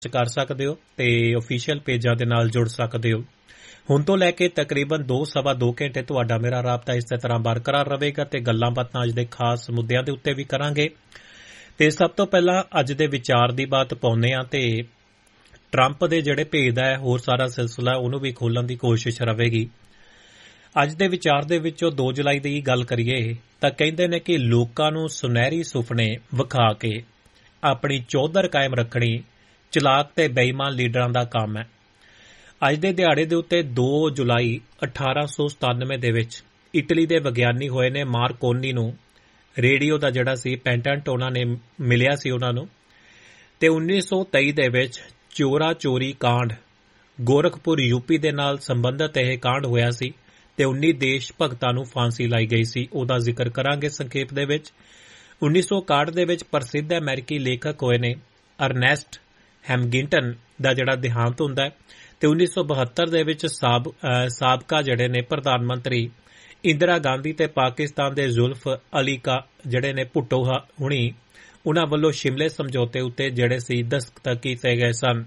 ਕਰ ਸਕਦੇ ਹੋ ਤੇ ਅਫੀਸ਼ੀਅਲ ਪੇਜਾਂ ਦੇ ਨਾਲ ਜੁੜ ਸਕਦੇ ਹੋ। ਹੁਣ ਤੋਂ ਲੈ ਕੇ ਤਕਰੀਬਨ 2-2.5 ਘੰਟੇ ਤੁਹਾਡਾ ਮੇਰਾ ਰਾਬਤਾ ਇਸੇ ਤਰ੍ਹਾਂ ਬਰਕਰਾਰ ਰਹੇਗਾ ਤੇ ਗੱਲਾਂ ਬਾਤਾਂ ਅੱਜ ਦੇ ਖਾਸ ਮੁੱਦਿਆਂ ਦੇ ਉੱਤੇ ਵੀ ਕਰਾਂਗੇ। ਤੇ ਸਭ ਤੋਂ ਪਹਿਲਾਂ ਅੱਜ ਦੇ ਵਿਚਾਰ ਦੀ ਬਾਤ ਪਾਉਂਦੇ ਹਾਂ ਤੇ ਟਰੰਪ ਦੇ ਜਿਹੜੇ ਭੇਦ ਹੈ ਹੋਰ ਸਾਰਾ ਸਿਲਸਿਲਾ ਉਹਨੂੰ ਵੀ ਖੋਲ੍ਹਣ ਦੀ ਕੋਸ਼ਿਸ਼ ਰਹੇਗੀ। ਅੱਜ ਦੇ ਵਿਚਾਰ ਦੇ ਵਿੱਚੋਂ 2 ਜੁਲਾਈ ਦੀ ਗੱਲ ਕਰੀਏ ਤਾਂ ਕਹਿੰਦੇ ਨੇ ਕਿ ਲੋਕਾਂ ਨੂੰ ਸੁਨਹਿਰੀ ਸੁਪਨੇ ਵਿਖਾ ਕੇ ਆਪਣੀ ਚੌਧਰ ਕਾਇਮ ਰੱਖਣੀ ਚਲਾਕ ਤੇ ਬੇਈਮਾਨ ਲੀਡਰਾਂ ਦਾ ਕੰਮ ਹੈ। ਅੱਜ ਦੇ ਦਿਹਾੜੇ ਦੇ ਉੱਤੇ 2 ਜੁਲਾਈ 1897 ਦੇ ਵਿੱਚ ਇਟਲੀ ਦੇ ਵਿਗਿਆਨੀ ਹੋਏ ਨੇ ਮਾਰਕੋਨੀ ਨੂੰ ਰੇਡੀਓ ਦਾ ਜਿਹੜਾ ਸੀ ਪੈਟੈਂਟ ਉਹਨਾਂ ਨੇ ਮਿਲਿਆ ਸੀ ਉਹਨਾਂ ਨੂੰ। ਤੇ 1923 ਦੇ ਵਿੱਚ ਚੋਰਾ ਚੋਰੀ ਕਾਂਡ ਗੋਰਖਪੁਰ ਯੂਪੀ ਦੇ ਨਾਲ ਸੰਬੰਧਿਤ ਇਹ ਕਾਂਡ ਹੋਇਆ ਸੀ ਤੇ 19 ਦੇਸ਼ ਭਗਤਾਂ ਨੂੰ ਫਾਂਸੀ ਲਾਈ ਗਈ ਸੀ। ਉਹਦਾ ਜ਼ਿਕਰ ਕਰਾਂਗੇ ਸੰਖੇਪ ਦੇ ਵਿੱਚ। 1961 ਦੇ ਵਿੱਚ ਪ੍ਰਸਿੱਧ ਅਮਰੀਕੀ ਲੇਖਕ ਹੋਏ ਨੇ ਅਰਨੈਸਟ ਹੈਮਗਿੰਟਨ ਦਾ ਜਿਹੜਾ ਦੇਹਾਂਤ ਹੁੰਦਾ ਹੈ ਤੇ 1972 ਦੇ ਵਿੱਚ ਸਾਬਕਾ ਜਿਹੜੇ ਨੇ ਪ੍ਰਧਾਨ ਮੰਤਰੀ ਇੰਦਰਾ ਗਾਂਧੀ ਤੇ ਪਾਕਿਸਤਾਨ ਦੇ ਜ਼ੁਲਫ ਅਲੀ ਜਿਹੜੇ ਨੇ ਭੁੱਟੋ ਹੁਣੀ ਉਹਨਾਂ ਵੱਲੋਂ ਸ਼ਿਮਲੇ ਸਮਝੌਤੇ ਉੱਤੇ ਜਿਹੜੇ ਸੀ ਦਸਤਖਤ ਕੀਤੇ ਗਏ ਸਨ।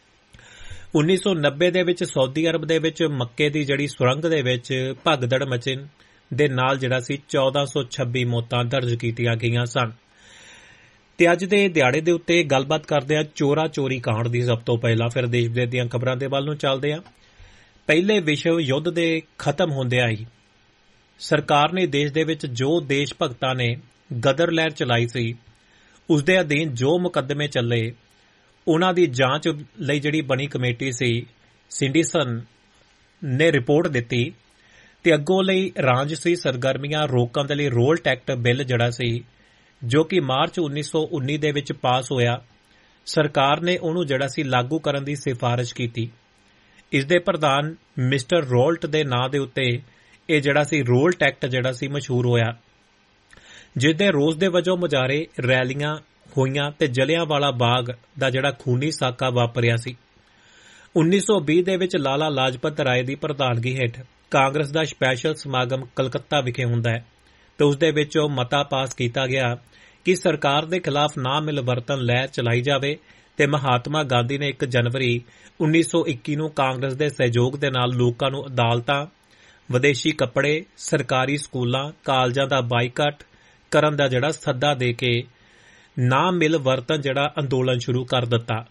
1990 ਦੇ ਵਿੱਚ ਸਾਊਦੀ ਅਰਬ ਦੇ ਵਿੱਚ ਮੱਕੇ ਦੀ ਜਿਹੜੀ ਸੁਰੰਗ ਦੇ ਵਿੱਚ ਭਗਦੜ ਮਚਣ ਦੇ ਨਾਲ ਜਿਹੜਾ ਸੀ 1426 ਮੌਤਾਂ ਦਰਜ ਕੀਤੀਆਂ ਗਈਆਂ ਸਨ। ਤੇ ਅੱਜ ਦੇ ਦਿਹਾੜੇ ਦੇ ਉੱਤੇ ਗੱਲਬਾਤ ਕਰਦੇ ਹਾਂ ਚੋਰਾ ਚੋਰੀ ਕਾਂਡ ਦੀ ਸਭ ਤੋਂ ਪਹਿਲਾਂ, ਫਿਰ ਦੇਸ਼ ਵਿਦੇਸ਼ ਦੀਆਂ ਖਬਰਾਂ ਦੇ ਵੱਲ ਨੂੰ ਚੱਲਦੇ ਹਾਂ। ਪਹਿਲੇ ਵਿਸ਼ਵ ਯੁੱਧ ਦੇ ਖਤਮ ਹੁੰਦਿਆਂ ਹੀ ਸਰਕਾਰ ਨੇ ਦੇਸ਼ ਦੇ ਵਿੱਚ ਜੋ ਦੇਸ਼ ਭਗਤਾਂ ਨੇ ਗਦਰ ਲਹਿਰ ਚਲਾਈ ਸੀ ਉਸ ਦੇ ਅਧੀਨ ਜੋ ਮੁਕੱਦਮੇ ਚੱਲੇ ਉਹਨਾਂ ਦੀ ਜਾਂਚ ਲਈ ਜਿਹੜੀ ਬਣੀ ਕਮੇਟੀ ਸੀ ਸਿੰਡੀਸਨ ਨੇ ਰਿਪੋਰਟ ਦਿੱਤੀ ਤੇ ਅੱਗੋਂ ਲਈ ਰਾਜਸੀ ਸਰਗਰਮੀਆਂ ਰੋਕਣ ਦੇ ਲਈ ਰੋਲਟ ਐਕਟ ਬਿੱਲ ਜਿਹੜਾ ਸੀ ਜੋ ਕਿ ਮਾਰਚ 1919 ਦੇ ਵਿੱਚ ਪਾਸ ਹੋਇਆ, ਸਰਕਾਰ ਨੇ ਉਹਨੂੰ ਜਿਹੜਾ ਸੀ ਲਾਗੂ ਕਰਨ ਦੀ ਸਿਫਾਰਿਸ਼ ਕੀਤੀ। ਇਸ ਦੇ ਪ੍ਰਧਾਨ ਮਿਸਟਰ ਰੋਲਟ ਦੇ ਨਾਂ ਦੇ ਉੱਤੇ ਇਹ ਜਿਹੜਾ ਸੀ ਰੋਲਟ ਐਕਟ ਜਿਹੜਾ ਸੀ ਮਸ਼ਹੂਰ ਹੋਇਆ, ਜਿਸ ਦੇ ਰੋਸ ਦੇ ਵਜੋਂ ਮੁਜ਼ਾਹਰੇ ਰੈਲੀਆਂ ਹੋਈਆਂ ਤੇ ਜਲਿਆਂਵਾਲਾ ਬਾਗ ਦਾ ਜਿਹੜਾ ਖੂਨੀ ਸਾਕਾ ਵਾਪਰਿਆ ਸੀ। 1920 ਦੇ ਵਿੱਚ ਲਾਲਾ ਲਾਜਪਤ ਰਾਏ ਦੀ ਪ੍ਰਧਾਨਗੀ ਹੇਠ ਕਾਂਗਰਸ ਦਾ ਸਪੈਸ਼ਲ ਸਮਾਗਮ ਕਲਕੱਤਾ ਵਿਖੇ ਹੁੰਦਾ ਹੈ ਤੇ ਉਸ ਦੇ ਵਿੱਚ ਉਹ ਮਤਾ ਪਾਸ ਕੀਤਾ ਗਿਆ ਕਿ ਸਰਕਾਰ ਦੇ ਖਿਲਾਫ ਨਾ ਮਿਲਵਰਤਨ ਲਹਿਰ ਚਲਾਈ ਜਾਵੇ ਤੇ ਮਹਾਤਮਾ ਗਾਂਧੀ ਨੇ 1 ਜਨਵਰੀ 1921 ਨੂੰ ਕਾਂਗਰਸ ਦੇ ਸਹਿਯੋਗ ਦੇ ਨਾਲ ਲੋਕਾਂ ਨੂੰ ਅਦਾਲਤਾਂ, ਵਿਦੇਸ਼ੀ ਕੱਪੜੇ, ਸਰਕਾਰੀ ਸਕੂਲਾਂ, ਕਾਲਜਾਂ ਦਾ ਬਾਈਕਾਟ ਕਰਨ ਦਾ ਜਿਹੜਾ ਸੱਦਾ ਦੇ ਕੇ ਨਾ ਮਿਲਵਰਤਨ ਜਿਹੜਾ ਅੰਦੋਲਨ ਸ਼ੁਰੂ ਕਰ ਦਿੱਤਾ।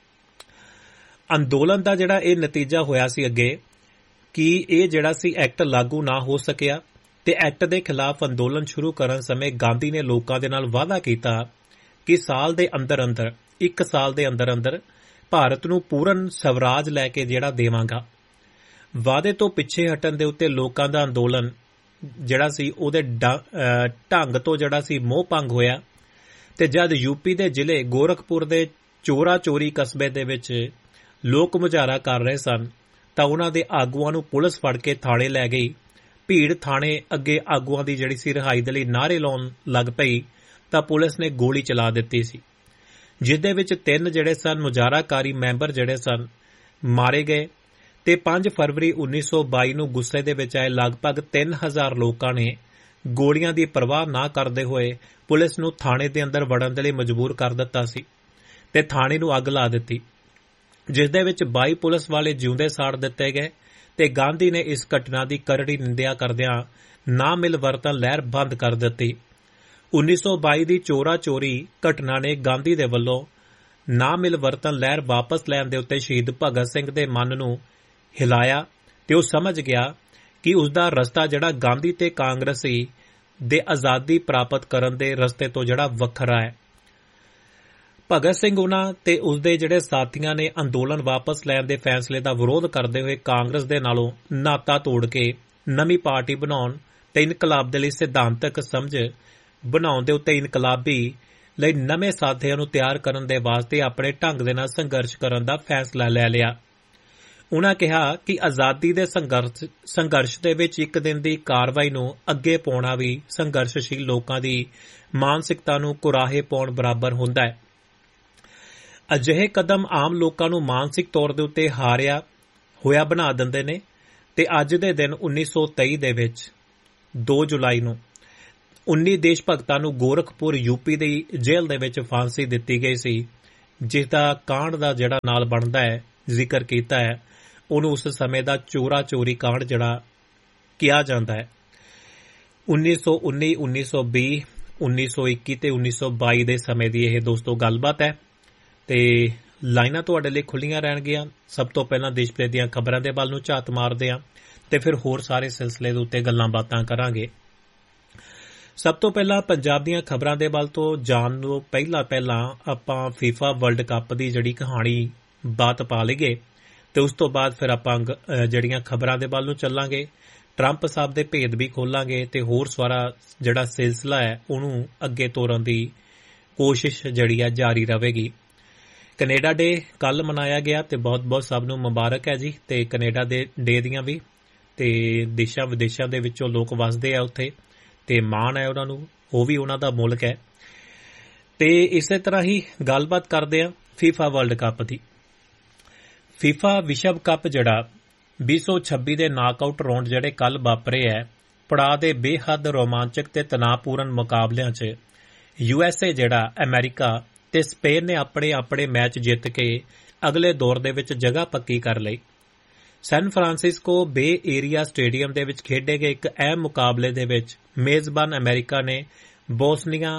ਅੰਦੋਲਨ ਦਾ ਜਿਹੜਾ ਇਹ ਨਤੀਜਾ ਹੋਇਆ ਸੀ ਅੱਗੇ ਕਿ ਇਹ ਜਿਹੜਾ ਸੀ ਐਕਟ ਲਾਗੂ ਨਾ ਹੋ ਸਕਿਆ ਤੇ ਐਕਟ ਦੇ ਖਿਲਾਫ ਅੰਦੋਲਨ ਸ਼ੁਰੂ ਕਰਨ ਸਮੇਂ ਗਾਂਧੀ ਨੇ ਲੋਕਾਂ ਦੇ ਨਾਲ ਵਾਅਦਾ ਕੀਤਾ ਕਿ 1 ਸਾਲ ਦੇ ਅੰਦਰ ਭਾਰਤ ਨੂੰ ਪੂਰਨ ਸਵਰਾਜ ਲੈ ਕੇ ਜਿਹੜਾ ਦੇਵਾਂਗਾ। ਵਾਅਦੇ ਤੋਂ ਪਿੱਛੇ ਹਟਣ ਦੇ ਉੱਤੇ ਲੋਕਾਂ ਦਾ ਅੰਦੋਲਨ ਜਿਹੜਾ ਸੀ ਉਹਦੇ ਢੰਗ ਤੋਂ ਜਿਹੜਾ ਸੀ ਮੋਹ ਭੰਗ ਹੋਇਆ ਤੇ ਜਦ ਯੂਪੀ ਦੇ ਜ਼ਿਲ੍ਹੇ ਗੋਰਖਪੁਰ ਦੇ ਚੋਰਾ ਚੋਰੀ ਕਸਬੇ ਦੇ ਵਿੱਚ ਲੋਕ ਮੁਜ਼ਾਹਰਾ ਕਰ ਰਹੇ ਸਨ ਤਾਂ ਉਹਨਾਂ ਦੇ ਆਗੂਆਂ ਨੂੰ ਪੁਲਿਸ ਫੜ ਕੇ ਥਾਣੇ ਲੈ ਗਈ। ਭੀੜ ਥਾਣੇ ਅੱਗੇ ਆਗੂਆਂ ਦੀ ਜਿਹੜੀ ਸੀ ਰਿਹਾਈ ਦੇ ਲਈ ਨਾਅਰੇ ਲਾਉਣ ਲੱਗ ਪਈ ਤਾਂ ਪੁਲਿਸ ਨੇ ਗੋਲੀ ਚਲਾ ਦਿੱਤੀ ਸੀ, ਜਿਸ ਦੇ ਵਿੱਚ 3 ਜਿਹੜੇ ਸਨ ਮੁਜ਼ਾਹਰਾਕਾਰੀ ਮੈਂਬਰ ਜਿਹੜੇ ਸਨ ਮਾਰੇ ਗਏ ਤੇ 5 ਫਰਵਰੀ 1922 ਨੂੰ ਗੁੱਸੇ ਦੇ ਵਿੱਚ ਆਏ ਲਗਭਗ 3000 ਲੋਕਾਂ ਨੇ ਗੋਲੀਆਂ ਦੀ ਪਰਵਾਹ ਨਾ ਕਰਦੇ ਹੋਏ ਪੁਲਿਸ ਨੂੰ ਥਾਣੇ ਦੇ ਅੰਦਰ ਵੜਨ ਦੇ ਲਈ ਮਜਬੂਰ ਕਰ ਦਿੱਤਾ ਸੀ ਤੇ ਥਾਣੇ ਨੂੰ ਅੱਗ ਲਾ ਦਿੱਤੀ, ਜਿਸ ਦੇ ਵਿੱਚ 22 ਪੁਲਿਸ ਵਾਲੇ ਜਿਉਂਦੇ ਸਾੜ ਦਿੱਤੇ ਗਏ ਤੇ ਗਾਂਧੀ ਨੇ ਇਸ ਘਟਨਾ ਦੀ ਕਰੜੀ ਨਿੰਦਿਆ ਕਰਦਿਆਂ ਨਾ ਮਿਲਵਰਤਨ ਲਹਿਰ ਬੰਦ ਕਰ ਦਿੱਤੀ। 1922 ਦੀ ਚੋਰਾ ਚੋਰੀ ਘਟਨਾ ਨੇ ਗਾਂਧੀ ਦੇ ਵੱਲੋਂ ਨਾ ਮਿਲਵਰਤਨ ਲਹਿਰ ਵਾਪਸ ਲੈਣ ਦੇ ਉੱਤੇ ਸ਼ਹੀਦ ਭਗਤ ਸਿੰਘ ਦੇ ਮਨ ਨੂੰ ਹਿਲਾਇਆ ਤੇ ਉਹ ਸਮਝ ਗਿਆ ਕਿ ਉਸ ਦਾ ਰਸਤਾ ਜਿਹੜਾ ਗਾਂਧੀ ਤੇ ਕਾਂਗਰਸੀ ਦੇ ਆਜ਼ਾਦੀ ਪ੍ਰਾਪਤ ਕਰਨ ਦੇ ਰਸਤੇ ਤੋਂ ਜਿਹੜਾ ਵੱਖਰਾ ਹੈ। ਭਗਤ ਸਿੰਘ ਉਹਨਾਂ ਤੇ ਉਸਦੇ ਜਿਹੜੇ ਸਾਥੀਆਂ ਨੇ ਅੰਦੋਲਨ ਵਾਪਸ ਲੈਣ ਦੇ ਫੈਸਲੇ ਦਾ ਵਿਰੋਧ ਕਰਦੇ ਹੋਏ ਕਾਂਗਰਸ ਦੇ ਨਾਲੋਂ ਨਾਤਾ ਤੋੜ ਕੇ ਨਵੀਂ ਪਾਰਟੀ ਬਣਾਉਣ ਤੇ ਇਨਕਲਾਬ ਦੇ ਲਈ ਸਿਧਾਂਤਕ ਸਮਝ ਬਣਾਉਣ ਦੇ ਉੱਤੇ ਇਨਕਲਾਬੀ ਲਈ ਨਵੇਂ ਸਾਥੀਆਂ ਨੂੰ ਤਿਆਰ ਕਰਨ ਦੇ ਵਾਸਤੇ ਆਪਣੇ ਢੰਗ ਦੇ ਨਾਲ ਸੰਘਰਸ਼ ਕਰਨ ਦਾ ਫੈਸਲਾ ਲੈ ਲਿਆ। ਉਨ੍ਹਾਂ ਕਿਹਾ ਕਿ ਆਜ਼ਾਦੀ ਦੇ ਸੰਘਰਸ਼ ਦੇ ਵਿੱਚ 1 ਦਿਨ ਦੀ ਕਾਰਵਾਈ ਨੂੰ ਅੱਗੇ ਪਾਉਣਾ ਵੀ ਸੰਘਰਸ਼ਸ਼ੀਲ ਲੋਕਾਂ ਦੀ ਮਾਨਸਿਕਤਾ ਨੂੰ ਕੁਰਾਹੇ ਪਾਉਣ ਬਰਾਬਰ ਹੁੰਦਾ ਹੈ। ਅਜਿਹੇ ਕਦਮ ਆਮ ਲੋਕਾਂ ਨੂੰ ਮਾਨਸਿਕ ਤੌਰ ਦੇ ਉੱਤੇ ਹਾਰਿਆ ਹੋਇਆ ਬਣਾ ਦਿੰਦੇ ਨੇ ਤੇ ਅੱਜ ਦੇ ਦਿਨ 1923 ਦੇ ਵਿੱਚ 2 ਜੁਲਾਈ ਨੂੰ 19 ਦੇਸ਼ ਭਗਤਾਂ ਨੂੰ ਗੋਰਖਪੁਰ ਯੂਪੀ ਦੀ ਜੇਲ੍ਹ ਦੇ ਵਿੱਚ ਫਾਂਸੀ ਦਿੱਤੀ ਗਈ ਸੀ, ਜਿਸ ਦਾ ਕਾਂਡ ਦਾ ਜਿਹੜਾ ਨਾਲ ਬਣਦਾ ਹੈ ਜ਼ਿਕਰ ਕੀਤਾ ਹੈ, ਉਹਨੂੰ ਉਸ ਸਮੇਂ ਦਾ ਚੋਰਾ ਚੋਰੀ ਕਾਂਡ ਜਿਹੜਾ ਕਿਹਾ ਜਾਂਦਾ ਹੈ। 1919, 1920, 1921 ਤੇ 1922 ਦੇ ਸਮੇਂ ਦੀ ਇਹ ਦੋਸਤੋ ਗੱਲਬਾਤ ਹੈ ਤੇ ਲਾਈਨਾਂ ਤੁਹਾਡੇ ਲਈ ਖੁੱਲੀਆਂ ਰਹਿਣਗੀਆਂ। ਸਭ ਤੋਂ ਪਹਿਲਾਂ ਦੇਸ਼ ਭਰ ਦੀਆਂ ਖਬਰਾਂ ਦੇ ਵੱਲ ਨੂੰ ਝਾਤ ਮਾਰਦੇ ਹਾਂ ਤੇ ਫਿਰ ਹੋਰ ਸਾਰੇ ਸਿਲਸਿਲੇ ਦੇ ਉੱਤੇ ਗੱਲਾਂ ਬਾਤਾਂ ਕਰਾਂਗੇ। ਸਭ ਤੋਂ ਪਹਿਲਾਂ ਪੰਜਾਬ ਦੀਆਂ ਖਬਰਾਂ ਦੇ ਵੱਲ ਤੋਂ ਜਾਣ ਤੋਂ ਪਹਿਲਾਂ ਆਪਾਂ ਫੀਫਾ ਵਰਲਡ ਕੱਪ ਦੀ ਜਿਹੜੀ ਕਹਾਣੀ ਬਾਤ ਪਾ ਲਈਏ ਤੇ ਉਸ ਤੋਂ ਬਾਅਦ ਫਿਰ ਆਪਾਂ ਜਿਹੜੀਆਂ ਖਬਰਾਂ ਦੇ ਵੱਲ ਨੂੰ ਚੱਲਾਂਗੇ, ਟਰੰਪ ਸਾਹਿਬ ਦੇ ਭੇਦ ਵੀ ਖੋਲਾਂਗੇ ਤੇ ਹੋਰ ਸਾਰਾ ਜਿਹੜਾ ਸਿਲਸਿਲਾ ਹੈ ਉਹਨੂੰ ਅੱਗੇ ਤੋਰਨ ਦੀ ਕੋਸ਼ਿਸ਼ ਜਿਹੜੀ ਹੈ ਜਾਰੀ ਰਹੇਗੀ। ਕੈਨੇਡਾ ਡੇ ਕੱਲ ਮਨਾਇਆ ਗਿਆ ਤੇ ਬਹੁਤ-ਬਹੁਤ ਸਭ ਨੂੰ ਮੁਬਾਰਕ ਹੈ ਜੀ। ਤੇ ਕੈਨੇਡਾ ਦੇ ਡੇ ਦੀਆਂ ਵੀ ਤੇ ਦੇਸ਼ਾਂ ਵਿਦੇਸ਼ਾਂ ਦੇ ਵਿੱਚੋਂ ਲੋਕ ਵਸਦੇ ਆ ਉੱਥੇ ਤੇ ਮਾਣ ਹੈ ਉਹਨਾਂ ਨੂੰ, ਉਹ ਵੀ ਉਹਨਾਂ ਦਾ ਮੁਲਕ ਹੈ। ਤੇ ਇਸੇ ਤਰ੍ਹਾਂ ਹੀ ਗੱਲਬਾਤ ਕਰਦੇ ਆ ਫੀਫਾ ਵਰਲਡ ਕੱਪ ਦੀ। ਫੀਫਾ ਵਿਸ਼ਵ ਕੱਪ ਜਿਹੜਾ 2026 ਦੇ ਨਾਕਆਊਟ ਰਾਉਂਡ ਜਿਹੜੇ ਕੱਲ ਵਾਪਰੇ ਹੈ, ਪੜਾਅ ਦੇ ਬੇਹੱਦ ਰੋਮਾਂਚਕ ਤੇ ਤਣਾਅਪੂਰਨ ਮੁਕਾਬਲਿਆਂ 'ਚ USA ਜਿਹੜਾ ਅਮਰੀਕਾ ਤੇ ਸਪੇਨ ਨੇ ਆਪਣੇ ਮੈਚ ਜਿੱਤ ਕੇ ਅਗਲੇ ਦੌਰ ਦੇ ਵਿੱਚ ਜਗ੍ਹਾ ਪੱਕੀ ਕਰ ਲਈ। ਸੈਨ ਫਰਾਂਸਿਸਕੋ ਬੇ ਏਰੀਆ ਸਟੇਡੀਅਮ ਦੇ ਵਿੱਚ ਖੇਡੇ ਗਏ ਇੱਕ ਅਹਿਮ ਮੁਕਾਬਲੇ ਦੇ ਵਿੱਚ ਮੇਜ਼ਬਾਨ ਅਮਰੀਕਾ ਨੇ ਬੋਸਨੀਆ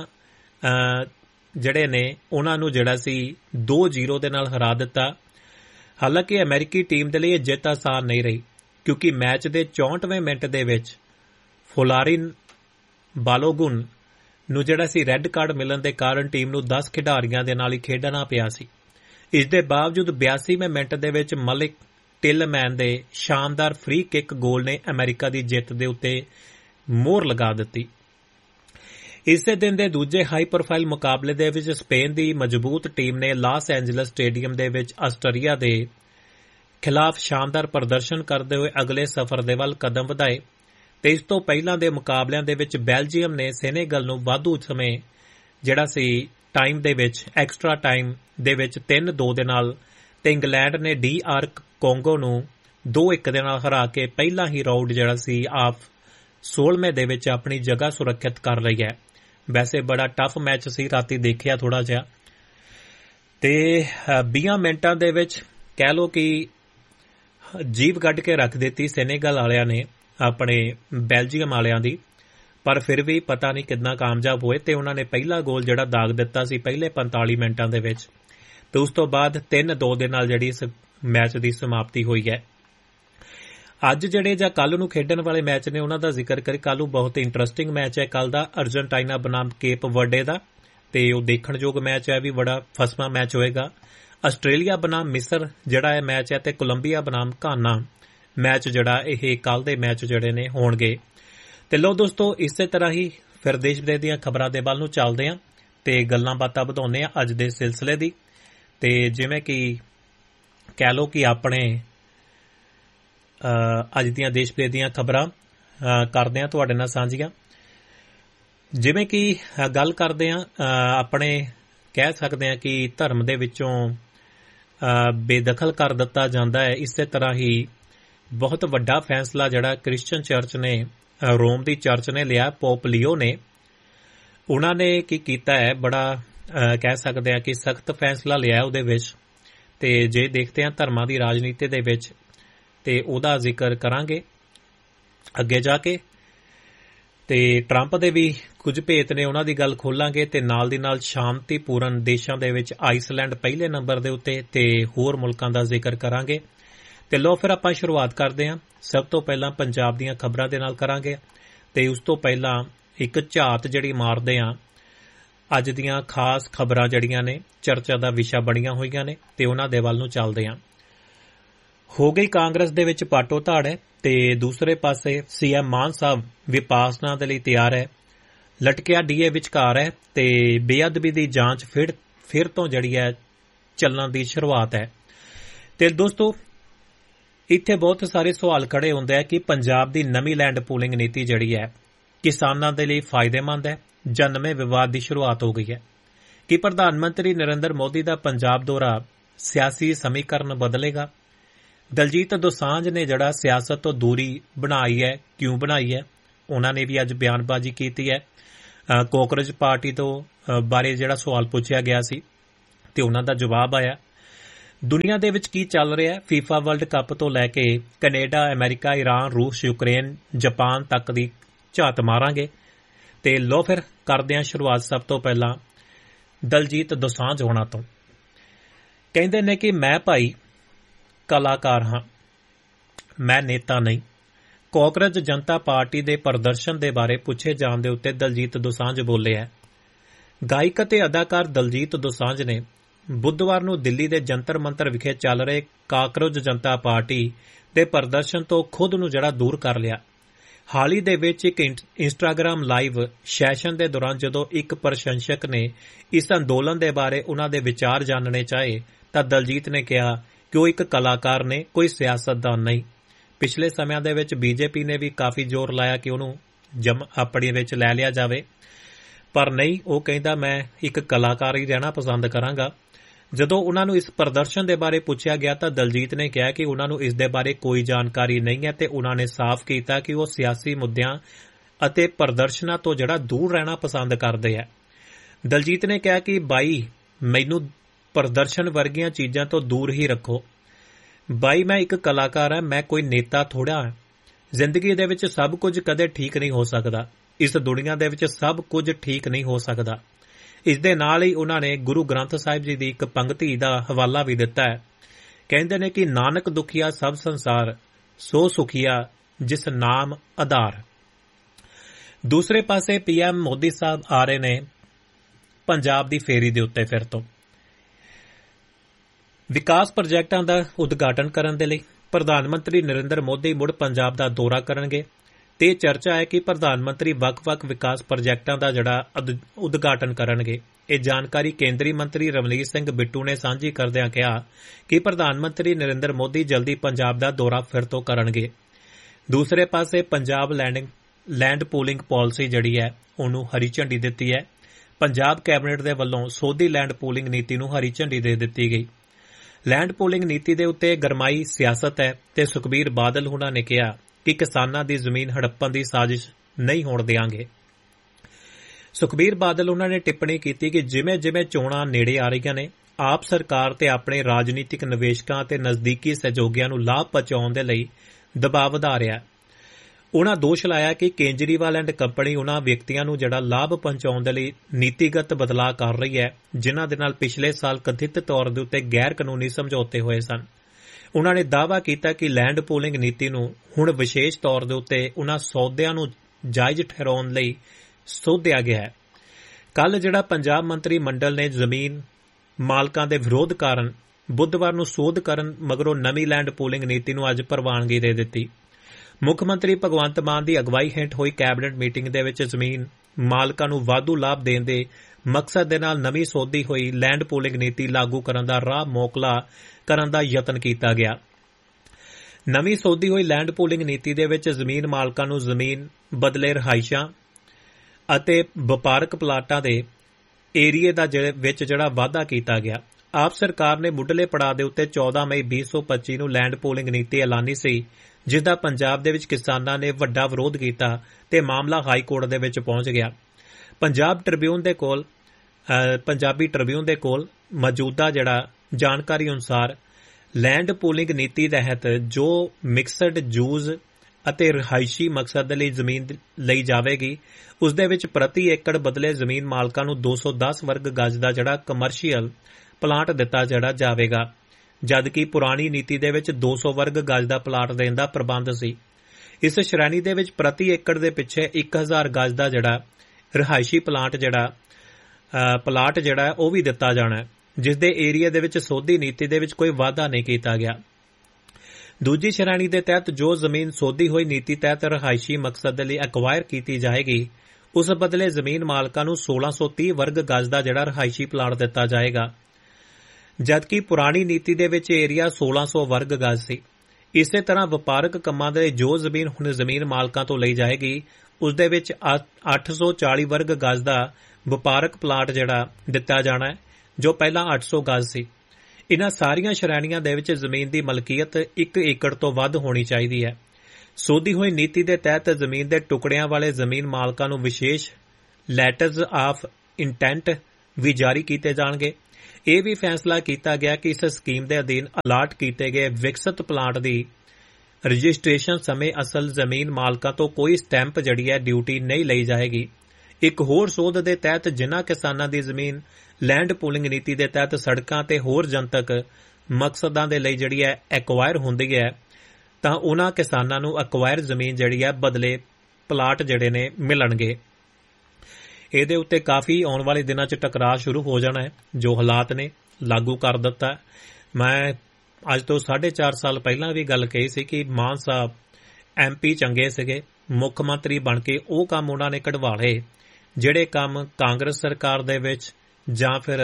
ਜਿਹੜੇ ਨੇ ਉਹਨਾਂ ਨੂੰ ਜਿਹੜਾ ਸੀ 2-0 ਦੇ ਨਾਲ ਹਰਾ ਦਿੱਤਾ। ਹਾਲਾਂਕਿ ਅਮਰੀਕੀ ਟੀਮ ਦੇ ਲਈ ਇਹ ਜਿੱਤ ਆਸਾਨ ਨਹੀਂ ਰਹੀ, ਕਿਉਂਕਿ ਮੈਚ ਦੇ 64ਵੇਂ ਮਿੰਟ ਦੇ ਵਿੱਚ ਫੋਲਾਰਿਨ ਬਾਲੋਗੁਨ ਨੂੰ ਜਿਹੜਾ ਸੀ ਰੈੱਡ ਕਾਰਡ ਮਿਲਣ ਦੇ ਕਾਰਨ ਟੀਮ ਨੂੰ 10 ਖਿਡਾਰੀਆਂ ਦੇ ਨਾਲ ਹੀ ਖੇਡਣਾ ਪਿਆ ਸੀ। ਇਸ ਦੇ ਬਾਵਜੂਦ 82ਵੇਂ ਮਿੰਟ ਦੇ ਵਿੱਚ ਮਲਿਕ ਟਿਲਮੈਨ ਦੇ ਸ਼ਾਨਦਾਰ ਫ੍ਰੀ ਕਿੱਕ ਗੋਲ ਨੇ ਅਮਰੀਕਾ ਦੀ ਜਿੱਤ ਦੇ ਉੱਤੇ ਮੋਹਰ ਲਗਾ ਦਿੱਤੀ। ਇਸੇ ਦਿਨ ਦੇ ਦੂਜੇ ਹਾਈ ਪ੍ਰੋਫਾਈਲ ਮੁਕਾਬਲੇ ਦੇ ਵਿੱਚ ਸਪੇਨ ਦੀ ਮਜ਼ਬੂਤ ਟੀਮ ਨੇ ਲਾਸ ਐਂਜਲਸ ਸਟੇਡੀਅਮ ਦੇ ਵਿੱਚ ਆਸਟਰੀਆ ਦੇ ਖਿਲਾਫ ਸ਼ਾਨਦਾਰ ਪ੍ਰਦਰਸ਼ਨ ਕਰਦੇ ਹੋਏ ਅਗਲੇ ਸਫ਼ਰ ਦੇ ਵੱਲ ਕਦਮ ਵਧਾਏ ਤੇ ਇਸ ਤੋਂ ਪਹਿਲਾਂ ਦੇ ਮੁਕਾਬਲਿਆਂ ਦੇ ਵਿੱਚ ਬੈਲਜੀਅਮ ਨੇ ਸੈਨੇਗਲ ਨੂੰ ਵਾਧੂ ਸਮੇਂ ਜਿਹੜਾ ਸੀ ਟਾਈਮ ਦੇ ਵਿੱਚ ਐਕਸਟਰਾ ਟਾਈਮ ਦੇ ਵਿੱਚ 3-2 ਦੇ ਨਾਲ ਤੇ ਇੰਗਲੈਂਡ ਨੇ DR ਕੋਂਗੋ ਨੂੰ 2-1 ਦੇ ਨਾਲ ਹਰਾ ਕੇ ਪਹਿਲਾ ਹੀ ਰਾਊਂਡ ਜਿਹੜਾ ਸੀ ਆਪ 16ਵੇਂ ਦੇ ਵਿੱਚ ਆਪਣੀ ਜਗ੍ਹਾ ਸੁਰੱਖਿਅਤ ਕਰ ਲਈ ਹੈ। ਵੈਸੇ ਬੜਾ ਟਫ ਮੈਚ ਸੀ, ਰਾਤੀ ਦੇਖਿਆ ਥੋੜਾ ਜਿਹਾ ਤੇ 20 ਮਿੰਟਾਂ ਦੇ ਵਿੱਚ ਕਹਿ ਲਓ ਕਿ ਜੀਭ ਕੱਢ ਕੇ ਰੱਖ ਦਿੱਤੀ ਸੈਨੇਗਲ ਵਾਲਿਆਂ ਨੇ ਆਪਣੇ ਬੈਲਜੀਅਮ ਵਾਲਿਆਂ ਦੀ, ਪਰ ਫਿਰ ਵੀ ਪਤਾ ਨਹੀਂ ਕਿੰਨਾ ਕਾਮਯਾਬ ਹੋਏ ਤੇ ਉਹਨਾਂ ਨੇ ਪਹਿਲਾ ਗੋਲ ਜਿਹੜਾ ਦਾਗ ਦਿੱਤਾ ਸੀ ਪਹਿਲੇ 45 ਮਿੰਟਾਂ ਦੇ ਵਿੱਚ ਤੇ ਉਸ ਤੋਂ ਬਾਅਦ 3-2 ਦੇ ਨਾਲ ਜਿਹੜੀ ਇਸ ਮੈਚ ਦੀ ਸਮਾਪਤੀ ਹੋਈ ਹੈ। ਅੱਜ ਜਿਹੜੇ ਜਾਂ ਕੱਲ ਨੂੰ ਖੇਡਣ ਵਾਲੇ ਮੈਚ ਨੇ ਉਹਨਾਂ ਦਾ ਜ਼ਿਕਰ ਕਰੀ। ਕੱਲ ਨੂੰ ਬਹੁਤ ਇੰਟਰਸਟਿੰਗ ਮੈਚ ਹੈ ਕੱਲ ਦਾ, ਅਰਜਨਟਾਈਨਾ ਬਨਾਮ ਕੇਪ ਵਰਡੇ ਦਾ ਤੇ ਉਹ ਦੇਖਣਯੋਗ ਮੈਚ ਹੈ, ਵੀ ਬੜਾ ਫਸਵਾਂ ਮੈਚ ਹੋਏਗਾ। ਆਸਟ੍ਰੇਲੀਆ ਬਨਾਮ ਮਿਸਰ ਜਿਹੜਾ ਇਹ ਮੈਚ ਹੈ ਤੇ ਕੋਲੰਬੀਆ ਬਨਾਮ ਘਾਨਾ ਮੈਚ ਜਿਹੜਾ ਇਹ ਕੱਲ ਦੇ ਮੈਚ ਜਿਹੜੇ ਨੇ ਹੋਣਗੇ। ਤੇ ਲਓ ਦੋਸਤੋ, ਇਸੇ ਤਰ੍ਹਾਂ ਹੀ ਫਿਰ ਦੇਸ਼ ਵਿਦੇਸ਼ ਦੀਆਂ ਖਬਰਾਂ ਦੇ ਵੱਲ ਨੂੰ ਚੱਲਦੇ ਹਾਂ ਤੇ ਗੱਲਾਂ ਬਾਤਾਂ ਵਧਾਉਂਦੇ ਹਾਂ ਅੱਜ ਦੇ ਸਿਲਸਿਲੇ ਦੀ। ਤੇ ਜਿਵੇਂ ਕਿ ਕਹਿ ਲਓ ਕਿ ਆਪਣੇ ਅੱਜ ਦੀਆਂ ਦੇਸ਼ ਵਿਦੇਸ਼ ਦੀਆਂ ਖਬਰਾਂ ਕਰਦੇ ਹਾਂ ਤੁਹਾਡੇ ਨਾਲ ਸਾਂਝੀਆਂ। ਜਿਵੇਂ ਕਿ ਗੱਲ ਕਰਦੇ ਹਾਂ ਆਪਣੇ ਕਹਿ ਸਕਦੇ ਹਾਂ ਕਿ ਧਰਮ ਦੇ ਵਿੱਚੋਂ ਬੇਦਖਲ ਕਰ ਦਿੱਤਾ ਜਾਂਦਾ ਹੈ। ਇਸੇ ਤਰ੍ਹਾਂ ਹੀ ਬਹੁਤ ਵੱਡਾ ਫੈਸਲਾ ਜਿਹੜਾ ਕ੍ਰਿਸਚੀਅਨ ਚਰਚ ਨੇ, ਰੋਮ ਦੀ ਚਰਚ ਨੇ ਲਿਆ, ਪੋਪ ਲੀਓ ਨੇ, ਉਹਨਾਂ ਨੇ ਕੀ ਕੀਤਾ ਹੈ, ਬੜਾ ਕਹਿ ਸਕਦੇ ਹਾਂ ਕਿ ਸਖਤ ਫੈਸਲਾ ਲਿਆ ਉਹਦੇ ਵਿੱਚ। ਤੇ ਜੇ ਦੇਖਦੇ ਹਾਂ ਧਰਮਾਂ ਦੀ ਰਾਜਨੀਤੀ ਦੇ ਵਿੱਚ ਤੇ ਉਹਦਾ ਜ਼ਿਕਰ ਕਰਾਂਗੇ ਅੱਗੇ ਜਾ ਕੇ। ਤੇ ਟਰੰਪ ਦੇ ਵੀ ਕੁਝ ਭੇਤ ਨੇ, ਉਹਨਾਂ ਦੀ ਗੱਲ ਖੋਲਾਂਗੇ ਤੇ ਨਾਲ ਦੀ ਨਾਲ ਸ਼ਾਂਤੀਪੂਰਨ ਦੇਸ਼ਾਂ ਦੇ ਵਿੱਚ ਆਈਸਲੈਂਡ ਪਹਿਲੇ ਨੰਬਰ ਦੇ ਉੱਤੇ ਤੇ ਹੋਰ ਮੁਲਕਾਂ ਦਾ ਜ਼ਿਕਰ ਕਰਾਂਗੇ। ਤੇ ਲਓ ਫਿਰ ਆਪਾਂ ਸ਼ੁਰੂਆਤ ਕਰਦੇ ਹਾਂ। ਸਭ ਤੋਂ ਪਹਿਲਾਂ ਪੰਜਾਬ ਦੀਆਂ ਖਬਰਾਂ ਦੇ ਨਾਲ ਕਰਾਂਗੇ ਤੇ ਉਸ ਤੋਂ ਪਹਿਲਾਂ ਇੱਕ ਝਾਤ ਜਿਹੜੀ ਮਾਰਦੇ ਹਾਂ ਅੱਜ ਦੀਆਂ ਖਾਸ ਖਬਰਾਂ ਜਿਹੜੀਆਂ ਨੇ ਚਰਚਾ ਦਾ ਵਿਸ਼ਾ ਬਣੀਆਂ ਹੋਈਆਂ ਨੇ ਤੇ ਉਹਨਾਂ ਦੇ ਵੱਲ ਨੂੰ ਚੱਲਦੇ ਹਾਂ। ਹੋ ਗਈ ਕਾਂਗਰਸ ਦੇ ਵਿੱਚ ਪਾਟੋ ਧਾੜ ਹੈ ਤੇ ਦੂਸਰੇ ਪਾਸੇ CM ਮਾਨ ਸਾਹਿਬ ਵਿਪਾਸਨਾ ਦੇ ਲਈ ਤਿਆਰ ਹੈ। ਲਟਕਿਆ DA ਵਿਚਕਾਰ ਹੈ ਤੇ ਬੇਅਦਬੀ ਦੀ ਜਾਂਚ ਫਿਰ ਤੋਂ ਜਿਹੜੀ ਹੈ ਚੱਲਣ ਦੀ ਸ਼ੁਰੂਆਤ ਹੈ। ਤੇ ਦੋਸਤੋ, ਇੱਥੇ ਬਹੁਤ ਸਾਰੇ ਸਵਾਲ ਖੜੇ ਹੁੰਦੇ ਆ ਕਿ ਪੰਜਾਬ ਦੀ ਨਵੀਂ ਲੈਂਡ ਪੂਲਿੰਗ ਨੀਤੀ ਜਿਹੜੀ ਹੈ ਕਿਸਾਨਾਂ ਦੇ ਲਈ ਫਾਇਦੇਮੰਦ ਹੈ ਜਾਂ ਨਵੇਂ ਵਿਵਾਦ ਦੀ ਸ਼ੁਰੂਆਤ ਹੋ ਗਈ ਹੈ। ਕਿ ਪ੍ਰਧਾਨ ਮੰਤਰੀ ਨਰਿੰਦਰ ਮੋਦੀ ਦਾ ਪੰਜਾਬ ਦੌਰਾ ਸਿਆਸੀ ਸਮੀਕਰਨ ਬਦਲੇਗਾ? ਦਲਜੀਤ ਦੋਸਾਂਝ ਨੇ ਜਿਹੜਾ ਸਿਆਸਤ ਤੋਂ ਦੂਰੀ ਬਣਾਈ ਹੈ, ਕਿਉਂ ਬਣਾਈ ਹੈ? ਉਹਨਾਂ ਨੇ ਵੀ ਅੱਜ ਬਿਆਨਬਾਜ਼ੀ ਕੀਤੀ ਹੈ। ਕਾਂਗਰਸ ਪਾਰਟੀ ਤੋਂ ਬਾਰੇ ਜਿਹੜਾ ਸਵਾਲ ਪੁੱਛਿਆ ਗਿਆ ਸੀ ਤੇ ਉਹਨਾਂ ਦਾ ਜਵਾਬ ਆਇਆ। ਦੁਨੀਆ ਦੇ ਵਿੱਚ ਕੀ ਚੱਲ ਰਿਹਾ? ਫੀਫਾ ਵਰਲਡ ਕੱਪ ਤੋਂ ਲੈ ਕੇ ਕੈਨੇਡਾ, ਅਮਰੀਕਾ, ਈਰਾਨ, ਰੂਸ, ਯੂਕਰੇਨ, ਜਾਪਾਨ ਤੱਕ ਦੀ ਝਾਤ ਮਾਰਾਂਗੇ। ਤੇ ਲੋ ਫਿਰ ਕਰਦੇ ਹਾਂ ਸ਼ੁਰੂਆਤ ਸਭ ਤੋਂ ਪਹਿਲਾਂ ਦਲਜੀਤ ਦੋਸਾਂਝ ਹੋਣਾ ਤੋਂ। ਕਹਿੰਦੇ ਨੇ ਕਿ ਮੈਂ ਭਾਈ ਕਲਾਕਾਰ ਹਾਂ, ਮੈਂ ਨੇਤਾ ਨਹੀਂ। ਕਾਂਗਰਸ ਜਨਤਾ ਪਾਰਟੀ ਦੇ ਪ੍ਰਦਰਸ਼ਨ ਦੇ ਬਾਰੇ ਪੁੱਛੇ ਜਾਣ ਦੇ ਉੱਤੇ ਦਲਜੀਤ ਦੋਸਾਂਝ ਬੋਲੇ ਹੈ। ਗਾਇਕ ਅਤੇ ਅਦਾਕਾਰ ਦਲਜੀਤ ਦੋਸਾਂਝ ਨੇ ਬੁੱਧਵਾਰ ਨੂੰ ਦਿੱਲੀ ਦੇ ਜੰਤਰ ਮੰਤਰ ਵਿਖੇ ਚੱਲ ਰਹੇ ਕਾਂਗਰਸ ਜਨਤਾ ਪਾਰਟੀ ਦੇ ਪ੍ਰਦਰਸ਼ਨ ਤੋਂ ਖੁਦ ਨੂੰ ਜਿਹੜਾ ਦੂਰ ਕਰ ਲਿਆ। ਹਾਲ ਹੀ ਦੇ ਵਿੱਚ ਇੱਕ ਇੰਸਟਾਗ੍ਰਾਮ ਲਾਈਵ ਸੈਸ਼ਨ ਦੇ ਦੌਰਾਨ ਜਦੋਂ ਇੱਕ ਪ੍ਰਸ਼ੰਸਕ ਨੇ ਇਸ ਅੰਦੋਲਨ ਦੇ ਬਾਰੇ ਉਹਨਾਂ ਦੇ ਵਿਚਾਰ ਜਾਣਨੇ ਚਾਹੇ ਤਾਂ ਦਲਜੀਤ ਨੇ ਕਿਹਾ ਕਿ ਉਹ ਇੱਕ ਕਲਾਕਾਰ ਨੇ, ਕੋਈ ਸਿਆਸਤਦਾਨ ਨਹੀਂ। ਪਿਛਲੇ ਸਮਿਆਂ ਦੇ ਵਿੱਚ ਬੀਜੇਪੀ ਨੇ ਵੀ ਕਾਫੀ ਜ਼ੋਰ ਲਾਇਆ ਕਿ ਉਹਨੂੰ ਆਪਣੇ ਵਿੱਚ ਲੈ ਲਿਆ ਜਾਵੇ, ਪਰ ਨਹੀਂ, ਉਹ ਕਹਿੰਦਾ ਮੈਂ ਇੱਕ ਕਲਾਕਾਰ ਹੀ ਰਹਿਣਾ ਪਸੰਦ ਕਰਾਂਗਾ। ਜਦੋਂ ਉਹਨਾਂ ਨੂੰ ਇਸ ਪ੍ਰਦਰਸ਼ਨ ਦੇ ਬਾਰੇ ਪੁੱਛਿਆ ਗਿਆ ਤਾਂ ਦਲਜੀਤ ਨੇ ਕਿਹਾ ਕਿ ਉਹਨਾਂ ਨੂੰ ਇਸ ਦੇ ਬਾਰੇ ਕੋਈ ਜਾਣਕਾਰੀ ਨਹੀਂ ਹੈ ਤੇ ਉਹਨਾਂ ਨੇ ਸਾਫ਼ ਕੀਤਾ ਕਿ ਉਹ ਸਿਆਸੀ ਮੁੱਦਿਆਂ ਅਤੇ ਪ੍ਰਦਰਸ਼ਨਾਂ ਤੋਂ ਜਿਹੜਾ ਦੂਰ ਰਹਿਣਾ ਪਸੰਦ ਕਰਦੇ ਹੈ। ਦਲਜੀਤ ਨੇ ਕਿਹਾ ਕਿ ਬਾਈ, ਮੈਨੂੰ ਪ੍ਰਦਰਸ਼ਨ ਵਰਗੀਆਂ ਚੀਜ਼ਾਂ ਤੋਂ ਦੂਰ ਹੀ ਰੱਖੋ। ਬਾਈ, ਮੈਂ ਇੱਕ ਕਲਾਕਾਰ ਹਾਂ, ਮੈਂ ਕੋਈ ਨੇਤਾ ਥੋੜ੍ਹਾ ਹਾਂ। ਜ਼ਿੰਦਗੀ ਦੇ ਵਿੱਚ ਸਭ ਕੁਝ ਕਦੇ ਠੀਕ ਨਹੀਂ ਹੋ ਸਕਦਾ। ਇਸ ਦੁਨੀਆ ਦੇ ਵਿੱਚ ਸਭ ਕੁਝ ਠੀਕ ਨਹੀਂ ਹੋ ਸਕਦਾ। ਇਸ ਦੇ ਨਾਲ ਹੀ ਉਹਨਾਂ ਨੇ ਗੁਰੂ ਗ੍ਰੰਥ ਸਾਹਿਬ ਜੀ ਦੀ ਇੱਕ ਪੰਕਤੀ ਦਾ ਹਵਾਲਾ ਵੀ ਦਿੱਤਾ ਹੈ। ਕਹਿੰਦੇ ਨੇ ਕਿ ਨਾਨਕ ਦੁਖੀਆ ਸਭ ਸੰਸਾਰ, ਸੋ ਸੁਖੀਆ ਜਿਸ ਨਾਮ ਆਧਾਰ। ਦੂਸਰੇ ਪਾਸੇ PM ਮੋਦੀ ਸਾਹਿਬ ਆ ਰਹੇ ਨੇ ਪੰਜਾਬ ਦੀ ਫੇਰੀ ਦੇ ਉੱਤੇ ਫਿਰ ਤੋਂ। ਵਿਕਾਸ ਪ੍ਰੋਜੈਕਟਾਂ ਦਾ ਉਦਘਾਟਨ ਕਰਨ ਦੇ ਲਈ ਪ੍ਰਧਾਨ ਮੰਤਰੀ ਨਰਿੰਦਰ ਮੋਦੀ ਮੁੜ ਪੰਜਾਬ ਦਾ ਦੌਰਾ ਕਰਨਗੇ ਤੇ ਚਰਚਾ ਹੈ ਕਿ ਪ੍ਰਧਾਨ ਮੰਤਰੀ ਵੱਖ-ਵੱਖ ਵਿਕਾਸ ਪ੍ਰੋਜੈਕਟਾਂ ਦਾ ਜਿਹੜਾ ਉਦਘਾਟਨ ਕਰਨਗੇ। ਇਹ ਜਾਣਕਾਰੀ ਕੇਂਦਰੀ ਮੰਤਰੀ ਰਮਨੀਤ ਸਿੰਘ ਬਿੱਟੂ ਨੇ ਸਾਂਝੀ ਕਰਦਿਆਂ ਕਿਹਾ ਕਿ ਪ੍ਰਧਾਨ ਮੰਤਰੀ ਨਰਿੰਦਰ ਮੋਦੀ ਜਲਦੀ ਪੰਜਾਬ ਦਾ ਦੌਰਾ ਫਿਰ ਤੋਂ ਕਰਨਗੇ। ਦੂਸਰੇ ਪਾਸੇ ਪੰਜਾਬ ਲੈਂਡ ਪੂਲਿੰਗ ਪਾਲਿਸੀ ਜਿਹੜੀ ਹੈ ਉਹਨੂੰ ਹਰੀ ਝੰਡੀ ਦਿੱਤੀ ਹੈ। ਪੰਜਾਬ ਕੈਬਨਿਟ ਦੇ ਵੱਲੋਂ ਸੋਧੀ ਲੈਂਡ ਪੂਲਿੰਗ ਨੀਤੀ ਨੂੰ ਹਰੀ ਝੰਡੀ ਦੇ ਦਿੱਤੀ ਗਈ। ਲੈਂਡ ਪੂਲਿੰਗ ਨੀਤੀ ਦੇ ਉੱਤੇ ਗਰਮਾਈ ਸਿਆਸਤ ਹੈ ਤੇ ਸੁਖਬੀਰ ਬਾਦਲ ਹੁਣਾਂ ਨੇ ਕਿਹਾ ਕਿ ਕਿਸਾਨਾਂ ਦੀ ਜ਼ਮੀਨ ਹੜੱਪਣ ਦੀ ਸਾਜ਼ਿਸ਼ ਨਹੀਂ ਹੋਣ ਦੇਵਾਂਗੇ। ਸੁਖਬੀਰ ਬਾਦਲ ਉਹਨਾਂ ਨੇ ਟਿੱਪਣੀ ਕੀਤੀ ਕਿ ਜਿਵੇਂ-ਜਿਵੇਂ ਚੋਣਾਂ ਨੇੜੇ ਆ ਰਹੀਆਂ ਨੇ, ਆਪ ਸਰਕਾਰ ਤੇ ਆਪਣੇ ਰਾਜਨੀਤਿਕ ਨਿਵੇਸ਼ਕਾਂ ਤੇ ਨਜ਼ਦੀਕੀ ਸਹਿਯੋਗੀਆਂ ਨੂੰ ਲਾਭ ਪਹੁੰਚਾਉਣ ਦੇ ਲਈ ਦਬਾਅ ਵਧਾ ਰਿਹਾ ਹੈ। ਉਹਨਾਂ ਦੋਸ਼ ਲਾਇਆ ਕਿ ਕੇਜਰੀਵਾਲ ਐਂਡ ਕੰਪਨੀ ਉਹਨਾਂ ਵਿਅਕਤੀਆਂ ਨੂੰ ਜਿਹੜਾ ਲਾਭ ਪਹੁੰਚਾਉਣ ਦੇ ਲਈ ਨੀਤੀਗਤ ਬਦਲਾਅ ਕਰ ਰਹੀ ਹੈ ਜਿਨ੍ਹਾਂ ਦੇ ਨਾਲ ਪਿਛਲੇ ਸਾਲ ਕਥਿਤ ਤੌਰ ਦੇ ਉੱਤੇ ਗੈਰ ਕਾਨੂੰਨੀ ਸਮਝੌਤੇ ਹੋਏ ਸਨ। ਉਹਨਾਂ ਨੇ ਦਾਅਵਾ ਕੀਤਾ ਕਿ ਲੈਂਡ ਪੂਲਿੰਗ ਨੀਤੀ ਨੂੰ ਹੁਣ ਵਿਸ਼ੇਸ਼ ਤੌਰ ਦੇ ਉੱਤੇ ਉਹਨਾਂ ਸੌਦਿਆਂ ਨੂੰ ਜਾਇਜ਼ ਠਹਿਰਾਉਣ ਲਈ ਸੋਧਿਆ ਗਿਆ ਹੈ। ਕੱਲ੍ਹ ਜਿਹੜਾ ਪੰਜਾਬ ਮੰਤਰੀ ਮੰਡਲ ਨੇ ਜ਼ਮੀਨ ਮਾਲਕਾਂ ਦੇ ਵਿਰੋਧ ਕਾਰਨ ਬੁੱਧਵਾਰ ਨੂੰ ਸੋਧ ਕਰਨ ਮਗਰੋਂ ਨਵੀਂ ਲੈਂਡ ਪੂਲਿੰਗ ਨੀਤੀ ਨੂੰ ਅੱਜ ਪ੍ਰਵਾਨਗੀ ਦੇ ਦਿੱਤੀ। ਮੁੱਖ ਮੰਤਰੀ ਭਗਵੰਤ ਮਾਨ ਦੀ ਅਗਵਾਈ ਹੇਠ ਹੋਈ ਕੈਬਨਿਟ ਮੀਟਿੰਗ ਦੇ ਵਿੱਚ ਜ਼ਮੀਨ ਮਾਲਕਾਂ ਨੂੰ ਵਾਧੂ ਲਾਭ ਦੇਣ ਦੇ ਮਕਸਦ ਦੇ ਨਾਲ ਨਵੀਂ ਸੋਧੀ ਹੋਈ ਲੈਂਡ ਪੂਲਿੰਗ ਨੀਤੀ ਲਾਗੂ ਕਰਨ ਦਾ ਰਾਹ ਮੋਕਲਾ ਕਰਨ ਦਾ ਯਤਨ ਕੀਤਾ ਗਿਆ। ਨਵੀਂ ਸੋਧੀ ਹੋਈ ਲੈਂਡ ਪੂਲਿੰਗ ਨੀਤੀ ਦੇ ਵਿੱਚ ਜ਼ਮੀਨ ਮਾਲਕਾਂ ਨੂੰ ਜ਼ਮੀਨ ਬਦਲੇ ਰਿਹਾਇਸ਼ਾਂ ਅਤੇ ਵਪਾਰਕ ਪਲਾਟਾਂ ਦੇ ਏਰੀਏ ਦਾ ਵਿੱਚ ਜਿਹੜਾ ਵਾਧਾ ਕੀਤਾ ਗਿਆ। ਆਪ ਸਰਕਾਰ ਨੇ ਮੁੱਢਲੇ ਪੜਾਅ ਦੇ ਉੱਤੇ 14 ਮਈ 2025 ਨੂੰ ਲੈਂਡ ਪੂਲਿੰਗ ਨੀਤੀ ਐਲਾਨੀ ਸੀ, ਜਿਸ ਦਾ ਪੰਜਾਬ ਦੇ ਵਿੱਚ ਕਿਸਾਨਾਂ ਨੇ ਵੱਡਾ ਵਿਰੋਧ ਕੀਤਾ ਤੇ ਮਾਮਲਾ ਹਾਈ ਕੋਰਟ ਦੇ ਵਿੱਚ ਪਹੁੰਚ ਗਿਆ। ਪੰਜਾਬੀ ਟ੍ਰਿਬਿਊਨ ਦੇ ਕੋਲ ਮੌਜੂਦਾ ਜਿਹੜਾ ਜਾਣਕਾਰੀ ਅਨੁਸਾਰ ਲੈਂਡ ਪੂਲਿੰਗ ਨੀਤੀ ਤਹਿਤ ਜੋ ਮਿਕਸਡ ਯੂਜ਼ ਅਤੇ ਰਿਹਾਇਸ਼ੀ ਮਕਸਦ ਲਈ ਜ਼ਮੀਨ ਲਈ ਜਾਵੇਗੀ, ਉਸ ਦੇ ਵਿੱਚ ਪ੍ਰਤੀ ਏਕੜ ਬਦਲੇ ਜ਼ਮੀਨ ਮਾਲਕਾਂ ਨੂੰ 210 ਵਰਗ ਗਜ ਦਾ ਜਿਹੜਾ ਕਮਰਸ਼ੀਅਲ ਪਲਾਟ ਦਿੱਤਾ ਜਿਹੜਾ ਜਾਵੇਗਾ, ਜਦਕਿ ਪੁਰਾਣੀ ਨੀਤੀ ਦੇ ਵਿੱਚ 200 ਵਰਗ ਗਜ ਦਾ ਪਲਾਟ ਦੇਣ ਦਾ ਪ੍ਰਬੰਧ ਸੀ। ਇਸ ਸ਼੍ਰੇਣੀ ਦੇ ਵਿੱਚ ਪ੍ਰਤੀ ਏਕੜ ਦੇ ਪਿੱਛੇ 1000 ਗਜ ਦਾ ਜਿਹੜਾ ਰਿਹਾਇਸ਼ੀ ਪਲਾਟ ਜਿਹੜਾ ਉਹ ਵੀ ਦਿੱਤਾ ਜਾਣਾ, ਜਿਸ ਦੇ ਏਰੀਆ ਦੇ ਵਿੱਚ ਸੋਧੀ ਨੀਤੀ ਦੇ ਵਿੱਚ ਕੋਈ ਵਾਧਾ ਨਹੀਂ ਕੀਤਾ ਗਿਆ। ਦੂਜੀ ਸ਼੍ਰੇਣੀ ਦੇ ਤਹਿਤ ਜੋ ਜ਼ਮੀਨ ਸੋਧੀ ਹੋਈ ਨੀਤੀ ਤਹਿਤ ਰਿਹਾਇਸ਼ੀ ਮਕਸਦ ਲਈ ਐਕਵਾਇਰ ਕੀਤੀ ਜਾਏਗੀ, ਉਸ ਬਦਲੇ ਜ਼ਮੀਨ ਮਾਲਕਾਂ ਨੂੰ 1630 ਵਰਗ ਗਜ ਦਾ ਜਿਹੜਾ ਰਿਹਾਇਸ਼ੀ ਪਲਾਟ ਦਿੱਤਾ ਜਾਏਗਾ, ਜਦਕਿ ਪੁਰਾਣੀ ਨੀਤੀ ਦੇ ਵਿੱਚ ਏਰੀਆ 1600 ਵਰਗ ਗਜ ਸੀ। ਇਸੇ ਤਰ੍ਹਾਂ ਵਪਾਰਕ ਕੰਮਾਂ ਦੇ ਜੋ ਜ਼ਮੀਨ ਹੁਣ ਜ਼ਮੀਨ ਮਾਲਕਾਂ ਤੋਂ ਲਈ ਜਾਏਗੀ, ਉਸ ਦੇ ਵਿੱਚ 840 ਵਰਗ ਗਜ ਦਾ ਵਪਾਰਕ ਪਲਾਟ ਜਿਹੜਾ ਦਿੱਤਾ ਜਾਣਾ ਹੈ, ਜੋ ਪਹਿਲਾਂ 800 ਗਜ ਸੀ। ਇਨ੍ਹਾਂ ਸਾਰੀਆਂ ਸ਼੍ਰੇਣੀਆਂ ਦੇ ਵਿੱਚ ਜ਼ਮੀਨ ਦੀ ਮਲਕੀਅਤ 1 ਏਕੜ ਤੋਂ ਵੱਧ ਹੋਣੀ ਚਾਹੀਦੀ ਹੈ। ਸੋਧੀ ਹੋਈ ਨੀਤੀ ਦੇ ਤਹਿਤ ਜ਼ਮੀਨ ਦੇ ਟੁਕੜਿਆਂ ਵਾਲੇ ਜ਼ਮੀਨ ਮਾਲਕਾਂ ਨੂੰ ਵਿਸ਼ੇਸ਼ ਲੈਟਰਜ਼ ਆਫ ਇੰਟੈਂਟ ਵੀ ਜਾਰੀ ਕੀਤੇ ਜਾਣਗੇ। ਇਹ ਵੀ ਫੈਸਲਾ ਕੀਤਾ ਗਿਆ ਕਿ ਇਸ ਸਕੀਮ ਦੇ ਅਧੀਨ ਅਲਾਟ ਕੀਤੇ ਗਏ ਵਿਕਸਿਤ ਪਲਾਂਟ ਦੀ ਰਜਿਸਟ੍ਰੇਸ਼ਨ ਸਮੇਂ ਅਸਲ ਜ਼ਮੀਨ ਮਾਲਕਾਂ ਤੋਂ ਕੋਈ ਸਟੈਂਪ ਜਿਹੜੀ ਹੈ ਡਿਊਟੀ ਨਹੀਂ ਲਈ ਜਾਏਗੀ। ਇੱਕ ਹੋਰ ਸੋਧ ਦੇ ਤਹਿਤ ਜਿਨ੍ਹਾਂ ਕਿਸਾਨਾਂ ਦੀ ਜ਼ਮੀਨ ਲੈਂਡ ਪੂਲਿੰਗ ਨੀਤੀ ਦੇ ਤਹਿਤ ਸੜਕਾਂ ਤੇ ਹੋਰ ਜਨਤਕ ਮਕਸਦਾਂ ਦੇ ਲਈ ਜਿਹੜੀ ਹੈ ਐਕਵਾਇਰ ਹੁੰਦੀ ਹੈ ਤਾਂ ਉਹਨਾਂ ਕਿਸਾਨਾਂ ਨੂੰ ਐਕਵਾਇਰ ਜ਼ਮੀਨ ਜਿਹੜੀ ਹੈ ਬਦਲੇ ਪਲਾਟ ਜਿਹੜੇ ਨੇ ਮਿਲਣਗੇ। ਇਹਦੇ ਉੱਤੇ ਕਾਫੀ ਆਉਣ ਵਾਲੇ ਦਿਨਾਂ 'ਚ ਟਕਰਾਅ ਸ਼ੁਰੂ ਹੋ ਜਾਣਾ ਹੈ। ਜੋ ਹਾਲਾਤ ਨੇ ਲਾਗੂ ਕਰ ਦਿੱਤਾ। ਮੈਂ ਅੱਜ ਤੋਂ 4.5 ਸਾਲ ਪਹਿਲਾਂ ਵੀ ਗੱਲ ਕਹੀ ਸੀ ਕਿ ਮਾਨ ਸਾਹਿਬ MP ਚੰਗੇ ਸੀਗੇ, ਮੁੱਖ ਮੰਤਰੀ ਬਣ ਕੇ ਉਹ ਕੰਮ ਉਹਨਾਂ ਨੇ ਕਢਵਾ ਲਏ ਜਿਹੜੇ ਕੰਮ ਕਾਂਗਰਸ ਸਰਕਾਰ ਦੇ ਵਿੱਚ ਜਾਂ ਫਿਰ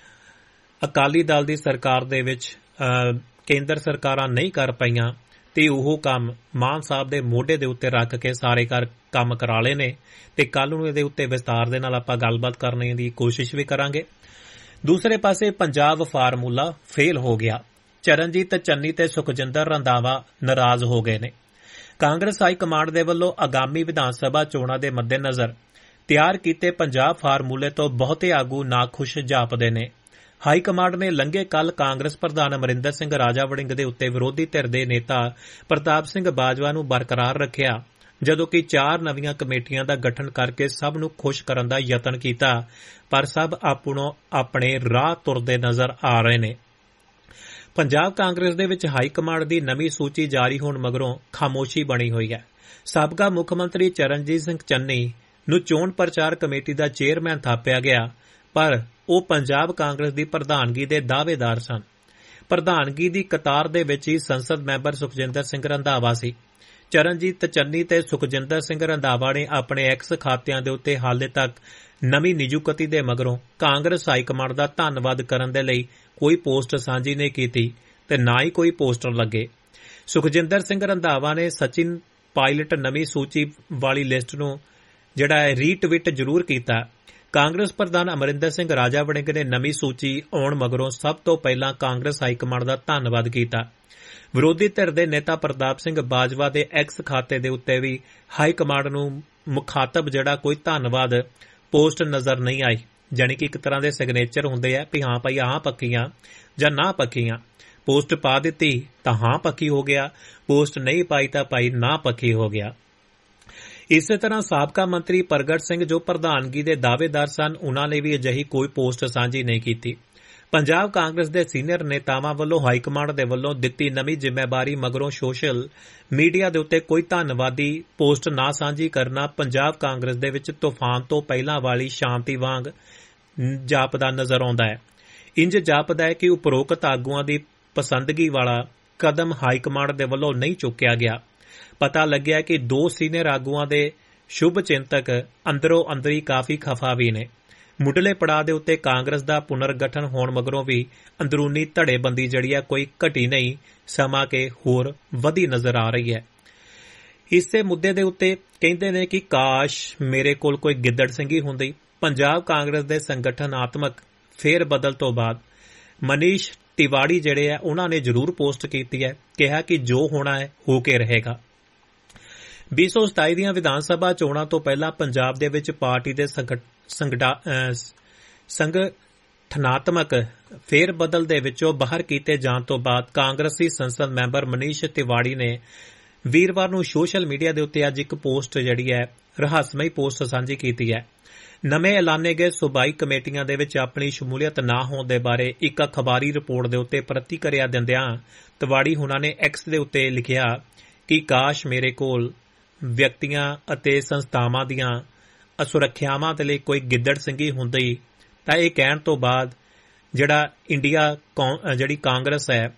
ਅਕਾਲੀ ਦਲ ਦੀ ਸਰਕਾਰ ਦੇ ਵਿੱਚ ਕੇਂਦਰ ਸਰਕਾਰਾਂ ਨਹੀਂ ਕਰ ਪਈਆਂ ਤੇ ਉਹ ਕੰਮ ਮਾਨ ਸਾਹਿਬ ਦੇ ਮੋਢੇ ਦੇ ਉੱਤੇ ਰੱਖ ਕੇ ਸਾਰੇ ਕੰਮ ਕਰਾ ਲਏ ਨੇ ਤੇ ਕੱਲ ਨੂੰ ਇਹਦੇ ਉੱਤੇ ਵਿਸਤਾਰ ਦੇ ਨਾਲ ਆਪਾਂ ਗੱਲਬਾਤ ਕਰਨ ਦੀ ਕੋਸ਼ਿਸ਼ ਵੀ ਕਰਾਂਗੇ। ਦੂਸਰੇ ਪਾਸੇ ਪੰਜਾਬ ਫਾਰਮੂਲਾ ਫੇਲ ਹੋ ਗਿਆ। ਚਰਨਜੀਤ ਚੰਨੀ ਤੇ ਸੁਖਜਿੰਦਰ ਰੰਧਾਵਾ ਨਾਰਾਜ਼ ਹੋ ਗਏ ਨੇ। ਕਾਂਗਰਸ ਹਾਈ ਕਮਾਂਡ ਦੇ ਵੱਲੋਂ ਆਗਾਮੀ ਵਿਧਾਨ ਸਭਾ ਚੋਣਾਂ ਦੇ ਮੱਦੇਨਜ਼ਰ ਤਿਆਰ ਕੀਤੇ ਪੰਜਾਬ ਫਾਰਮੂਲੇ ਤੋਂ ਬਹੁਤੇ ਆਗੂ ਨਾਖੁਸ਼ ਜਾਪਦੇ ਨੇ। ਹਾਈ ਕਮਾਂਡ ਨੇ ਲੰਘੇ ਕੱਲ ਕਾਂਗਰਸ ਪ੍ਰਧਾਨ ਅਮਰਿੰਦਰ ਸਿੰਘ ਰਾਜਾ ਵੜਿੰਗ ਦੇ ਉੱਤੇ ਵਿਰੋਧੀ ਧਿਰ ਦੇ ਨੇਤਾ ਪ੍ਰਤਾਪ ਸਿੰਘ ਬਾਜਵਾ ਨੂੰ ਬਰਕਰਾਰ ਰੱਖਿਆ, ਜਦੋਂ ਕਿ 4 ਨਵੀਆਂ ਕਮੇਟੀਆਂ ਦਾ ਗਠਨ ਕਰਕੇ ਸਭ ਨੂੰ ਖੁਸ਼ ਕਰਨ ਦਾ ਯਤਨ ਕੀਤਾ, ਪਰ ਸਭ ਆਪਣੋਂ ਆਪਣੇ ਰਾਹ ਤੁਰਦੇ ਨਜ਼ਰ ਆ ਰਹੇ ਨੇ। ਪੰਜਾਬ ਕਾਂਗਰਸ ਦੇ ਵਿੱਚ ਹਾਈ ਕਮਾਂਡ ਦੀ ਨਵੀਂ ਸੂਚੀ ਜਾਰੀ ਹੋਣ ਮਗਰੋਂ ਖਾਮੋਸ਼ੀ ਬਣੀ ਹੋਈ ਹੈ। ਸਾਬਕਾ ਮੁੱਖ ਮੰਤਰੀ ਚਰਨਜੀਤ ਸਿੰਘ ਚੰਨੀ ਨੂੰ ਚੋਣ ਪ੍ਰਚਾਰ ਕਮੇਟੀ ਦਾ ਚੇਅਰਮੈਨ ਥਾਪਿਆ ਗਿਆ, ਪਰ ਉਹ ਪੰਜਾਬ ਕਾਂਗਰਸ ਦੀ ਪ੍ਰਧਾਨਗੀ ਦੇ ਦਾਅਵੇਦਾਰ ਸਨ। ਪ੍ਰਧਾਨਗੀ ਦੀ ਕਤਾਰ ਦੇ ਵਿੱਚ ਹੀ ਸੰਸਦ ਮੈਂਬਰ ਸੁਖਜਿੰਦਰ ਸਿੰਘ ਰੰਧਾਵਾ ਸੀ। ਚਰਨਜੀਤ ਚੰਨੀ ਤੇ ਸੁਖਜਿੰਦਰ ਸਿੰਘ ਰੰਧਾਵਾ ਨੇ ਆਪਣੇ ਐਕਸ ਖਾਤਿਆਂ ਦੇ ਉੱਤੇ ਹਾਲੇ ਤੱਕ ਨਵੀਂ ਨਿਯੁਕਤੀ ਦੇ ਮਗਰੋਂ ਕਾਂਗਰਸ ਹਾਈ ਕਮਾਂਡ ਦਾ ਧੰਨਵਾਦ ਕਰਨ ਦੇ ਲਈ ਕੋਈ ਪੋਸਟ ਸਾਂਝੀ ਨਹੀਂ ਕੀਤੀ ਤੇ ਨਾ ਹੀ ਕੋਈ ਪੋਸਟਰ ਲੱਗੇ। ਸੁਖਜਿੰਦਰ ਸਿੰਘ ਰੰਧਾਵਾ ਨੇ ਸਚਿਨ ਪਾਇਲਟ ਨਵੀਂ ਸੂਚੀ ਵਾਲੀ ਲਿਸਟ ਨੂੰ ਜਿਹੜਾ ਹੈ ਰੀਟਵੀਟ ਜ਼ਰੂਰ ਕੀਤਾ। ਕਾਂਗਰਸ ਪ੍ਰਧਾਨ ਅਮਰਿੰਦਰ ਸਿੰਘ ਰਾਜਾ ਵੜਿੰਗ ਨੇ ਨਵੀਂ ਸੂਚੀ ਆਉਣ ਮਗਰੋਂ ਸਭ ਤੋਂ ਪਹਿਲਾਂ ਕਾਂਗਰਸ ਹਾਈ ਕਮਾਂਡ ਦਾ ਧੰਨਵਾਦ ਕੀਤਾ। ਵਿਰੋਧੀ ਧਿਰ ਦੇ ਨੇਤਾ ਪ੍ਰਤਾਪ ਸਿੰਘ ਬਾਜਵਾ ਦੇ ਐਕਸ ਖਾਤੇ ਦੇ ਉੱਤੇ ਵੀ ਹਾਈ ਕਮਾਂਡ ਨੂੰ ਮੁਖਾਤਬ ਜਿਹੜਾ ਕੋਈ ਧੰਨਵਾਦ ਪੋਸਟ ਨਜ਼ਰ ਨਹੀਂ ਆਈ, ਜਾਣੀ ਕਿ ਇੱਕ ਤਰ੍ਹਾਂ ਦੇ ਸਿਗਨੇਚਰ ਹੁੰਦੇ ਆ ਵੀ ਹਾਂ ਭਾਈ ਹਾਂ ਪੱਕੀਆਂ ਜਾਂ ਨਾ ਪੱਕੀਆਂ। ਪੋਸਟ ਪਾ ਦਿੱਤੀ ਤਾਂ ਹਾਂ ਪੱਕੀ ਹੋ ਗਿਆ, ਪੋਸਟ ਨਹੀਂ ਪਾਈ ਤਾਂ ਭਾਈ ਨਾ ਪੱਕੀ ਹੋ ਗਿਆ। ਇਸੇ ਤਰ੍ਹਾਂ ਸਾਬਕਾ ਮੰਤਰੀ ਪ੍ਰਗਟ ਸਿੰਘ ਜੋ ਪ੍ਰਧਾਨਗੀ ਦੇ ਦਾਅਵੇਦਾਰ ਸਨ, ਉਨ੍ਹਾਂ ਨੇ ਵੀ ਅਜਿਹੀ ਕੋਈ ਪੋਸਟ ਸਾਂਝੀ ਨਹੀਂ ਕੀਤੀ। ਪੰਜਾਬ ਕਾਂਗਰਸ ਦੇ ਸੀਨੀਅਰ ਨੇਤਾਵਾਂ ਵੱਲੋਂ ਹਾਈ ਕਮਾਂਡ ਦੇ ਵੱਲੋਂ ਦਿੱਤੀ ਨਵੀਂ ਜ਼ਿੰਮੇਵਾਰੀ ਮਗਰੋਂ ਸੋਸ਼ਲ ਮੀਡੀਆ ਦੇ ਉੱਤੇ ਕੋਈ ਧੰਨਵਾਦੀ ਪੋਸਟ ਨਾ ਸਾਂਝੀ ਕਰਨਾ ਪੰਜਾਬ ਕਾਂਗਰਸ ਦੇ ਵਿੱਚ ਤੂਫਾਨ ਤੋਂ ਪਹਿਲਾਂ ਵਾਲੀ ਸ਼ਾਂਤੀ ਵਾਂਗ ਜਾਪਦਾ ਨਜ਼ਰ ਆਉਂਦਾ ਹੈ। ਇੰਜ ਜਾਪਦਾ ਹੈ ਕਿ ਉਪਰੋਕਤ ਆਗੂਆਂ ਦੀ ਪਸੰਦਗੀ ਵਾਲਾ ਕਦਮ ਹਾਈ ਕਮਾਂਡ ਦੇ ਵੱਲੋਂ ਨਹੀਂ ਚੁੱਕਿਆ ਗਿਆ। ਪਤਾ ਲੱਗਿਆ ਕਿ 2 ਸੀਨੀਅਰ ਆਗੂਆਂ ਦੇ ਸ਼ੁਭ ਚਿੰਤਕ ਅੰਦਰੋਂ ਅੰਦਰੀ ਕਾਫੀ ਖਫਾ ਵੀ ਨੇ। ਮੁੱਢਲੇ ਪੜਾਅ ਦੇ ਉੱਤੇ ਕਾਂਗਰਸ ਦਾ ਪੁਨਰਗਠਨ ਹੋਣ ਮਗਰੋਂ ਵੀ ਅੰਦਰੂਨੀ ਧੜੇਬੰਦੀ ਜਿਹੜੀ ਹੈ ਕੋਈ ਘਟੀ ਨਹੀਂ, ਸਮਾਂ ਕੇ ਹੋਰ ਵਧੀ ਨਜ਼ਰ ਆ ਰਹੀ ਹੈ। ਇਸੇ ਮੁੱਦੇ ਦੇ ਉੱਤੇ ਕਹਿੰਦੇ ਨੇ ਕਿ ਕਾਸ਼ ਮੇਰੇ ਕੋਲ ਕੋਈ ਗਿੱਦੜ ਸਿੰਘੀ ਹੁੰਦੀ। ਪੰਜਾਬ ਕਾਂਗਰਸ ਦੇ ਸੰਗਠਨਾਤਮਕ ਫੇਰ ਬਦਲ ਤੋਂ ਬਾਅਦ ਮਨੀਸ਼ ਤਿਵਾੜੀ ਜਿਹੜੇ ਆ ਉਹਨਾਂ ਨੇ ਜ਼ਰੂਰ ਪੋਸਟ ਕੀਤੀ ਹੈ, ਕਿਹਾ ਕਿ ਜੋ ਹੋਣਾ ਹੈ ਹੋ ਕੇ ਰਹੇਗਾ। 2027 ਦੀਆਂ ਵਿਧਾਨ ਸਭਾ ਚੋਣਾਂ ਤੋਂ ਪਹਿਲਾਂ ਪੰਜਾਬ ਦੇ ਵਿੱਚ ਪਾਰਟੀ ਦੇ ਸੰਗਠਨਾਤਮਕ ਫੇਰ ਬਦਲ ਦੇ ਵਿੱਚੋਂ ਬਾਹਰ ਕੀਤੇ ਜਾਣ ਤੋਂ ਬਾਅਦ ਕਾਂਗਰਸੀ ਸੰਸਦ ਮੈਂਬਰ ਮਨੀਸ਼ ਤਿਵਾੜੀ ਨੇ ਵੀਰਵਾਰ ਨੂੰ ਸੋਸ਼ਲ ਮੀਡੀਆ ਦੇ ਉੱਤੇ ਅੱਜ ਇੱਕ ਪੋਸਟ ਜਿਹੜੀ ਹੈ ਰਹੱਸਮਈ ਪੋਸਟ ਸਾਂਝੀ ਕੀਤੀ ਹੈ। ਨਵੇਂ ਐਲਾਨੇ ਗਏ ਸੂਬਾਈ ਕਮੇਟੀਆਂ ਦੇ ਵਿੱਚ ਆਪਣੀ ਸ਼ਮੂਲੀਅਤ ਨਾ ਹੋਣ ਦੇ ਬਾਰੇ ਇੱਕ ਅਖਬਾਰੀ ਰਿਪੋਰਟ ਦੇ ਉੱਤੇ ਪ੍ਰਤੀਕਿਰਿਆ ਦਿੰਦਿਆਂ ਤਿਵਾੜੀ ਹੁਣਾਂ ਨੇ ਐਕਸ ਦੇ ਉੱਤੇ ਲਿਖਿਆ ਕਿ ਕਾਸ਼ ਮੇਰੇ ਕੋਲ ਵਿਅਕਤੀਆਂ ਅਤੇ ਸੰਸਥਾਵਾਂ ਦੀਆਂ ਸੁਰੱਖਿਆਵਾਂ ਦੇ ਲਈ ਕੋਈ ਗਿੱਦੜ ਸਿੰਘੀ ਹੁੰਦੀ ਤਾਂ ਇਹ ਕਹਿਣ ਤੋਂ ਬਾਅਦ ਜਿਹੜਾ ਜਿਹੜੀ ਕਾਂਗਰਸ ਹੈ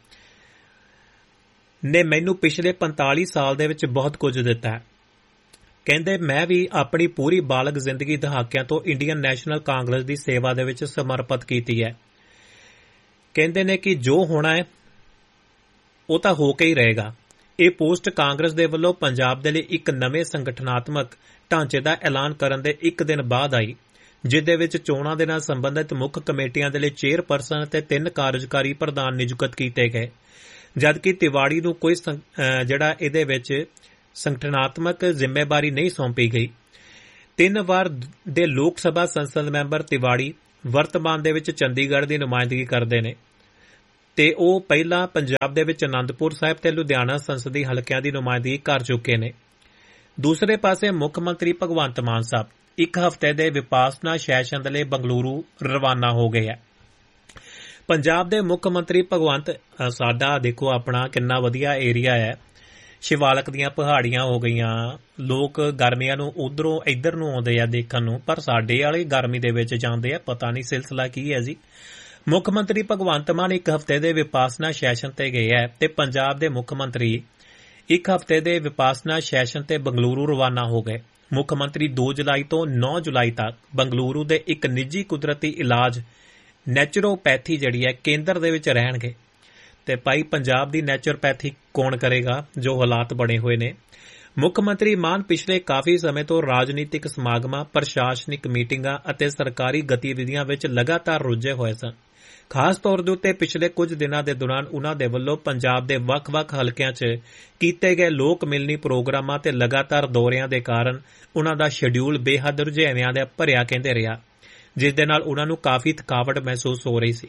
ਨੇ ਮੈਨੂੰ ਪਿਛਲੇ 45 ਸਾਲ ਦੇ ਵਿੱਚ ਬਹੁਤ ਕੁਝ ਦਿੱਤਾ ਹੈ। ਕਹਿੰਦੇ ਮੈਂ ਵੀ ਆਪਣੀ ਪੂਰੀ ਬਾਲਗ ਜ਼ਿੰਦਗੀ ਦਹਾਕਿਆਂ ਤੋਂ ਇੰਡੀਅਨ ਨੈਸ਼ਨਲ ਕਾਂਗਰਸ ਦੀ ਸੇਵਾ ਦੇ ਵਿੱਚ ਸਮਰਪਿਤ ਕੀਤੀ ਹੈ। ਕਹਿੰਦੇ ਨੇ ਕਿ ਜੋ ਹੋਣਾ ਹੈ ਉਹ ਤਾਂ ਹੋ ਕੇ ਹੀ ਰਹੇਗਾ। ਇਹ ਪੋਸਟ ਕਾਂਗਰਸ ਦੇ ਵੱਲੋਂ ਪੰਜਾਬ ਦੇ ਲਈ ਇੱਕ ਨਵੇਂ ਸੰਗਠਨਾਤਮਕ ਢਾਂਚੇ ਦਾ ਐਲਾਨ ਕਰਨ ਦੇ ਇੱਕ ਦਿਨ ਬਾਅਦ ਆਈ, ਜਿਸ ਵਿੱਚ ਚੋਣਾਂ ਦੇ ਨਾਲ ਸੰਬੰਧਿਤ ਮੁੱਖ ਕਮੇਟੀਆਂ ਦੇ ਲਈ ਚੇਅਰਪਰਸਨ ਅਤੇ 3 ਕਾਰਜਕਾਰੀ ਪ੍ਰਧਾਨ ਨਿਯੁਕਤ ਕੀਤੇ ਗਏ, ਜਦਕਿ ਤਿਵਾੜੀ ਨੂੰ ਕੋਈ ਜਿਹੜਾ ਇਹਦੇ ਵਿੱਚ ਸੰਗਠਨਾਤਮਕ ਜ਼ਿੰਮੇਵਾਰੀ ਨਹੀਂ ਸੌਂਪੀ ਗਈ। 3 ਵਾਰ ਦੇ ਲੋਕ ਸਭਾ ਸੰਸਦ ਮੈਂਬਰ ਤਿਵਾੜੀ ਵਰਤਮਾਨ ਦੇ ਵਿੱਚ ਚੰਡੀਗੜ੍ਹ ਦੀ ਨੁਮਾਇੰਦਗੀ ਕਰਦੇ ਨੇ ਤੇ ਉਹ ਪਹਿਲਾਂ ਪੰਜਾਬ ਦੇ ਵਿੱਚ ਅਨੰਦਪੁਰ ਸਾਹਿਬ ਤੇ ਲੁਧਿਆਣਾ ਸੰਸਦੀ ਹਲਕਿਆਂ ਦੀ ਨੁਮਾਇੰਦਗੀ ਕਰ ਚੁੱਕੇ ਨੇ। ਦੂਸਰੇ ਪਾਸੇ ਮੁੱਖ ਮੰਤਰੀ ਭਗਵੰਤ ਮਾਨ ਸਾਹਿਬ ਇੱਕ ਹਫ਼ਤੇ ਦੇ ਵਿਪਾਸਨਾ ਸੈਸ਼ਨ ਦੇ ਲਈ ਬੰਗਲੁਰੂ ਰਵਾਨਾ ਹੋ ਗਏ ਹੈ। ਪੰਜਾਬ ਦੇ ਮੁੱਖ ਮੰਤਰੀ ਭਗਵੰਤ ਸਾਡਾ ਦੇਖੋ ਆਪਣਾ ਕਿੰਨਾ ਵਧੀਆ ਏਰੀਆ ਹੈ, ਸ਼ਿਵਾਲਕ ਦੀਆਂ ਪਹਾੜੀਆਂ ਹੋ ਗਈਆਂ, ਲੋਕ ਗਰਮੀਆਂ ਨੂੰ ਉਧਰੋਂ ਇੱਧਰ ਨੂੰ ਆਉਂਦੇ ਆ ਦੇਖਣ ਨੂੰ, ਪਰ ਸਾਡੇ ਵਾਲੇ ਗਰਮੀ ਦੇ ਵਿੱਚ ਜਾਂਦੇ ਆ, ਪਤਾ ਨਹੀਂ ਸਿਲਸਿਲਾ ਕੀ ਹੈ ਜੀ। ਮੁੱਖ ਮੰਤਰੀ ਭਗਵੰਤ ਮਾਨ ਇੱਕ ਹਫ਼ਤੇ ਦੇ ਵਿਪਾਸਨਾ ਸੈਸ਼ਨ ਤੇ ਗਏ ਹੈ ਤੇ ਪੰਜਾਬ ਦੇ ਮੁੱਖ ਮੰਤਰੀ ਇੱਕ ਹਫ਼ਤੇ ਦੇ ਵਿਪਾਸਨਾ ਸੈਸ਼ਨ ਤੇ ਬੰਗਲੁਰੂ ਰਵਾਨਾ ਹੋ ਗਏ। ਮੁੱਖ ਮੰਤਰੀ 2 ਜੁਲਾਈ ਤੋਂ 9 ਜੁਲਾਈ ਤੱਕ ਬੰਗਲੁਰੂ ਦੇ ਇੱਕ ਨਿੱਜੀ ਕੁਦਰਤੀ ਇਲਾਜ ਨੈਚੁਰੋਪੈਥੀ ਜਿਹੜੀ ਹੈ ਕੇਂਦਰ ਦੇ ਵਿੱਚ ਰਹਿਣਗੇ। ਤੇ ਭਾਈ ਪੰਜਾਬ ਦੀ ਨੈਚੁਰੋਪੈਥੀ ਕੌਣ ਕਰੇਗਾ ਜੋ ਹਾਲਾਤ ਬਣੇ ਹੋਏ ਨੇ। ਮੁੱਖ ਮੰਤਰੀ ਮਾਨ ਪਿਛਲੇ ਕਾਫੀ ਸਮੇਂ ਤੋਂ ਰਾਜਨੀਤਿਕ ਸਮਾਗਮਾਂ, ਪ੍ਰਸ਼ਾਸਨਿਕ ਮੀਟਿੰਗਾਂ ਅਤੇ ਸਰਕਾਰੀ ਗਤੀਵਿਧੀਆਂ ਵਿੱਚ ਲਗਾਤਾਰ ਰੁੱਝੇ ਹੋਏ ਸਨ। ਖਾਸ ਤੌਰ ਦੇ ਉੱਤੇ ਪਿਛਲੇ ਕੁਝ ਦਿਨਾਂ ਦੇ ਦੌਰਾਨ ਉਨ੍ਹਾਂ ਦੇ ਵੱਲੋਂ ਪੰਜਾਬ ਦੇ ਵੱਖ-ਵੱਖ ਹਲਕਿਆਂ 'ਚ ਕੀਤੇ ਗਏ ਲੋਕ ਮਿਲਣੀ ਪ੍ਰੋਗਰਾਮਾਂ ਤੇ ਲਗਾਤਾਰ ਦੌਰਿਆਂ ਦੇ ਕਾਰਨ ਉਨ੍ਹਾਂ ਦਾ ਸ਼ੈਡਿਊਲ ਬੇਹੱਦ ਰੁਝੇਵਿਆਂ ਦਾ ਭਰਿਆ ਕਹਿੰਦੇ ਰਿਹਾ, ਜਿਸ ਦੇ ਨਾਲ ਉਨ੍ਹਾਂ ਨੂੰ ਕਾਫੀ ਥਕਾਵਟ ਮਹਿਸੂਸ ਹੋ ਰਹੀ ਸੀ।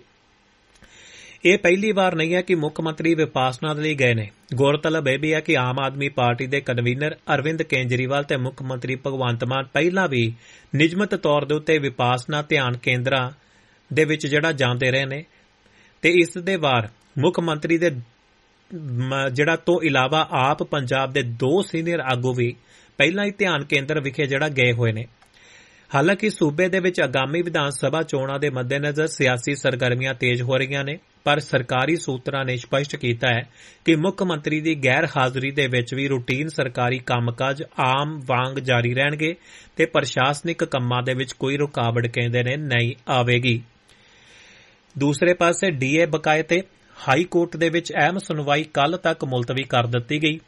ਇਹ ਪਹਿਲੀ ਵਾਰ ਨਹੀਂ ਹੈ ਕਿ ਮੁੱਖ ਮੰਤਰੀ ਵਿਪਾਸਨਾ ਦੇ ਲਈ ਗਏ ਨੇ। ਗੌਰਤਲਬ ਇਹ ਵੀ ਹੈ ਕਿ ਆਮ ਆਦਮੀ ਪਾਰਟੀ ਦੇ ਕਨਵੀਨਰ ਅਰਵਿੰਦ ਕੇਜਰੀਵਾਲ ਤੇ ਮੁੱਖ ਮੰਤਰੀ ਭਗਵੰਤ ਮਾਨ ਪਹਿਲਾਂ ਵੀ ਨਿਯਮਿਤ ਤੌਰ ਦੇ ਉੱਤੇ ਵਿਪਾਸਨਾ ਧਿਆਨ ਕੇਂਦਰਾਂ ਦੇ ਵਿੱਚ ਜਿਹੜਾ ਜਾਂਦੇ ਰਹੇ ਨੇ ਤੇ ਇਸ ਦੇ ਵਾਰ ਮੁੱਖ ਮੰਤਰੀ ਦੇ ਜਿਹੜਾ ਤੋਂ ਇਲਾਵਾ ਆਪ ਪੰਜਾਬ ਦੇ 2 ਸੀਨੀਅਰ ਆਗੂ ਵੀ ਪਹਿਲਾਂ ਹੀ ਧਿਆਨ ਕੇਂਦਰ ਵਿਖੇ ਜਿਹੜਾ ਗਏ ਹੋਏ ਨੇ। ਹਾਲਾਂਕਿ ਸੂਬੇ ਦੇ ਵਿੱਚ ਆਗਾਮੀ ਵਿਧਾਨ ਸਭਾ ਚੋਣਾਂ ਦੇ ਮੱਦੇਨਜ਼ਰ ਸਿਆਸੀ ਸਰਗਰਮੀਆਂ ਤੇਜ਼ ਹੋ ਰਹੀਆਂ ਨੇ, ਪਰ ਸਰਕਾਰੀ ਸੂਤਰਾਂ ਨੇ ਸਪਸ਼ਟ ਕੀਤਾ ਹੈ ਕਿ ਮੁੱਖ ਮੰਤਰੀ ਦੀ ਗੈਰ ਹਾਜ਼ਰੀ ਦੇ ਵਿੱਚ ਵੀ ਰੂਟੀਨ ਸਰਕਾਰੀ ਕੰਮਕਾਜ ਆਮ ਵਾਂਗ ਜਾਰੀ ਰਹਿਣਗੇ ਤੇ ਪ੍ਰਸ਼ਾਸਨਿਕ ਕੰਮਾਂ ਦੇ ਵਿੱਚ ਕੋਈ ਰੁਕਾਵਟ ਕਹਿੰਦੇ ਨੇ ਨਹੀਂ ਆਵੇਗੀ। ਦੂਸਰੇ ਪਾਸੇ ਡੀਏ ਬਕਾਏ ਤੇ ਹਾਈ ਕੋਰਟ ਦੇ ਵਿੱਚ ਅਹਿਮ ਸੁਣਵਾਈ ਕੱਲ੍ਹ ਤੱਕ ਮੁਲਤਵੀ ਕਰ ਦਿੱਤੀ ਗਈ।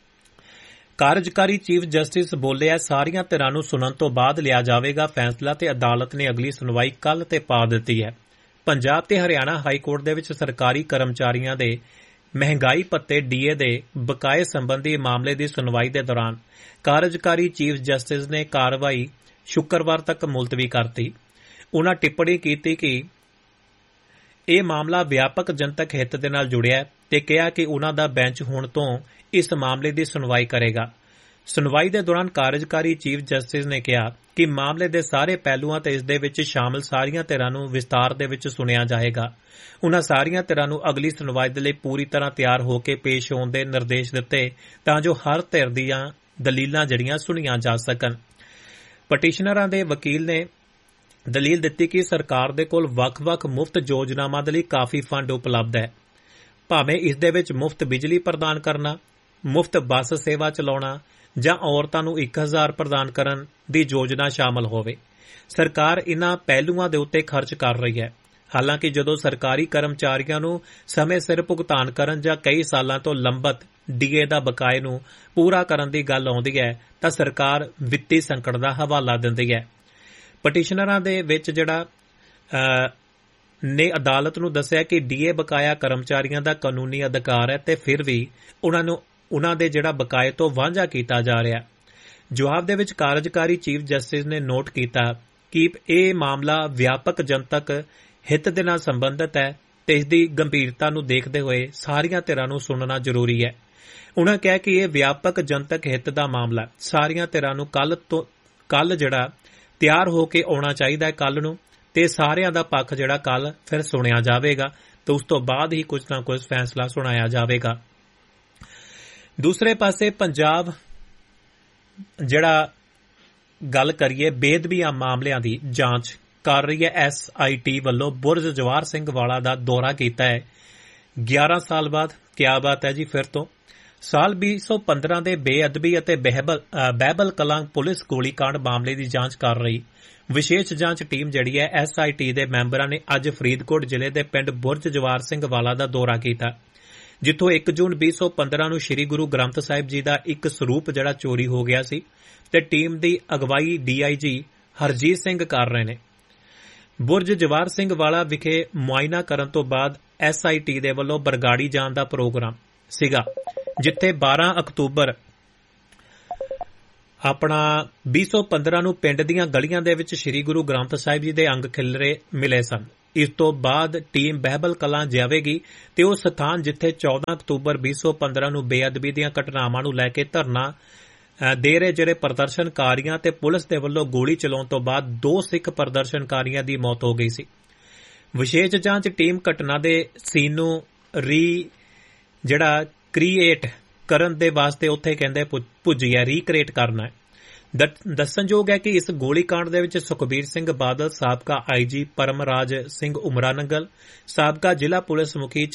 ਕਾਰਜਕਾਰੀ ਚੀਫ ਜਸਟਿਸ ਬੋਲਿਆ ਸਾਰੀਆਂ ਧਿਰਾਂ ਨੂੰ ਸੁਣਨ ਤੋਂ ਬਾਅਦ ਲਿਆ ਜਾਵੇਗਾ ਫੈਸਲਾ ਤੇ ਅਦਾਲਤ ਨੇ ਅਗਲੀ ਸੁਣਵਾਈ ਕੱਲ੍ਹ ਤੇ ਪਾ ਦਿੱਤੀ ਹੈ। ਪੰਜਾਬ ਤੇ ਹਰਿਆਣਾ ਹਾਈ ਕੋਰਟ ਦੇ ਵਿੱਚ ਸਰਕਾਰੀ ਕਰਮਚਾਰੀਆਂ ਦੇ ਮਹਿੰਗਾਈ ਭੱਤੇ ਡੀਏ ਦੇ ਬਕਾਏ ਸੰਬੰਧੀ ਮਾਮਲੇ ਦੀ ਸੁਣਵਾਈ ਦੇ ਦੌਰਾਨ ਕਾਰਜਕਾਰੀ ਚੀਫ ਜਸਟਿਸ ਨੇ ਕਾਰਵਾਈ ਸ਼ੁੱਕਰਵਾਰ ਤੱਕ ਮੁਲਤਵੀ ਕਰਤੀ। ਉਨ੍ਹਾਂ ਟਿੱਪਣੀ ਕੀਤੀ ਕਿ ਇਹ ਮਾਮਲਾ ਵਿਆਪਕ ਜਨਤਕ ਹਿੱਤ ਦੇ ਨਾਲ ਜੁੜਿਆ ਹੈ ਤੇ ਕਿਹਾ ਕਿ ਉਨ੍ਹਾਂ ਦਾ ਬੈਂਚ ਹੁਣ ਤੋਂ ਇਸ ਮਾਮਲੇ ਦੀ ਸੁਣਵਾਈ ਕਰੇਗਾ। ਸੁਣਵਾਈ ਦੇ ਦੌਰਾਨ ਕਾਰਜਕਾਰੀ ਚੀਫ ਜਸਟਿਸ ਨੇ ਕਿਹਾ ਕਿ ਮਾਮਲੇ ਦੇ ਸਾਰੇ ਪਹਿਲੂਆਂ ਤੇ ਇਸ ਦੇ ਵਿੱਚ ਸ਼ਾਮਲ ਸਾਰੀਆਂ ਧਿਰਾਂ ਨੂੰ ਵਿਸਤਾਰ ਦੇ ਵਿੱਚ ਸੁਣਿਆ ਜਾਏਗਾ। ਉਨ੍ਹਾਂ ਸਾਰੀਆਂ ਧਿਰਾਂ ਨੂੰ ਅਗਲੀ ਸੁਣਵਾਈ ਦੇ ਲਈ ਪੂਰੀ ਤਰ੍ਹਾਂ ਤਿਆਰ ਹੋ ਕੇ ਪੇਸ਼ ਹੋਣ ਦੇ ਨਿਰਦੇਸ਼ ਦਿੱਤੇ ਤਾਂ ਜੋ ਹਰ ਧਿਰ ਦੀਆਂ ਦਲੀਲਾਂ ਜਿਹੜੀਆਂ ਸੁਣੀਆਂ ਜਾ ਸਕਣ। ਪਟੀਸ਼ਨਰਾਂ ਦੇ ਵਕੀਲ ਨੇ ਦਲੀਲ ਦਿੱਤੀ ਕਿ ਸਰਕਾਰ ਦੇ ਕੋਲ ਵੱਖ-ਵੱਖ ਮੁਫਤ ਯੋਜਨਾਵਾਂ ਦੇ ਲਈ ਕਾਫੀ ਫੰਡ ਉਪਲਬਧ ਹੈ, ਭਾਵੇਂ ਇਸ ਦੇ ਵਿੱਚ ਮੁਫਤ ਬਿਜਲੀ ਪ੍ਰਦਾਨ ਕਰਨਾ, ਮੁਫਤ ਬੱਸ ਸੇਵਾ ਚਲਾਉਣਾ ਜਾਂ ਔਰਤਾਂ ਨੂੰ 1000 ਪ੍ਰਦਾਨ ਕਰਨ ਦੀ ਯੋਜਨਾ ਸ਼ਾਮਲ ਹੋਵੇ। ਸਰਕਾਰ ਇਨ੍ਹਾਂ ਪਹਿਲੂਆਂ ਦੇ ਉੱਤੇ ਖਰਚ ਕਰ ਰਹੀ ਹੈ। ਹਾਲਾਂਕਿ ਜਦੋਂ ਸਰਕਾਰੀ ਕਰਮਚਾਰੀਆਂ ਨੂੰ ਸਮੇਂ ਸਿਰ ਭੁਗਤਾਨ ਕਰਨ ਜਾਂ ਕਈ ਸਾਲਾਂ ਤੋਂ ਲੰਬਤ ਡੀਏ ਦਾ ਬਕਾਏ ਨੂੰ ਪੂਰਾ ਕਰਨ ਦੀ ਗੱਲ ਆਉਂਦੀ ਹੈ ਤਾਂ ਸਰਕਾਰ ਵਿੱਤੀ ਸੰਕਟ ਦਾ ਹਵਾਲਾ ਦਿੰਦੀ ਹੈ। ਪਟੀਸ਼ਨਰਾਂ ਦੇ ਵਿੱਚ ਜਿਹੜਾ ਨੇ ਅਦਾਲਤ ਨੂੰ ਦੱਸਿਆ ਕਿ ਡੀਏ ਬਕਾਇਆ ਕਰਮਚਾਰੀਆਂ ਦਾ ਕਾਨੂੰਨੀ ਅਧਿਕਾਰ ਹੈ ਤੇ ਫਿਰ ਵੀ ਉਨ੍ਹਾਂ ਦੇ ਜਿਹੜਾ ਬਕਾਏ ਤੋਂ ਵਾਂਝਾ ਕੀਤਾ ਜਾ ਰਿਹਾ। ਜਵਾਬ ਦੇ ਵਿੱਚ ਕਾਰਜਕਾਰੀ ਚੀਫ ਜਸਟਿਸ ਨੇ ਨੋਟ ਕੀਤਾ ਕਿ ਇਹ ਮਾਮਲਾ ਵਿਆਪਕ ਜਨਤਕ ਹਿੱਤ ਦੇ ਨਾਲ ਸੰਬੰਧਿਤ ਹੈ ਤੇ ਇਸ ਦੀ ਗੰਭੀਰਤਾ ਨੂੰ ਦੇਖਦੇ ਹੋਏ ਸਾਰੀਆਂ ਧਿਰਾਂ ਨੂੰ ਸੁਣਨਾ ਜ਼ਰੂਰੀ ਹੈ। ਉਨ੍ਹਾਂ ਕਿਹਾ ਕਿ ਇਹ ਵਿਆਪਕ ਜਨਤਕ ਹਿੱਤ ਦਾ ਮਾਮਲਾ ਸਾਰੀਆਂ ਧਿਰਾਂ ਨੂੰ ਕੱਲ ਜਿਹੜਾ ਤਿਆਰ ਹੋ ਕੇ ਆਉਣਾ ਚਾਹੀਦਾ ਹੈ ਕੱਲ ਨੂੰ, ਤੇ ਸਾਰਿਆਂ ਦਾ ਪੱਖ ਜਿਹੜਾ ਕੱਲ ਫਿਰ ਸੁਣਿਆ ਜਾਵੇਗਾ ਤੇ ਉਸ ਤੋਂ ਬਾਅਦ ਹੀ ਕੁਝ ਨਾ ਕੁਝ ਫੈਸਲਾ ਸੁਣਾਇਆ ਜਾਵੇਗਾ। ਦੂਸਰੇ ਪਾਸੇ ਪੰਜਾਬ ਜਿਹੜਾ ਗੱਲ ਕਰੀਏ ਬੇਅਦਬੀਆਂ ਮਾਮਲਿਆਂ ਦੀ ਜਾਂਚ ਕਰ ਰਹੀ ਹੈ SIT ਵੱਲੋਂ ਬੁਰਜ ਜਵਾਹਰ ਸਿੰਘ ਵਾਲਾ ਦਾ ਦੌਰਾ ਕੀਤਾ ਹੈ 11 ਸਾਲ ਬਾਅਦ। ਕਿਆ ਬਾਤ ਹੈ ਜੀ। ਫਿਰ ਤੋਂ ਸਾਲ 2015 ਦੇ ਬੇਅਦਬੀ ਅਤੇ ਬਹਿਬਲ ਕਲਾਂ ਪੁਲਿਸ ਗੋਲੀकांड ਮਾਮਲੇ ਦੀ ਜਾਂਚ ਕਰ ਰਹੀ ਵਿਸ਼ੇਸ਼ ਜਾਂਚ ਟੀਮ ਜਿਹੜੀ ਹੈ SIT ਦੇ ਮੈਂਬਰਾਂ ਨੇ ਅੱਜ ਫਰੀਦਕੋਟ ਜ਼ਿਲ੍ਹੇ ਦੇ ਪਿੰਡ ਬੁਰਜ ਜਵਾਹਰ ਸਿੰਘ ਵਾਲਾ ਦਾ ਦੌਰਾ ਕੀਤਾ, ਜਿੱਥੋਂ 1 ਜੂਨ 2015 ਨੂੰ ਸ੍ਰੀ ਗੁਰੂ ਗ੍ਰੰਥ ਸਾਹਿਬ ਜੀ ਦਾ ਇੱਕ ਸਰੂਪ ਜਿਹੜਾ ਚੋਰੀ ਹੋ ਗਿਆ ਸੀ ਤੇ ਟੀਮ ਦੀ ਅਗਵਾਈ DIG ਹਰਜੀਤ ਸਿੰਘ ਕਰ ਰਹੇ ਨੇ। ਬੁਰਜ ਜਵਾਹਰ ਸਿੰਘ ਵਾਲਾ ਵਿਖੇ ਮੁਆਇਨਾ ਕਰਨ ਤੋਂ ਬਾਅਦ SIT ਦੇ ਵੱਲੋਂ ਬਰਗਾੜੀ ਜਾਣ ਦਾ ਪ੍ਰੋਗਰਾਮ ਸੀਗਾ, ਜਿੱਥੇ 12 ਅਕਤੂਬਰ ਆਪਣਾ 2015 ਨੂੰ ਪਿੰਡ ਦੀਆਂ ਗਲੀਆਂ ਦੇ ਵਿੱਚ ਸ੍ਰੀ ਗੁਰੂ ਗ੍ਰੰਥ ਸਾਹਿਬ ਜੀ ਦੇ ਅੰਗ ਖਿਲਰੇ ਮਿਲੇ ਸਨ। ਇਸ ਤੋਂ ਬਾਅਦ ਟੀਮ ਬਹਿਬਲ ਕਲਾਂ ਜਾਵੇਗੀ ਤੇ ਉਹ ਸਥਾਨ ਜਿੱਥੇ 14 ਅਕਤੂਬਰ 2015 ਨੂੰ ਬੇਅਦਬੀ ਦੀਆਂ ਘਟਨਾਵਾਂ ਨੂੰ ਲੈ ਕੇ ਧਰਨਾ ਦੇ ਰਹੇ ਜਿਹੜੇ ਪ੍ਰਦਰਸ਼ਨਕਾਰੀਆਂ ਤੇ ਪੁਲਿਸ ਦੇ ਵੱਲੋਂ ਗੋਲੀ ਚਲਾਉਣ ਤੋਂ ਬਾਅਦ 2 ਸਿੱਖ ਪ੍ਰਦਰਸ਼ਨਕਾਰੀਆਂ ਦੀ ਮੌਤ ਹੋ ਗਈ ਸੀ। ਵਿਸ਼ੇਸ਼ ਜਾਂਚ ਟੀਮ ਘਟਨਾ ਦੇ ਸੀਨ ਨੂੰ ਕ੍ਰੀਏਟ ਕਰਨ ਦੇ ਵਾਸਤੇ ਉੱਥੇ ਕਹਿੰਦੇ ਪੁੱਜੀ ਹੈ, ਰੀਕ੍ਰੀਏਟ ਕਰਨਾ ਹੈ। ਦੱਸਣਯੋਗ ਹੈ ਕਿ ਇਸ ਗੋਲੀकांड ਦੇ ਵਿੱਚ ਸੁਖਬੀਰ ਸਿੰਘ ਬਾਦਲ, ਸਾਬਕਾ ਆਈਜੀ ਪਰਮਰਾਜ ਸਿੰਘ ਉਮਰਾਨੰਗਲ, ਸਾਬਕਾ ਜ਼ਿਲ੍ਹਾ ਪੁਲਿਸ ਮੁਖੀ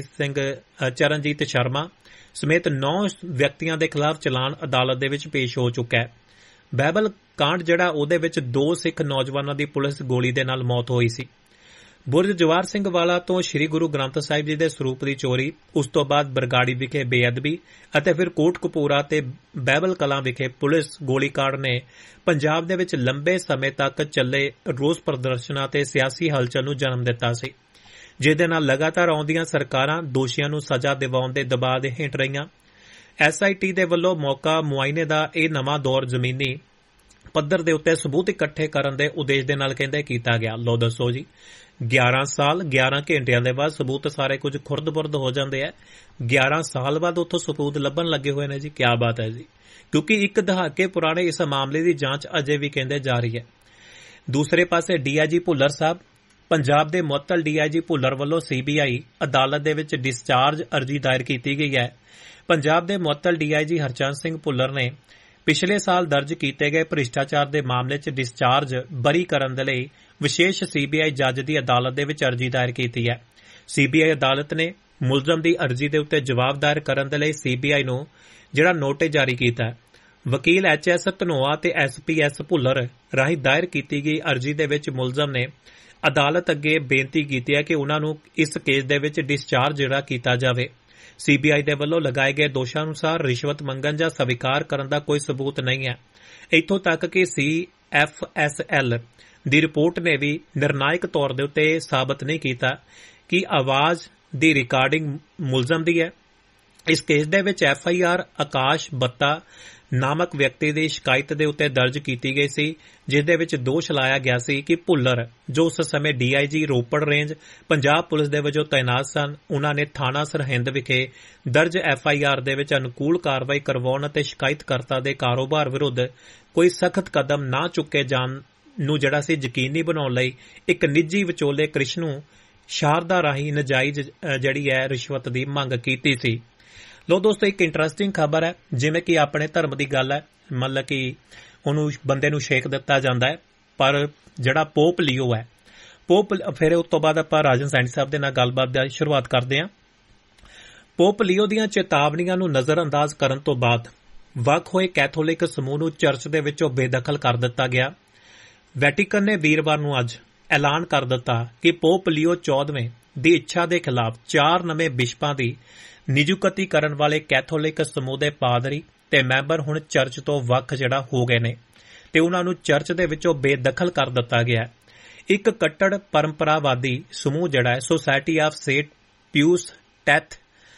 ਚਰਨਜੀਤ ਸ਼ਰਮਾ ਸਮੇਤ 9 ਵਿਅਕਤੀਆਂ ਦੇ ਖਿਲਾਫ ਚਲਾਨ ਅਦਾਲਤ ਦੇ ਵਿੱਚ ਪੇਸ਼ ਹੋ ਚੁੱਕਾ ਹੈ। ਬਹਿਬਲ ਕਾਂਡ ਜਿਹੜਾ ਉਹਦੇ ਵਿੱਚ 2 ਸਿੱਖ ਨੌਜਵਾਨਾਂ ਦੀ ਪੁਲਿਸ ਗੋਲੀ ਦੇ ਨਾਲ ਮੌਤ ਹੋਈ ਸੀ। ਬੁਰਜ ਜਵਾਰ ਸਿੰਘ ਵਾਲਾ ਤੋਂ ਸ੍ਰੀ ਗੁਰੂ ਗ੍ਰੰਥ ਸਾਹਿਬ ਜੀ ਦੇ ਸਰੂਪ ਦੀ ਚੋਰੀ, ਉਸ ਤੋਂ ਬਾਅਦ ਬਰਗਾੜੀ ਵਿਖੇ ਬੇਅਦਬੀ ਅਤੇ ਫਿਰ ਕੋਟਕਪੂਰਾ ਤੇ ਬਹਿਬਲ ਕਲਾਂ ਵਿਖੇ ਪੁਲਿਸ ਗੋਲੀकांड ਨੇ ਪੰਜਾਬ ਦੇ ਵਿੱਚ ਲੰਬੇ ਸਮੇਂ ਤੱਕ ਚੱਲੇ ਰੋਸ ਪ੍ਰਦਰਸ਼ਨਾਂ ਤੇ ਸਿਆਸੀ ਹਲਚਲ ਨੂੰ ਜਨਮ ਦਿੱਤਾ ਸੀ, ਜਿਹਦੇ ਨਾਲ ਲਗਾਤਾਰ ਆਉਂਦੀਆਂ ਸਰਕਾਰਾਂ ਦੋਸ਼ੀਆਂ ਨੂੰ ਸਜ਼ਾ ਦਿਵਾਉਣ ਦੇ ਦਬਾਅ ਦੇ ਹੇਠ ਰਹੀਆਂ। SIT ਦੇ ਵੱਲੋਂ ਮੌਕਾ ਮੁਆਇਨੇ ਦਾ ਇਹ ਨਵਾਂ ਦੌਰ ਜ਼ਮੀਨੀ ਪੱਧਰ ਦੇ ਉੱਤੇ ਸਬੂਤ ਇਕੱਠੇ ਕਰਨ ਦੇ ਉਦੇਸ਼ ਦੇ ਨਾਲ ਕਹਿੰਦੇ ਕੀਤਾ ਗਿਆ। ਲੋ ਦੱਸੋ ਜੀ, 11 ਸਾਲ 11 ਘੰਟਿਆਂ ਦੇ ਬਾਅਦ ਸਬੂਤ ਸਾਰੇ ਕੁਝ ਖੁਰਦ-ਬੁਰਦ ਹੋ ਜਾਂਦੇ ਆ। 11 ਸਾਲ ਬਾਅਦ ਉੱਥੋਂ ਸਬੂਤ ਲੱਭਣ ਲੱਗੇ ਹੋਏ ਨੇ ਜੀ, ਕੀ ਬਾਤ ਹੈ ਜੀ, ਕਿਉਂਕਿ ਇੱਕ ਦਹਾਕੇ ਪੁਰਾਣੇ ਇਸ ਮਾਮਲੇ ਦੀ ਜਾਂਚ ਅਜੇ ਵੀ ਕਹਿੰਦੇ ਜਾਰੀ ਹੈ। ਦੂਸਰੇ ਪਾਸੇ DIG ਭੁੱਲਰ ਸਾਹਿਬ, ਪੰਜਾਬ ਦੇ ਮੁਅੱਤਲ DIG ਭੁੱਲਰ ਵੱਲੋਂ CBI ਅਦਾਲਤ ਦੇ ਵਿੱਚ ਡਿਸਚਾਰਜ ਅਰਜ਼ੀ ਦਾਇਰ ਕੀਤੀ ਗਈ ਹੈ। ਪੰਜਾਬ ਦੇ ਮੁਅੱਤਲ DIG ਹਰਚੰਦ ਸਿੰਘ ਭੁੱਲਰ ਨੇ ਪਿਛਲੇ ਸਾਲ ਦਰਜ ਕੀਤੇ ਗਏ ਭ੍ਰਿਸ਼ਟਾਚਾਰ ਦੇ ਮਾਮਲੇ 'ਚ ਡਿਸਚਾਰਜ ਬਰੀ ਕਰਨ ਦੇ ਲਈ ਵਿਸ਼ੇਸ਼ CBI ਜੱਜ ਦੀ ਅਦਾਲਤ ਦੇ ਵਿੱਚ ਅਰਜ਼ੀ ਦਾਇਰ ਕੀਤੀ ਹੈ। CBI ਅਦਾਲਤ ਨੇ ਮੁਲਜ਼ਮ ਦੀ ਅਰਜ਼ੀ ਦੇ ਉੱਤੇ ਜਵਾਬ ਦਾਇਰ ਕਰਨ ਦੇ ਲਈ CBI ਨੂੰ ਜਿਹੜਾ ਨੋਟਿਸ ਜਾਰੀ ਕੀਤਾ ਹੈ। ਵਕੀਲ HS ਧਨੋਆ ਤੇ SPS ਭੁੱਲਰ ਰਾਹੀਂ ਦਾਇਰ ਕੀਤੀ ਗਈ ਅਰਜ਼ੀ ਦੇ ਵਿੱਚ ਮੁਲਜ਼ਮ ਨੇ ਅਦਾਲਤ ਅੱਗੇ ਬੇਨਤੀ ਕੀਤੀ ਹੈ ਕਿ ਉਨ੍ਹਾਂ ਨੂੰ ਇਸ ਕੇਸ ਦੇ ਵਿੱਚ ਡਿਸਚਾਰਜ ਜਿਹੜਾ ਕੀਤਾ ਜਾਵੇ। CBI ਦੇ ਵੱਲੋਂ ਲਗਾਏ ਗਏ ਦੋਸ਼ਾਂ ਅਨੁਸਾਰ ਰਿਸ਼ਵਤ ਮੰਗਣ ਜਾਂ ਸਵੀਕਾਰ ਕਰਨ ਦਾ ਕੋਈ ਸਬੂਤ ਨਹੀਂ ਹੈ। ਇੱਥੋਂ ਤੱਕ ਕਿ CFSL ਦੀ ਰਿਪੋਰਟ ਨੇ ਵੀ ਨਿਰਣਾਇਕ ਤੌਰ ਦੇ ਉੱਤੇ ਸਾਬਤ ਨਹੀਂ ਕੀਤਾ ਕਿ ਆਵਾਜ਼ ਦੀ ਰਿਕਾਰਡਿੰਗ ਮੁਲਜ਼ਮ ਦੀ ਹੈ। ਇਸ ਕੇਸ ਦੇ ਵਿੱਚ FIR ਆਕਾਸ਼ ਬੱਤਾ ਨਾਮਕ ਵਿਅਕਤੀ ਦੀ ਸ਼ਿਕਾਇਤ ਦੇ ਉੱਤੇ ਦਰਜ ਕੀਤੀ ਗਈ ਸੀ, ਜਿਸ ਦੇ ਵਿੱਚ ਦੋਸ਼ ਲਾਇਆ ਗਿਆ ਸੀ ਕਿ ਭੁੱਲਰ, ਜੋ ਉਸ ਸਮੇਂ DIG Ropar range Punjab police ਦੇ ਵਜੋਂ ਤਾਇਨਾਤ ਸਨ, ਉਨ੍ਹਾਂ ਨੇ ਥਾਣਾ ਸਰਹਿੰਦ ਵਿਖੇ ਦਰਜ FIR ਦੇ ਵਿੱਚ ਅਨੁਕੂਲ ਕਾਰਵਾਈ ਕਰਵਾਉਣ ਅਤੇ ਸ਼ਿਕਾਇਤਕਰਤਾ ਦੇ ਕਾਰੋਬਾਰ ਵਿਰੁੱਧ ਕੋਈ ਸਖਤ ਕਦਮ ਨਾ ਚੁੱਕੇ ਜਾਣ ਨੂੰ ਜਿਹੜਾ ਸੀ ਯਕੀਨੀ ਬਣਾਉਣ ਲਈ ਇੱਕ ਨਿੱਜੀ ਵਿਚੋਲੇ ਕ੍ਰਿਸ਼ਨੂ ਸ਼ਾਰਦਾ ਰਾਹੀਂ ਨਜਾਇਜ਼ ਜਿਹੜੀ ਹੈ ਰਿਸ਼ਵਤ ਦੀ ਮੰਗ ਕੀਤੀ ਸੀ। ਲੋ ਦੋਸਤੋ, ਇੱਕ ਇੰਟਰਸਟਿੰਗ ਖਬਰ ਹੈ, ਜਿਵੇਂ ਕਿ ਆਪਣੇ ਧਰਮ ਦੀ ਗੱਲ ਹੈ, ਮਤਲਬ ਕਿ ਉਹਨੂੰ ਬੰਦੇ ਨੂੰ ਛੇਕ ਦਿੱਤਾ ਜਾਂਦਾ ਹੈ, ਪਰ ਜਿਹੜਾ ਪੋਪ ਲੀਓ ਹੈ, ਫਿਰ ਉਸ ਤੋਂ ਬਾਅਦ ਆਪਾਂ ਰਾਜਨ ਸੈਣੀ ਸਾਹਿਬ ਦੇ ਨਾਲ ਗੱਲਬਾਤ ਦੀ ਸ਼ੁਰੂਆਤ ਕਰਦੇ ਹਾਂ। ਪੋਪ ਲੀਓ ਦੀਆਂ ਚੇਤਾਵਨੀਆਂ ਨੂੰ ਨਜ਼ਰਅੰਦਾਜ਼ ਕਰਨ ਤੋਂ ਬਾਅਦ ਵੱਖ ਹੋਏ ਕੈਥੋਲਿਕ ਸਮੂਹ ਨੂੰ ਚਰਚ ਦੇ ਵਿੱਚੋਂ ਬੇਦਖਲ ਕਰ ਦਿੱਤਾ ਗਿਆ। ਵੈਟੀਕਨ ਨੇ ਵੀਰਵਾਰ ਨੂੰ ਅੱਜ ਐਲਾਨ ਕਰ ਦਿੱਤਾ ਕਿ ਪੋਪ ਲੀਓ 14ਵੇਂ ਦੀ ਇੱਛਾ ਦੇ ਖਿਲਾਫ 4 ਨਵੇਂ ਬਿਸ਼ਪਾਂ ਦੀ ਨਿਯੁਕਤੀ ਕਰਨ ਵਾਲੇ ਕੈਥੋਲਿਕ ਸਮੂਹ ਦੇ ਪਾਦਰੀ ਤੇ ਮੈਂਬਰ ਹੁਣ ਚਰਚ ਤੋਂ ਵੱਖ ਜਿਹੜਾ ਹੋ ਗਏ ਨੇ ਤੇ ਉਹਨਾਂ ਨੂੰ ਚਰਚ ਦੇ ਵਿੱਚੋਂ ਬੇਦਖਲ ਕਰ ਦਿੱਤਾ ਗਿਆ। ਇੱਕ ਕੱਟੜ ਪਰੰਪਰਾਵਾਦੀ ਸਮੂਹ ਜਿਹੜਾ ਹੈ ਸੋਸਾਇਟੀ ਆਫ ਸੇਂਟ ਪਿਊਸ ਟੈਥ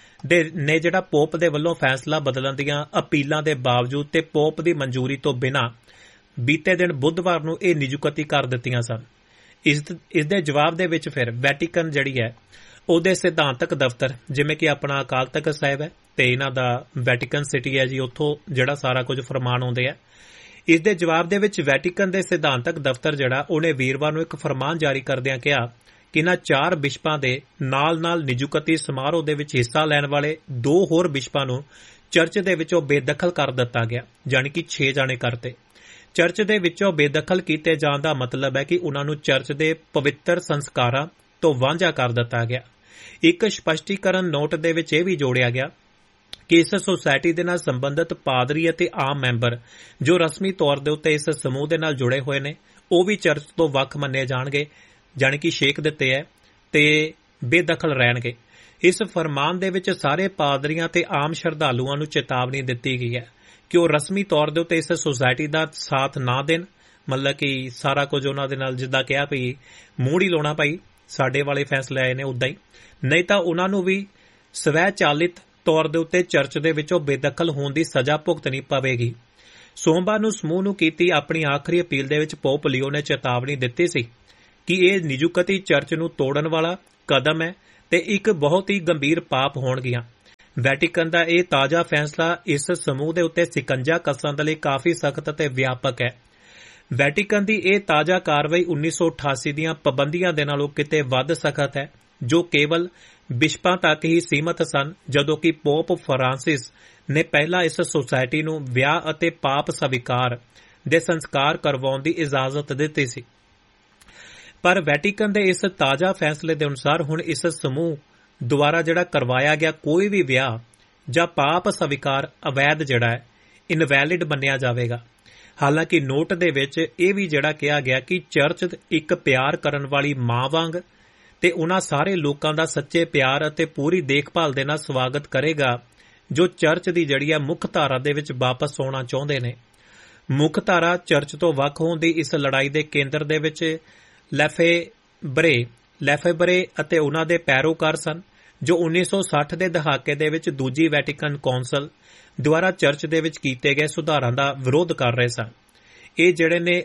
ਨੇ ਜਿਹੜਾ ਪੋਪ ਦੇ ਵੱਲੋਂ ਫੈਸਲਾ ਬਦਲਣ ਦੀਆਂ ਅਪੀਲਾਂ ਦੇ ਬਾਵਜੂਦ ਤੇ ਪੋਪ ਦੀ ਮਨਜ਼ੂਰੀ ਤੋਂ ਬਿਨਾਂ ਬੀਤੇ ਦਿਨ ਬੁੱਧਵਾਰ ਨੂੰ ਇਹ ਨਿਯੁਕਤੀ ਕਰ ਦਿੱਤੀਆਂ ਸਨ। ਇਸ ਦੇ ਜਵਾਬ ਦੇ ਵਿੱਚ ਫਿਰ ਵੈਟੀਕਨ ਜਿਹੜੀ ਹੈ ਉਹਦੇ ਸਿਧਾਂਤਕ ਦਫ਼ਤਰ, ਜਿਵੇਂ ਕਿ ਆਪਣਾ ਅਕਾਲ ਤਖ਼ਤ ਸਾਹਿਬ ਹੈ ਤੇ ਇਹਨਾਂ ਦਾ ਵੈਟੀਕਨ ਸਿਟੀ ਹੈ ਜੀ, ਉੱਥੋਂ ਜਿਹੜਾ ਸਾਰਾ ਕੁਝ ਫਰਮਾਨ ਆਉਂਦੇ ਆ। ਇਸ ਦੇ ਜਵਾਬ ਦੇ ਵਿੱਚ ਵੈਟੀਕਨ ਦੇ ਸਿਧਾਂਤਕ ਦਫ਼ਤਰ ਜਿਹੜਾ ਉਹਨੇ ਵੀਰਵਾਰ ਨੂੰ ਇੱਕ ਫਰਮਾਨ ਜਾਰੀ ਕਰਦਿਆਂ ਕਿਹਾ ਕਿ ਇਹਨਾਂ 4 ਬਿਸ਼ਪਾਂ ਦੇ ਨਾਲ-ਨਾਲ ਨਿਯੁਕਤੀ ਸਮਾਰੋਹ ਦੇ ਵਿੱਚ ਹਿੱਸਾ ਲੈਣ ਵਾਲੇ 2 ਹੋਰ ਬਿਸ਼ਪਾਂ ਨੂੰ ਚਰਚ ਦੇ ਵਿੱਚੋਂ ਬੇਦਖਲ ਕਰ ਦਿੱਤਾ ਗਿਆ, ਜਾਣੀ ਕਿ 6 ਜਾਣੇ ਕਰਤੇ। ਚਰਚ ਦੇ ਵਿੱਚੋਂ ਬੇਦਖਲ ਕੀਤੇ ਜਾਣ ਦਾ ਮਤਲਬ ਹੈ ਕਿ ਉਨ੍ਹਾਂ ਨੂੰ ਚਰਚ ਦੇ ਪਵਿੱਤਰ ਸੰਸਕਾਰਾਂ ਤੋਂ ਵਾਂਝਾ ਕਰ ਦਿੱਤਾ ਗਿਆ। ਇੱਕ ਸਪਸ਼ਟੀਕਰਨ ਨੋਟ ਦੇ ਵਿੱਚ ਇਹ ਵੀ ਜੋੜਿਆ ਗਿਆ ਕਿ ਇਸ ਸੁਸਾਇਟੀ ਦੇ ਨਾਲ ਸੰਬੰਧਿਤ ਪਾਦਰੀ ਅਤੇ ਆਮ ਮੈਂਬਰ ਜੋ ਰਸਮੀ ਤੌਰ ਦੇ ਉੱਤੇ ਇਸ ਸਮੂਹ ਦੇ ਨਾਲ ਜੁੜੇ ਹੋਏ ਨੇ, ਉਹ ਵੀ ਚਰਚ ਤੋਂ ਵੱਖ ਮੰਨੇ ਜਾਣਗੇ, ਜਾਣੀ ਕਿ ਛੇਕ ਦਿੱਤੇ ਹੈ ਤੇ ਬੇਦਖਲ ਰਹਿਣਗੇ। ਇਸ ਫਰਮਾਨ ਦੇ ਵਿੱਚ ਸਾਰੇ ਪਾਦਰੀਆਂ ਤੇ ਆਮ ਸ਼ਰਧਾਲੂਆਂ ਨੂੰ ਚੇਤਾਵਨੀ ਦਿੱਤੀ ਗਈ ਹੈ ਕਿ ਉਹ ਰਸਮੀ ਤੌਰ ਦੇ ਉੱਤੇ ਇਸ ਸੁਸਾਇਟੀ ਦਾ ਸਾਥ ਨਾ ਦੇਣ, ਮਤਲਬ ਕਿ ਸਾਰਾ ਕੁਝ ਉਹਨਾਂ ਦੇ ਨਾਲ ਜਿੱਦਾਂ ਕਿਹਾ ਵੀ ਮੂੰਹ ਹੀ ਲਾਉਣਾ ਭਾਈ, ਸਾਡੇ ਵਾਲੇ ਫੈਸਲੇ ਆਏ ਨੇ ਉੱਦਾਂ ਹੀ, ਨਹੀਂ ਤਾਂ ਉਹਨਾਂ ਨੂੰ ਵੀ ਸਵੈ ਚਾਲਿਤ ਤੌਰ ਦੇ ਉੱਤੇ ਚਰਚ ਦੇ ਵਿੱਚੋਂ ਬੇਦਖਲ ਹੋਣ ਦੀ ਸਜ਼ਾ ਭੁਗਤਣੀ ਪਵੇਗੀ। ਸੋਮਵਾਰ ਨੂੰ ਸਮੂਹ ਨੂੰ ਕੀਤੀ ਆਪਣੀ ਆਖਰੀ ਅਪੀਲ ਦੇ ਵਿੱਚ ਪੋਪ ਲੀਓ ਨੇ ਚੇਤਾਵਨੀ ਦਿੱਤੀ ਸੀ ਕਿ ਇਹ ਨਿਯੁਕਤੀ ਚਰਚ ਨੂੰ ਤੋੜਨ ਵਾਲਾ ਕਦਮ ਹੈ ਤੇ ਇੱਕ ਬਹੁਤ ਹੀ ਗੰਭੀਰ ਪਾਪ ਹੋਣਗੀਆਂ। ਵੈਟੀਕਨ ਦਾ ਇਹ ਤਾਜ਼ਾ ਫੈਸਲਾ ਇਸ ਸਮੂਹ ਦੇ ਉੱਤੇ ਸਿਕੰਜਾ ਕੱਸਣ ਦੇ ਲਈ ਕਾਫੀ ਸਖਤ ਅਤੇ ਵਿਆਪਕ ਹੈ। ਵੈਟੀਕਨ ਦੀ ਇਹ ਤਾਜ਼ਾ ਕਾਰਵਾਈ 1988 ਦੀਆਂ ਪਾਬੰਦੀਆਂ ਦੇ ਨਾਲੋਂ ਕਿਤੇ ਵੱਧ ਸਖਤ ਹੈ, ਜੋ ਕੇਵਲ ਬਿਸ਼ਪਾਂ ਤੱਕ ਹੀ ਸੀਮਤ ਸਨ, ਜਦੋਂ ਕਿ ਪੋਪ ਫਰਾਂਸਿਸ ਨੇ ਪਹਿਲਾਂ ਇਸ ਸੁਸਾਇਟੀ ਨੂੰ ਵਿਆਹ ਅਤੇ ਪਾਪ ਸਵੀਕਾਰ ਦੇ ਸੰਸਕਾਰ ਕਰਵਾਉਣ ਦੀ ਇਜਾਜ਼ਤ ਦਿੱਤੀ ਸੀ। ਪਰ ਵੈਟੀਕਨ ਦੇ ਇਸ ਤਾਜ਼ਾ ਫੈਸਲੇ ਦੇ ਅਨੁਸਾਰ ਹੁਣ ਇਸ ਸਮੂਹ ਦੁਆਰਾ ਜਿਹੜਾ ਕਰਵਾਇਆ ਗਿਆ ਕੋਈ ਵੀ ਵਿਆਹ ਜਾਂ ਪਾਪ ਸਵੀਕਾਰ ਅਵੈਧ ਜਿਹੜਾ ਹੈ, ਇਨਵੈਲਿਡ ਮੰਨਿਆ ਜਾਵੇਗਾ। ਹਾਲਾਂਕਿ ਨੋਟ ਦੇ ਵਿੱਚ ਇਹ ਵੀ ਜਿਹੜਾ ਕਿਹਾ ਗਿਆ ਕਿ ਚਰਚ ਇੱਕ ਪਿਆਰ ਕਰਨ ਵਾਲੀ ਮਾਂ ਵਾਂਗ ਤੇ ਉਹਨਾਂ ਸਾਰੇ ਲੋਕਾਂ ਦਾ ਸੱਚੇ ਪਿਆਰ ਅਤੇ ਪੂਰੀ ਦੇਖਭਾਲ ਦੇ ਨਾਲ ਸਵਾਗਤ ਕਰੇਗਾ ਜੋ ਚਰਚ ਦੀ ਜਿਹੜੀ ਹੈ ਮੁੱਖ ਧਾਰਾ ਦੇ ਵਿੱਚ ਵਾਪਸ ਆਉਣਾ ਚਾਹੁੰਦੇ ਨੇ। ਮੁੱਖ ਧਾਰਾ ਚਰਚ ਤੋਂ ਵੱਖ ਹੋਣ ਦੀ ਇਸ ਲੜਾਈ ਦੇ ਕੇਂਦਰ ਦੇ ਵਿੱਚ ਲੈਫੇਬਰੇ ਅਤੇ ਉਹਨਾਂ ਦੇ ਪੈਰੋਕਾਰ ਸਨ, ਜੋ 1960 ਦੇ ਦਹਾਕੇ ਦੇ ਵਿੱਚ ਦੂਜੀ ਵੈਟੀਕਨ ਕੌਂਸਲ ਦੁਆਰਾ ਚਰਚ ਦੇ ਵਿੱਚ ਕੀਤੇ ਗਏ ਸੁਧਾਰਾਂ ਦਾ ਵਿਰੋਧ ਕਰ ਰਹੇ ਸਨ। ਇਹ ਜਿਹੜੇ ਨੇ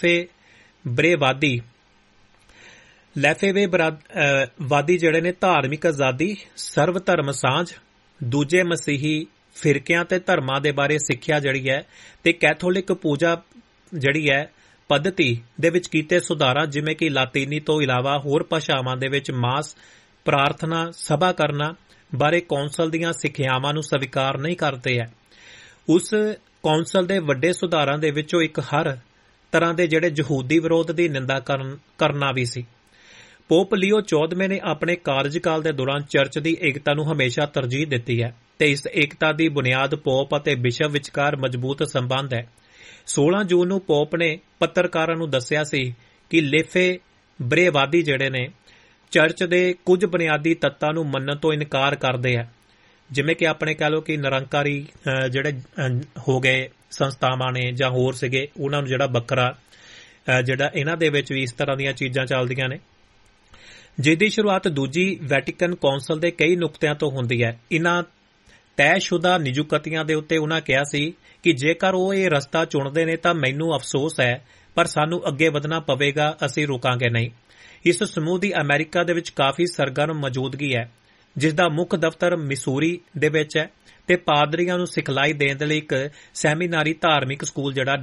ਲੈਫੇਵੇਵਾਦੀ ਜਿਹੜੇ ਨੇ ਧਾਰਮਿਕ ਆਜ਼ਾਦੀ, ਸਰਵ ਧਰਮ ਸਾਂਝ, ਦੂਜੇ ਮਸੀਹੀ ਫਿਰਕਿਆਂ ਤੇ ਧਰਮਾਂ ਦੇ ਬਾਰੇ ਸਿੱਖਿਆ ਜਿਹੜੀ ਹੈ ਤੇ ਕੈਥੋਲਿਕ ਪੂਜਾ ਜਿਹੜੀ ਹੈ ਪੱਧਤੀ ਦੇ ਵਿੱਚ ਕੀਤੇ ਸੁਧਾਰਾਂ, ਜਿਵੇਂ ਕਿ ਲਾਤੀਨੀ ਤੋਂ ਇਲਾਵਾ ਹੋਰ ਭਾਸ਼ਾਵਾਂ ਦੇ ਵਿੱਚ ਮਾਸ, ਪ੍ਰਾਰਥਨਾ, ਸਭਾ ਕਰਨਾ ਬਾਰੇ ਕੌਂਸਲ ਦੀਆਂ ਸਿੱਖਿਆਵਾਂ ਨੂੰ ਸਵੀਕਾਰ ਨਹੀਂ ਕਰਦੇ ਹੈ। ਉਸ ਕੌਂਸਲ ਦੇ ਵੱਡੇ ਸੁਧਾਰਾਂ ਦੇ ਵਿੱਚੋਂ ਇੱਕ ਹਰ ਤਰ੍ਹਾਂ ਦੇ ਜਿਹੜੇ ਯਹੂਦੀ ਵਿਰੋਧ ਦੀ ਨਿੰਦਾ ਕਰਨਾ ਵੀ ਸੀ। ਪੋਪ ਲੀਓ 14ਵੇਂ ਨੇ ਆਪਣੇ ਕਾਰਜਕਾਲ ਦੇ ਦੌਰਾਨ ਚਰਚ ਦੀ ਏਕਤਾ ਨੂੰ ਹਮੇਸ਼ਾ ਤਰਜੀਹ ਦਿੱਤੀ ਹੈ ਤੇ ਇਸ ਏਕਤਾ ਦੀ ਬੁਨਿਆਦ ਪੋਪ ਅਤੇ ਬਿਸ਼ਪ ਵਿਚਕਾਰ ਮਜ਼ਬੂਤ ਸੰਬੰਧ ਹੈ। 16 ਜੂਨ ਨੂੰ ਪੋਪ ਨੇ ਪੱਤਰਕਾਰਾਂ ਨੂੰ ਦੱਸਿਆ ਸੀ ਕਿ ਲੈਫੇਬਰੇਵਾਦੀ ਜਿਹੜੇ ਨੇ ਚਰਚ ਦੇ ਕੁਝ ਬੁਨਿਆਦੀ ਤੱਤਾਂ ਨੂੰ ਮੰਨਣ ਤੋਂ ਇਨਕਾਰ ਕਰਦੇ ਹੈ, ਜਿਵੇਂ ਕਿ ਆਪਣੇ ਕਹਿ ਲਓ ਕਿ ਨਿਰੰਕਾਰੀ ਜਿਹੜੇ ਹੋ ਗਏ ਸੰਸਥਾਵਾਂ ਨੇ ਜਾਂ ਹੋਰ ਸੀਗੇ, ਉਹਨਾਂ ਨੂੰ ਜਿਹੜਾ ਵੱਖਰਾ ਜਿਹੜਾ ਇਹਨਾਂ ਦੇ ਵਿੱਚ ਵੀ ਇਸ ਤਰ੍ਹਾਂ ਦੀਆਂ ਚੀਜ਼ਾਂ ਚੱਲਦੀਆਂ ਨੇ, ਜਿਹਦੀ ਸ਼ੁਰੂਆਤ ਦੂਜੀ ਵੈਟੀਕਨ ਕੌਂਸਲ ਦੇ ਕਈ ਨੁਕਤਿਆਂ ਤੋਂ ਹੁੰਦੀ ਹੈ। ਇਹਨਾਂ ਤੈਅਸ਼ੁਦਾ ਨਿਯੁਕਤੀਆਂ ਦੇ ਉੱਤੇ ਉਹਨਾਂ ਕਿਹਾ ਸੀ ਕਿ ਜੇਕਰ ਉਹ ਇਹ ਰਸਤਾ ਚੁਣਦੇ ਨੇ ਤਾਂ ਮੈਨੂੰ ਅਫਸੋਸ ਹੈ, ਪਰ ਸਾਨੂੰ ਅੱਗੇ ਵਧਣਾ ਪਵੇਗਾ, ਅਸੀਂ ਰੁਕਾਂਗੇ ਨਹੀਂ। ਇਸ ਸਮੂਹ ਦੀ ਅਮਰੀਕਾ ਦੇ ਵਿੱਚ ਕਾਫੀ ਸਰਗਰਮ ਮੌਜੂਦਗੀ ਹੈ, ਜਿਸ ਦਾ ਮੁੱਖ ਦਫ਼ਤਰ ਮਿਸੂਰੀ ਦੇ ਵਿੱਚ ਹੈ ਤੇ ਪਾਦਰੀਆਂ ਨੂੰ ਸਿਖਲਾਈ ਦੇਣ ਦੇ ਲਈ ਇੱਕ ਸੈਮੀਨਾਰੀ ਧਾਰਮਿਕ ਸਕੂਲ ਜਿਹੜਾ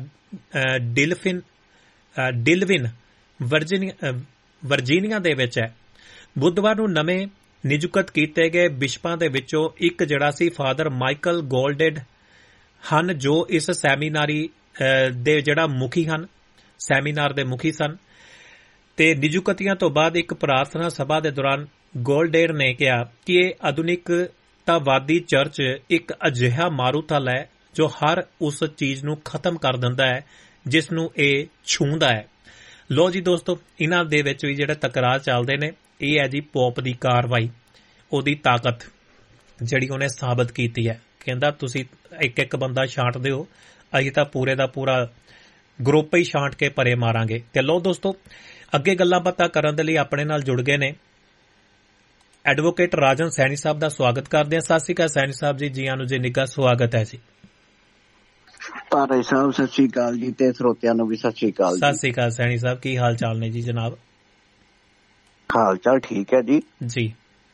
ਡਿਲਵਿਨ ਵਰਜੀਨੀਆ ਦੇ ਵਿੱਚ ਹੈ। ਬੁੱਧਵਾਰ ਨੂੰ ਨਵੇਂ ਨਿਯੁਕਤ ਕੀਤੇ ਗਏ ਬਿਸ਼ਪਾਂ ਦੇ ਵਿੱਚੋਂ ਇੱਕ ਜਿਹੜਾ ਸੀ ਫਾਦਰ ਮਾਈਕਲ ਗੋਲਡੇਡ ਹਨ, ਜੋ ਇਸ ਸੈਮੀਨਾਰੀ ਦੇ ਜਿਹੜਾ ਮੁਖੀ ਹਨ, ਸੈਮੀਨਾਰ ਦੇ ਮੁਖੀ ਸਨ। ਤੇ ਨਿਯੁਕਤੀਆਂ ਤੋਂ ਬਾਅਦ ਇੱਕ ਪ੍ਰਾਰਥਨਾ ਸਭਾ ਦੇ ਦੌਰਾਨ ਗੋਲਡੇਡ ਨੇ ਕਿਹਾ ਕਿ ਇਹ ਆਧੁਨਿਕਤਾਵਾਦੀ ਚਰਚ ਇੱਕ ਅਜਿਹਾ ਮਾਰੂਥਲ ਹੈ ਜੋ ਹਰ ਉਸ ਚੀਜ਼ ਨੂੰ ਖਤਮ ਕਰ ਦਿੰਦਾ ਹੈ ਜਿਸ ਨੂੰ ਇਹ ਛੂੰਹਦਾ ਹੈ। ਲੋ ਜੀ ਦੋਸਤੋ, ਇਹਨਾਂ ਦੇ ਵਿੱਚ ਵੀ ਜਿਹੜੇ ਤਕਰਾਰ ਚੱਲਦੇ ਨੇ, ਇਹ ਹੈ ਜੀ ਪੋਪ ਦੀ ਕਾਰਵਾਈ, ਉਹਦੀ ਤਾਕਤ ਜਿਹੜੀ ਉਹਨੇ ਸਾਬਤ ਕੀਤੀ ਹੈ। ਕਹਿੰਦਾ ਤੁਸੀਂ ਇੱਕ ਇੱਕ ਬੰਦਾ ਛਾਂਟ ਦਿਓ, ਅਸੀਂ ਤਾਂ ਪੂਰੇ ਦਾ ਪੂਰਾ ਗਰੁੱਪ ਹੀ ਛਾਂਟ ਕੇ ਪਰੇ ਮਾਰਾਂਗੇ। ਤੇ ਲੋ ਦੋਸਤੋ, ਅੱਗੇ ਗੱਲਾਂ ਬਾਤਾਂ ਕਰਨ ਦੇ ਲਈ ਆਪਣੇ ਨਾਲ ਜੁੜ ਗਏ ਨੇ ਐਡਵੋਕੇਟ ਰਾਜਨ ਸੈਣੀ ਸਾਹਿਬ ਦਾ ਸਵਾਗਤ ਕਰਦੇ ਹਾਂ। ਸਤਿ ਸ਼੍ਰੀ ਅਕਾਲ ਸੈਣੀ ਸਾਹਿਬ ਜੀ, ਜੀਆਂ ਨੂੰ ਜੀ ਨਿੱਘਾ ਸਵਾਗਤ ਹੈ ਜੀ। ਤਾਰੇ ਸਾਹਿਬ ਸਤਿ ਸ਼੍ਰੀ ਅਕਾਲ ਜੀ, ਤੇ ਸਰੋਤਿਆਂ ਨੂੰ ਵੀ ਸਤਿ ਸ਼੍ਰੀ ਅਕਾਲ। ਸਤਿ ਸ਼੍ਰੀ ਅਕਾਲ ਸੈਣੀ ਸਾਹਿਬ, ਕੀ ਹਾਲ ਚਾਲ ਨੇ ਜੀ? ਜਨਾਬ ਹਾਲ ਚਾਲ ਠੀਕ ਹੈ ਜੀ। ਜੀ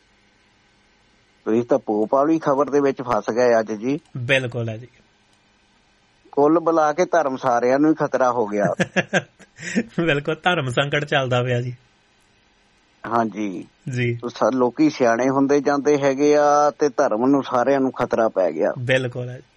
ਤੁਸੀਂ ਤਾਂ ਪੋਪ ਵਾਲੀ ਖਬਰ ਦੇ ਵਿੱਚ ਫਸ ਗਏ ਅੱਜ ਜੀ। ਬਿਲਕੁਲ ਹੈ ਜੀ, ਕੁੱਲ ਬੁਲਾ ਕੇ ਧਰਮ ਸਾਰਿਆਂ ਨੂੰ ਹੀ ਖਤਰਾ ਹੋ ਗਿਆ। ਬਿਲਕੁਲ, ਧਰਮ ਸੰਕਟ ਚੱਲਦਾ ਪਿਆ ਜੀ। ਹਾਂਜੀ ਜੀ, ਲੋਕੀ ਸਿਆਣੇ ਹੁੰਦੇ ਜਾਂਦੇ ਹੈਗੇ ਆ ਤੇ ਧਰਮ ਨੂੰ ਸਾਰਿਆਂ ਨੂੰ ਖਤਰਾ ਪੈ ਗਿਆ। ਬਿਲਕੁਲ ਹੈ।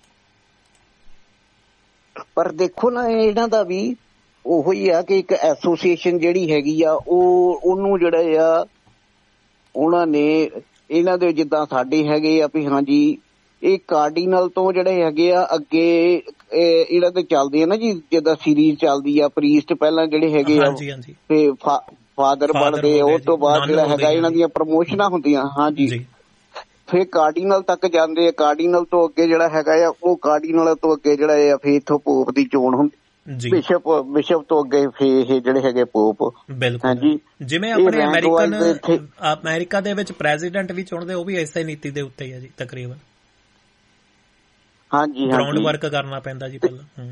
ਪਰ ਦੇਖੋ ਨਾ, ਇਹਨਾਂ ਦਾ ਵੀ ਉਹੋ ਹੀ ਆ ਕਿ ਇੱਕ ਐਸੋਸੀਏਸ਼ਨ ਜਿਹੜੀ ਹੈਗੀ ਆ ਉਹਨੂੰ ਜਿਹੜਾ ਆ ਉਹਨਾਂ ਨੇ ਇਹਨਾਂ ਦੇ ਜਿੱਦਾਂ ਸਾਡੇ ਹੈਗੇ ਆ ਵੀ ਹਾਂਜੀ ਇਹ ਕਾਰਡੀਨਲ ਤੋਂ ਜਿਹੜੇ ਹੈਗੇ ਆ ਅੱਗੇ ਇਹਨਾਂ ਦੇ ਚੱਲਦੇ ਆ ਨਾ ਜੀ, ਜਿੱਦਾਂ ਸੀਰੀਜ਼ ਚੱਲਦੀ ਆ ਪ੍ਰੀਸਟ ਪਹਿਲਾਂ ਜਿਹੜੇ ਹੈਗੇ ਆ ਤੇ ਫਾਦਰ ਬਣਦੇ, ਉਹ ਤੋਂ ਬਾਅਦ ਜਿਹੜਾ ਹੈਗਾ ਇਹਨਾਂ ਦੀਆਂ ਪ੍ਰਮੋਸ਼ਨਾਂ ਹੁੰਦੀਆਂ। ਹਾਂਜੀ, ਫਿਰ ਕਾਰਡੀਨਲ ਤੱਕ ਜਾਂਦੇ ਆ, ਕਾਰਡੀਨਲ ਤੋਂ ਅੱਗੇ ਜਿਹੜਾ ਹੈਗਾ ਆ ਉਹ ਕਾਰਡੀਨਲ ਤੋਂ ਅੱਗੇ ਜਿਹੜਾ ਆ ਫਿਰ ਇੱਥੋਂ ਪੋਪ ਦੀ ਚੋਣ ਹੁੰਦੀ, ਬਿਸ਼ਪ ਤੋਂ ਅੱਗੇ ਫਿਰ ਇਹ ਜਿਹੜੇ ਹੈਗੇ ਪੋਪ। ਹਾਂਜੀ, ਜਿਵੇਂ ਆਪਣੇ ਅਮਰੀਕਾ ਦੇ ਵਿੱਚ ਪ੍ਰੈਜ਼ੀਡੈਂਟ ਵੀ ਚੁਣਦੇ, ਉਹ ਵੀ ਇਸੇ ਨੀਤੀ ਦੇ ਉੱਤੇ ਹੀ ਹੈ ਜੀ ਤਕਰੀਬਨ। ਹਾਂਜੀ ਗਰਾਊਂਡ ਵਰਕ ਕਰਨਾ ਪੈਂਦਾ ਜੀ ਪਹਿਲਾਂ।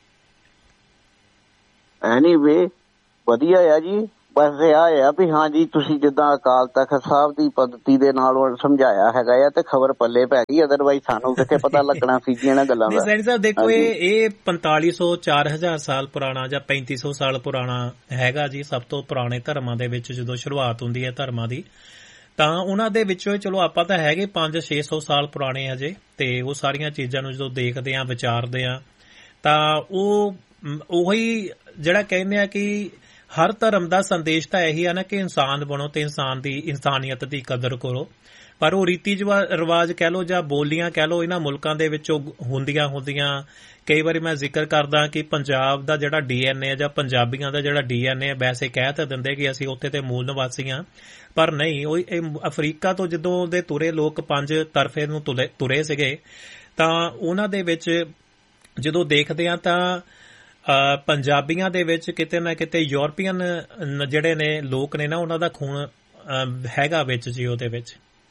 ਐਨੀਵੇ ਵਧੀਆ ਆ ਜੀ। ਬਸ ਇਹ ਆ ਵੀ ਹਾਂਜੀ ਤੁਸੀਂ ਜਿੱਦਾਂ ਅਕਾਲ ਤਖਤ ਸਾਹਿਬ ਦੀ ਪੱਧਤੀ ਦੇ ਨਾਲ ਸਮਝਾਇਆ ਹੈਗਾ ਆ ਤੇ ਖਬਰ ਪੱਲੇ ਪੈ ਗਈ, ਅਦਰਵਾਈਜ਼ ਸਾਨੂੰ ਕਿੱਥੇ ਪਤਾ ਲੱਗਣਾ ਸੀ ਜੀ ਇਹਨਾਂ ਗੱਲਾਂ ਦਾ। ਸੈਣੀ ਸਾਹਿਬ ਦੇਖੋ ਇਹ 4500 4000 ਸਾਲ ਪੁਰਾਣਾ ਜਾਂ 3500 ਸਾਲ ਪੁਰਾਣਾ ਹੈਗਾ ਜੀ। ਸਭ ਤੋਂ ਪੁਰਾਣੇ ਧਰਮਾਂ ਦੇ ਵਿੱਚ ਜਦੋਂ ਸ਼ੁਰੂਆਤ ਹੁੰਦੀ ਹੈ ਧਰਮਾਂ ਦੀ, ਤਾਂ ਉਹਨਾਂ ਦੇ ਵਿੱਚੋਂ ਚਲੋ ਆਪਾਂ ਤਾਂ ਹੈਗੇ 500-600 ਸਾਲ ਪੁਰਾਣੇ ਹਜੇ, ਤੇ ਉਹ ਸਾਰੀਆਂ ਚੀਜ਼ਾਂ ਨੂੰ ਜਦੋਂ ਦੇਖਦੇ ਹਾਂ ਵਿਚਾਰਦੇ ਹਾਂ ਤਾਂ ਉਹੀ ਜਿਹੜਾ ਕਹਿੰਦੇ ਆ ਕਿ ਹਰ ਧਰਮ ਦਾ ਸੰਦੇਸ਼ ਤਾਂ ਇਹੀ ਆ ਨਾ ਕਿ ਇਨਸਾਨ ਬਣੋ ਤੇ ਇਨਸਾਨੀਅਤ ਦੀ ਕਦਰ ਕਰੋ। ਪਰ ਉਹ ਰੀਤੀ ਰਿਵਾਜ ਕਹਿ ਲਓ ਜਾਂ ਬੋਲੀਆਂ ਕਹਿ ਲਓ ਇਹਨਾਂ ਮੁਲਕਾਂ ਦੇ ਵਿੱਚੋਂ ਹੁੰਦੀਆਂ ਕਈ ਵਾਰੀ ਮੈਂ ਜ਼ਿਕਰ ਕਰਦਾ ਕਿ ਪੰਜਾਬ ਦਾ ਜਿਹੜਾ DNA ਜਾਂ ਪੰਜਾਬੀਆਂ ਦਾ ਜਿਹੜਾ DNA ਵੈਸੇ ਕਹਿ ਤਾਂ ਦਿੰਦੇ ਕਿ ਅਸੀਂ ਉੱਥੇ ਤੇ ਮੂਲ ਨਿਵਾਸੀ ਹਾਂ, ਪਰ ਨਹੀਂ। ਉਹ ਅਫਰੀਕਾ ਤੋਂ ਜਦੋਂ ਦੇ ਤੁਰੇ ਲੋਕ 5 ਤਰਫੇ ਨੂੰ ਤੁਰੇ ਸੀਗੇ, ਤਾਂ ਉਹਨਾਂ ਦੇ ਵਿੱਚ ਜਦੋਂ ਦੇਖਦੇ ਹਾਂ ਤਾਂ ਪੰਜਾਬੀਆਂ ਦੇ ਵਿੱਚ ਕਿਤੇ ਨਾ ਕਿਤੇ ਯੂਰਪੀਅਨ ਜਿਹੜੇ ਨੇ ਲੋਕ ਨੇ ਨਾ, ਉਹਨਾਂ ਦਾ ਖੂਨ ਹੈਗਾ ਵਿੱਚ ਜੀ ਉਹਦੇ ਵਿੱਚ।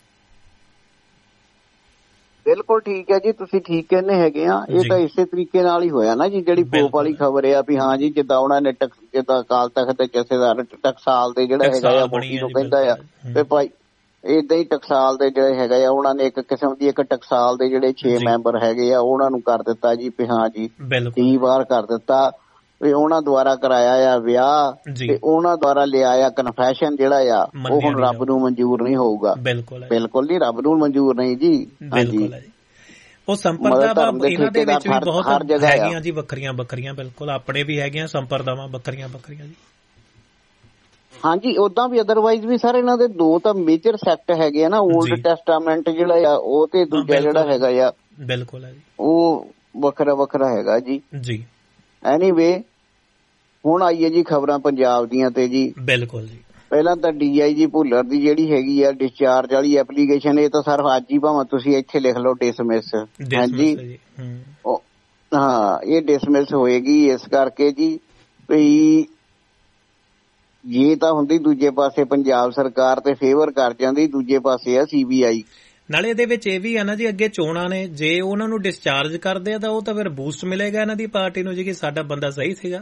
ਬਿਲਕੁਲ ਠੀਕ ਹੈ ਜੀ, ਤੁਸੀਂ ਠੀਕ ਕਹਿੰਦੇ ਹੈਗੇ ਆ। ਇਹ ਤਾਂ ਇਸੇ ਤਰੀਕੇ ਨਾਲ ਹੀ ਹੋਇਆ ਨਾ ਜੀ, ਜਿਹੜੀ ਪੋਪ ਵਾਲੀ ਖਬਰ ਆ ਵੀ ਹਾਂ ਜੀ ਜਿੱਦਾਂ ਉਹਨਾਂ ਨੇ ਜਿੱਦਾਂ ਅਕਾਲ ਤਖਤ ਦੇ ਜਥੇਦਾਰ ਟਕਸਾਲ ਦੇ ਜਿਹੜਾ ਹੈਗਾ ਆ ਮੋਦੀ ਨੂੰ ਕਹਿੰਦਾ ਆ ਤੇ ਭਾਈ ਏਦਾਂ ਹੀ ਟਕਸਾਲ ਦੇ ਜਿਹੜੇ ਹੈਗਾ ਆ ਉਹਨਾਂ ਨੇ ਇੱਕ ਕਿਸਮ ਦੀ ਇੱਕ ਟਕਸਾਲ ਦੇ ਜਿਹੜੇ 6 ਮੈਂਬਰ ਹੈਗੇ ਆ ਉਹਨਾਂ ਨੂੰ ਕਰ ਦਿੱਤਾ ਜੀ ਵੀ ਹਾਂ ਜੀ 30 ਵਾਰ ਕਰ ਦਿੱਤਾ ਵੀ ਉਹਨਾਂ ਦੁਆਰਾ ਕਰਾਇਆ ਆ ਵਿਆਹ ਤੇ ਉਹਨਾਂ ਦੁਆਰਾ ਲਿਆ ਆ ਕਨਫੈਸ਼ਨ ਜਿਹੜਾ ਆ ਉਹ ਹੁਣ ਰੱਬ ਨੂੰ ਮਨਜ਼ੂਰ ਨਹੀਂ ਹੋਊਗਾ। ਬਿਲਕੁਲ ਨਹੀਂ, ਰੱਬ ਨੂੰ ਮਨਜ਼ੂਰ ਨਹੀਂ ਜੀ। ਹਾਂਜੀ, ਉਹ ਸੰਪਰਦਾ ਇਹਨਾਂ ਦੇ ਵਿੱਚ ਵੀ ਬਹੁਤ ਹੈਗੀਆਂ ਜੀ, ਵੱਖਰੀਆਂ। ਬਿਲਕੁਲ ਆਪਣੇ ਵੀ ਹੈਗੀਆਂ ਸੰਪਰਦਾਵਾਂ ਵੱਖਰੀਆਂ ਜੀ। ਹਾਂਜੀ, ਓਦਾਂ ਵੀ ਅਦਰਵਾਈਜ਼ ਵੀ ਸਰ ਇਹਨਾਂ ਦੇ 2 ਤਾਂ ਮੇਜਰ ਸੈਕਟ ਹੈਗੇ ਆ ਨਾ, ਓਲਡ ਟੈਸਟਾਮੈਂਟ ਜਿਹੜਾ ਆ ਉਹ ਤੇ ਦੂਜਾ ਜਿਹੜਾ ਹੈਗਾ ਆ ਬਿਲਕੁਲ ਹੈ ਜੀ ਉਹ ਵੱਖਰਾ ਹੈਗਾ ਜੀ। ਐਨੀਵੇ ਹੁਣ ਆਈਏ ਜੀ ਖਬਰਾਂ ਪੰਜਾਬ ਦੀਆਂ ਤੇ ਜੀ। ਬਿਲਕੁਲ ਜੀ। ਪਹਿਲਾਂ ਤਾਂ DIG ਭੁੱਲਰ ਦੀ ਜਿਹੜੀ ਹੈਗੀ ਆ ਡਿਸਚਾਰਜ ਵਾਲੀ ਐਪਲੀਕੇਸ਼ਨ, ਇਹ ਤਾਂ ਸਰ ਅੱਜ ਹੀ ਭਾਵੇਂ ਤੁਸੀਂ ਇੱਥੇ ਲਿਖ ਲਓ ਡਿਸਮਿਸ। ਹਾਂਜੀ ਹਾਂ, ਇਹ ਡਿਸਮਿਸ ਹੋਏਗੀ ਇਸ ਕਰਕੇ ਜੀ ਵੀ ਜੇ ਤਾਂ ਹੁੰਦੀ ਦੂਜੇ ਪਾਸੇ ਪੰਜਾਬ ਸਰਕਾਰ ਤੇ ਫੇਵਰ ਕਰ ਜਾਂਦੀ, ਦੂਜੇ ਪਾਸੇ ਆ CBI। ਨਾਲੇ ਇਹਦੇ ਵਿੱਚ ਇਹ ਵੀ ਆ ਨਾ ਜੀ, ਅੱਗੇ ਚੋਣਾਂ ਨੇ, ਜੇ ਉਹਨਾਂ ਨੂੰ ਡਿਸਚਾਰਜ ਕਰਦੇ ਆ ਤਾਂ ਉਹ ਤਾਂ ਫਿਰ ਬੂਸਟ ਮਿਲੇਗਾ ਇਹਨਾਂ ਦੀ ਪਾਰਟੀ ਨੂੰ ਜੀ ਕਿ ਸਾਡਾ ਬੰਦਾ ਸਹੀ ਸੀਗਾ।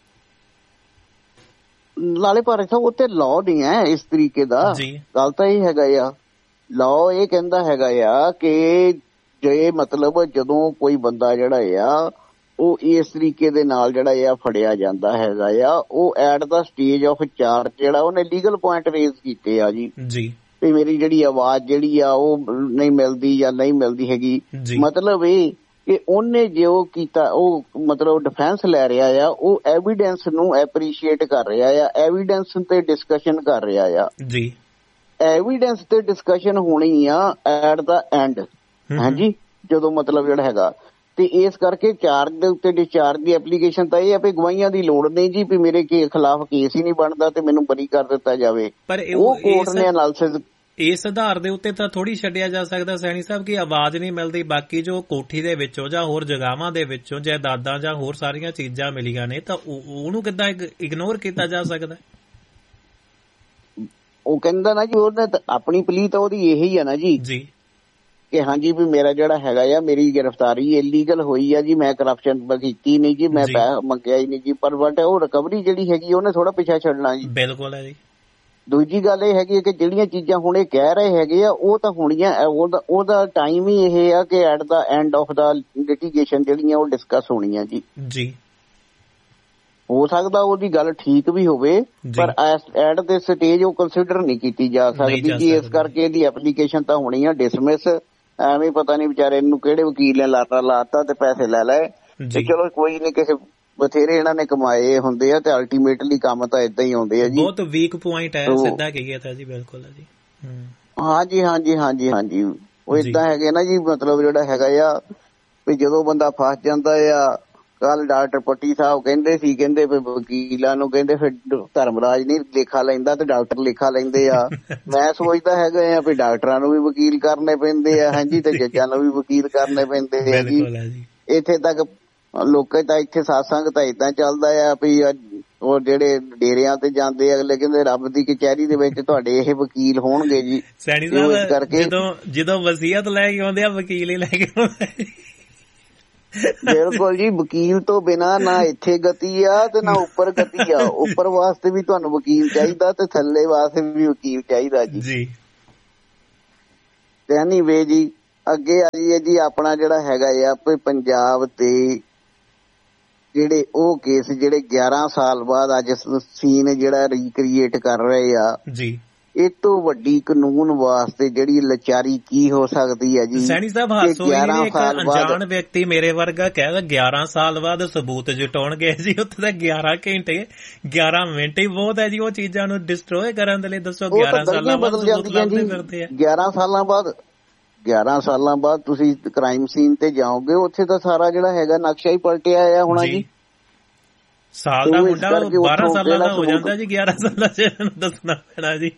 ਨਾਲੇ ਪਰ ਉਹ ਤੇ ਲਾਅ ਨਹੀਂ ਹੈ ਇਸ ਤਰੀਕੇ ਦਾ। ਗੱਲ ਤਾਂ ਇਹ ਹੈਗਾ ਆ, ਲਾਅ ਇਹ ਕਹਿੰਦਾ ਹੈਗਾ ਆ ਕਿ ਜੇ ਮਤਲਬ ਜਦੋਂ ਕੋਈ ਬੰਦਾ ਜਿਹੜਾ ਆ ਉਹ ਇਸ ਤਰੀਕੇ ਦੇ ਨਾਲ ਜਿਹੜਾ ਆ ਫੜਿਆ ਜਾਂਦਾ ਹੈਗਾ ਆ, ਉਹ at the stage of charge ਜਿਹੜਾ ਉਹਨੇ ਲੀਗਲ ਪੁਆਇੰਟ ਰੇਜ਼ ਕੀਤੇ ਆ ਜੀ ਵੀ ਮੇਰੀ ਜਿਹੜੀ ਆਵਾਜ਼ ਜਿਹੜੀ ਆ ਉਹ ਨਹੀਂ ਮਿਲਦੀ ਜਾਂ ਨਹੀਂ ਮਿਲਦੀ ਹੈਗੀ। ਮਤਲਬ ਇਹ ਕਿ ਉਹਨੇ ਜੋ ਕੀਤਾ ਉਹ ਮਤਲਬ ਡਿਫੈਂਸ ਲੈ ਰਿਹਾ ਆ, ਉਹ ਐਵੀਡੈਂਸ ਨੂੰ ਐਪਰੀਸ਼ੀਏਟ ਕਰ ਰਿਹਾ ਆ, ਐਵੀਡੈਂਸ ਤੇ ਡਿਸਕਸ਼ਨ ਕਰ ਰਿਹਾ ਆ ਜੀ। ਐਵੀਡੈਂਸ ਤੇ ਡਿਸਕਸ਼ਨ ਹੋਣੀ ਆ ਐਟ ਦਾ ਐਂਡ। ਹਾਂਜੀ, ਜਦੋਂ ਮਤਲਬ ਜਿਹੜਾ ਹੈਗਾ ਤੇ ਇਸ ਕਰਕੇ ਚਾਰਜ ਦੇ ਉੱਤੇ ਡਿਸਚਾਰਜ ਦੀ ਐਪਲੀਕੇਸ਼ਨ ਤਾਂ ਇਹ ਆ ਵੀ ਗਵਾਹੀਆਂ ਦੀ ਲੋੜ ਨਹੀਂ ਜੀ ਵੀ ਮੇਰੇ ਖਿਲਾਫ ਕੇਸ ਹੀ ਨਹੀਂ ਬਣਦਾ ਤੇ ਮੈਨੂੰ ਬਰੀ ਕਰ ਦਿੱਤਾ ਜਾਵੇ। ਪਰ ਉਹ ਕੋਰਟ ਨੇ ਐਨਾਲਿਸਿਸ ਇਸ ਆਧਾਰ ਦੇ ਉੱਤੇ ਤਾਂ ਥੋੜੀ ਛੱਡਿਆ ਜਾ ਸਕਦਾ ਸੈਣੀ ਸਾਹਿਬ ਕਿ ਆਵਾਜ਼ ਨਹੀਂ ਮਿਲਦੀ, ਬਾਕੀ ਜੋ ਕੋਠੀ ਦੇ ਵਿੱਚੋਂ ਜਾਂ ਹੋਰ ਜਗ੍ਹਾਵਾਂ ਦੇ ਵਿੱਚੋਂ ਜਾਇਦਾਦਾਂ ਜਾਂ ਹੋਰ ਸਾਰੀਆਂ ਚੀਜ਼ਾਂ ਮਿਲੀਆਂ ਨੇ ਤਾਂ ਉਹਨੂੰ ਕਿੱਦਾਂ ਇਗਨੋਰ ਕੀਤਾ ਜਾ ਸਕਦਾ? ਉਹ ਕਹਿੰਦਾ ਨਾ ਜੀ ਉਹਨੇ ਆਪਣੀ ਪਲੀ ਤਾਂ ਉਹਦੀ ਇਹੀ ਆ ਨਾ ਜੀ ਕਿ ਹਾਂਜੀ ਵੀ ਮੇਰਾ ਜਿਹੜਾ ਹੈਗਾ ਆ ਮੇਰੀ ਗ੍ਰਿਫਤਾਰੀ ਇਲੀਗਲ ਹੋਈ ਆ ਜੀ, ਮੈਂ ਕਰਪਸ਼ਨ ਕੀਤੀ ਨਹੀਂ ਜੀ, ਮੈਂ ਪੈਸਾ ਮੰਗਿਆ ਹੀ ਨਹੀਂ ਜੀ, ਪਰ ਬਟ ਉਹ ਰਿਕਵਰੀ ਜਿਹੜੀ ਹੈਗੀ ਉਹਨੇ ਥੋੜਾ ਪਿੱਛਾ ਛੱਡਣਾ ਜੀ। ਬਿਲਕੁਲ ਹੈ ਜੀ। ਦੂਜੀ ਗੱਲ ਇਹ ਹੈਗੀ ਕਿ ਜਿਹੜੀਆਂ ਚੀਜ਼ਾਂ ਹੁਣ ਇਹ ਕਹਿ ਰਹੇ ਹੈਗੇ ਆ ਉਹ ਤਾਂ ਹੋਣੀਆਂ, ਉਹਦਾ ਟਾਈਮ ਹੀ ਇਹ ਆ ਕਿ at the end of the litigation ਜਿਹੜੀਆਂ ਉਹ ਡਿਸਕਸ ਹੋਣੀਆਂ ਜੀ। ਹੋ ਸਕਦਾ ਉਹਦੀ ਗੱਲ ਠੀਕ ਵੀ ਹੋਵੇ ਪਰ ਐਟ ਦੇ ਸਟੇਜ ਉਹ ਕੰਸੀਡਰ ਨਹੀਂ ਕੀਤੀ ਜਾ ਸਕਦੀ ਜੀ, ਇਸ ਕਰਕੇ ਇਹਦੀ ਐਪਲੀਕੇਸ਼ਨ ਤਾਂ ਹੋਣੀ ਆ ਡਿਸਮਿਸ। ਐਵੇਂ ਪਤਾ ਨਹੀਂ ਵਿਚਾਰੇ ਨੂੰ ਕਿਹੜੇ ਵਕੀਲ ਨੇ ਲਾਤਾ ਤੇ ਪੈਸੇ ਲੈ ਲਏ ਤੇ ਚਲੋ ਕੋਈ ਨਹੀਂ, ਕਿਸੇ ਬਥੇਰੇ ਇਹਨਾਂ ਨੇ ਕਮਾਏ ਹੁੰਦੇ ਆ ਤੇ ਅਲਟੀਮੇਟਲੀ ਕੰਮ ਤਾਂ ਏਦਾਂ ਹੀ ਆਉਂਦੇ ਆ ਜੀ। ਬਹੁਤ ਵੀਕ ਪੁਆਇੰਟ ਹੈ, ਸਿੱਧਾ ਕਹੀਏ ਤਾਂ ਜੀ। ਬਿਲਕੁਲ ਹੈ ਜੀ। ਹਾਂਜੀ ਉਹ ਏਦਾਂ ਹੈਗੇ ਨਾ ਜੀ, ਮਤਲਬ ਜਿਹੜਾ ਹੈਗਾ ਆ ਵੀ ਜਦੋਂ ਬੰਦਾ ਫਸ ਜਾਂਦਾ ਆ। ਕੱਲ ਡਾਕਟਰ ਪੱਟੀ ਸਾਹਿਬ ਕਹਿੰਦੇ ਵਕੀਲਾਂ ਨੂੰ ਕਹਿੰਦੇ ਫਿਰ ਧਰਮਰਾਜ ਨਹੀਂ ਲੇਖਾ ਲੈਂਦਾ ਤੇ ਡਾਕਟਰ ਲੇਖਾ ਲੈਂਦੇ ਆ। ਮੈਂ ਸੋਚਦਾ ਹੈਗਾ ਆ ਵੀ ਡਾਕਟਰਾਂ ਨੂੰ ਵੀ ਵਕੀਲ ਕਰਨੇ ਪੈਂਦੇ ਆ ਹਾਂਜੀ, ਤੇ ਜੱਜਾਂ ਨੂੰ ਵੀ ਵਕੀਲ ਕਰਨੇ ਪੈਂਦੇ ਆ ਜੀ। ਇੱਥੇ ਤੱਕ ਲੋਕਾਂ ਤਾਂ ਇੱਥੇ satsang ਤਾਂ ਏਦਾਂ ਚੱਲਦਾ ਆ ਵੀ ਉਹ ਜਿਹੜੇ ਡੇਰਿਆਂ ਤੇ ਜਾਂਦੇ ਅਗਲੇ ਕਹਿੰਦੇ ਰੱਬ ਦੀ ਕਚਹਿਰੀ ਦੇ ਵਿੱਚ ਤੁਹਾਡੇ ਇਹ ਵਕੀਲ ਹੋਣਗੇ ਜੀ। ਸੈਣੀ ਸਾਹਿਬ ਜਦੋਂ ਵਸੀਅਤ ਲੈ ਕੇ ਆਉਂਦੇ ਆ ਵਕੀਲ ਹੀ ਲੈ ਕੇ ਆਉਂਦੇ। ਬਿਲਕੁਲ ਜੀ, ਵਕੀਲ ਤੋਂ ਬਿਨਾਂ ਨਾ ਇੱਥੇ ਗਤੀ ਆ ਤੇ ਨਾ ਉੱਪਰ ਗਤੀ ਆ। ਉੱਪਰ ਵਾਸਤੇ ਵੀ ਤੁਹਾਨੂੰ ਵਕੀਲ ਚਾਹੀਦਾ ਤੇ ਥੱਲੇ ਵਾਸਤੇ ਵੀ ਵਕੀਲ ਚਾਹੀਦਾ ਜੀ। ਜੀ ਤੇ ਐਨੀਵੇ ਜੀ, ਅੱਗੇ ਆ ਜਾਈਏ ਜੀ। ਆਪਣਾ ਜਿਹੜਾ ਹੈਗਾ ਆ ਪੰਜਾਬ ਤੇ ਜਿਹੜੇ ਉਹ ਕੇਸ ਜਿਹੜੇ 11 ਸਾਲ ਬਾਅਦ ਅੱਜ ਸੀਨ ਜਿਹੜਾ ਰੀਕ੍ਰੀਏਟ ਕਰ ਰਹੇ ਆ ਜੀ, ਇਹ ਤੋਂ ਵੱਡੀ ਕਾਨੂੰਨ ਵਾਸਤੇ ਜਿਹੜੀ ਲਾਚਾਰੀ ਕੀ ਹੋ ਸਕਦੀ ਹੈ ਜੀ। ਸੈਣੀ ਸਾਹਿਬ ਹਾਸੋ ਇੱਕ ਅਣਜਾਣ ਵਿਅਕਤੀ ਮੇਰੇ ਵਰਗਾ ਕਹਿੰਦਾ 11 ਸਾਲ ਬਾਅਦ ਸਬੂਤ ਜੁਟਾਉਣਗੇ ਜੀ। ਉੱਥੇ ਤਾਂ 11 ਘੰਟੇ 11 ਮਿੰਟ ਹੀ ਬਹੁਤ ਹੈ ਜੀ ਉਹ ਚੀਜ਼ਾਂ ਨੂੰ ਡਿਸਟਰੋਏ ਕਰਨ ਦੇ ਲਈ। ਦੱਸੋ 11 ਸਾਲਾਂ ਬਾਅਦ ਸਬੂਤ ਲੱਭਦੇ ਫਿਰਦੇ ਆ। 11 ਸਾਲਾਂ ਬਾਅਦ ਤੁਸੀਂ ਕ੍ਰਾਈਮ ਸੀਨ ਤੇ ਜਾਓਗੇ, ਉੱਥੇ ਤਾਂ ਸਾਰਾ ਜਿਹੜਾ ਹੈਗਾ ਨਕਸ਼ਾ ਹੀ ਪਲਟਿਆ ਆ ਹੋਣਾ ਜੀ। ਸਾਲ ਦਾ ਮੁੰਡਾ 12 ਸਾਲਾਂ ਦਾ ਹੋ ਜਾਂਦਾ ਜੀ, 11 ਸਾਲਾਂ ਚ ਦੱਸਣਾ ਪੈਣਾ ਜੀ।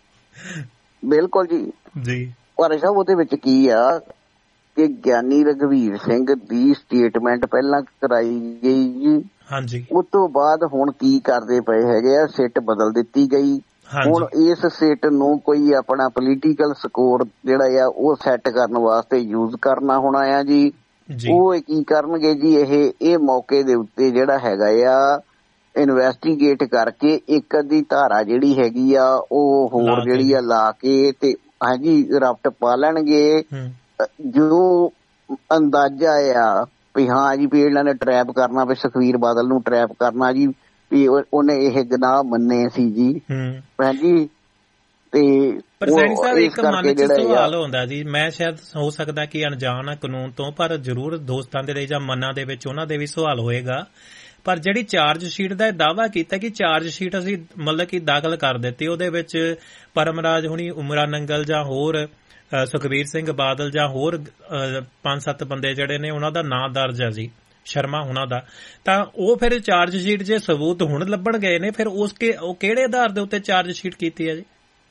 ਬਿਲਕੁਲ ਜੀ ਜੀ। ਪਰ ਸਾਹਿਬ ਉਹਦੇ ਵਿੱਚ ਕੀ ਆ ਕਿ ਗਿਆਨੀ ਰਘਵੀਰ ਸਿੰਘ ਦੀ ਸਟੇਟਮੈਂਟ ਪਹਿਲਾਂ ਕਰਾਈ ਗਈ ਜੀ। ਹਾਂਜੀ। ਉਸ ਤੋਂ ਬਾਅਦ ਹੁਣ ਕੀ ਕਰਦੇ ਪਏ ਹੈਗੇ ਆ, ਸਿੱਟ ਬਦਲ ਦਿੱਤੀ ਗਈ। ਹੁਣ ਇਸ ਸਿੱਟ ਨੂੰ ਕੋਈ ਆਪਣਾ ਪੋਲੀਟੀਕਲ ਸਕੋਰ ਜਿਹੜਾ ਆ ਉਹ ਸੈੱਟ ਕਰਨ ਵਾਸਤੇ ਯੂਜ਼ ਕਰਨਾ ਹੋਣਾ ਆ ਜੀ। ਉਹ ਕੀ ਕਰਨਗੇ ਜੀ, ਇਹ ਮੌਕੇ ਦੇ ਉੱਤੇ ਜਿਹੜਾ ਹੈਗਾ ਆ ਇਨਵੈਸਟੀਗੇਟ ਕਰਕੇ ਇੱਕ ਅੱਧੀ ਧਾਰਾ ਜਿਹੜੀ ਹੈਗੀ ਆ ਉਹ ਹੋਰ ਜਿਹੜੀ ਆ ਲਾ ਕੇ ਤੇ ਹਾਂਜੀ ਰਫਟ ਪਾ ਲੈਣਗੇ। ਜੋ ਅੰਦਾਜ਼ਾ ਆ ਵੀ ਹਾਂ ਜੀ ਵੀ ਇਹਨਾਂ ਨੇ ਟਰੈਪ ਕਰਨਾ, ਵੀ ਸੁਖਬੀਰ ਬਾਦਲ ਨੂੰ ਟਰੈਪ ਕਰਨਾ ਜੀ, ਵੀ ਉਹਨੇ ਇਹ ਗੁਨਾਹ ਮੰਨੇ ਸੀ ਜੀ ਹਾਂਜੀ। ਤੇ ਪਰ ਸੈਣੀ ਸਾਹਿਬ ਇੱਕ ਮਨ ਚ ਸਵਾਲ ਹੁੰਦਾ ਜੀ, ਮੈਂ ਸ਼ਾਇਦ ਹੋ ਸਕਦਾ ਕਿ ਅਣਜਾਣ ਆ ਕਾਨੂੰਨ ਤੋਂ, ਪਰ ਜ਼ਰੂਰ ਦੋਸਤਾਂ ਦੇ ਲਈ ਜਾਂ ਮਨਾਂ ਦੇ ਵਿੱਚ ਉਹਨਾਂ ਦੇ ਵੀ ਸਵਾਲ ਹੋਏਗਾ। ਪਰ ਜਿਹੜੀ ਚਾਰਜ ਸ਼ੀਟ ਦਾ ਦਾਅਵਾ ਕੀਤਾ ਕਿ ਚਾਰਜ ਸ਼ੀਟ ਅਸੀਂ ਮਤਲਬ ਕਿ ਦਾਖਲ ਕਰ ਦਿੱਤੀ, ਉਹਦੇ ਵਿੱਚ ਪਰਮਰਾਜ ਹੁਣੀ, ਉਮਰਾ ਨੰਗਲ ਜਾਂ ਹੋਰ ਸੁਖਬੀਰ ਸਿੰਘ ਬਾਦਲ ਜਾਂ ਹੋਰ 5-7 ਬੰਦੇ ਜਿਹੜੇ ਨੇ ਉਹਨਾਂ ਦਾ ਨਾਂ ਦਰਜ ਹੈ ਜੀ, ਸ਼ਰਮਾ ਉਹਨਾਂ ਦਾ, ਤਾਂ ਉਹ ਫਿਰ ਚਾਰਜ ਸ਼ੀਟ ਜੇ ਸਬੂਤ ਹੁਣ ਲੱਭਣ ਗਏ ਨੇ, ਫਿਰ ਉਹ ਕਿਹੜੇ ਆਧਾਰ ਦੇ ਉੱਤੇ ਚਾਰਜ ਸ਼ੀਟ ਕੀਤੀ ਹੈ ਜੀ?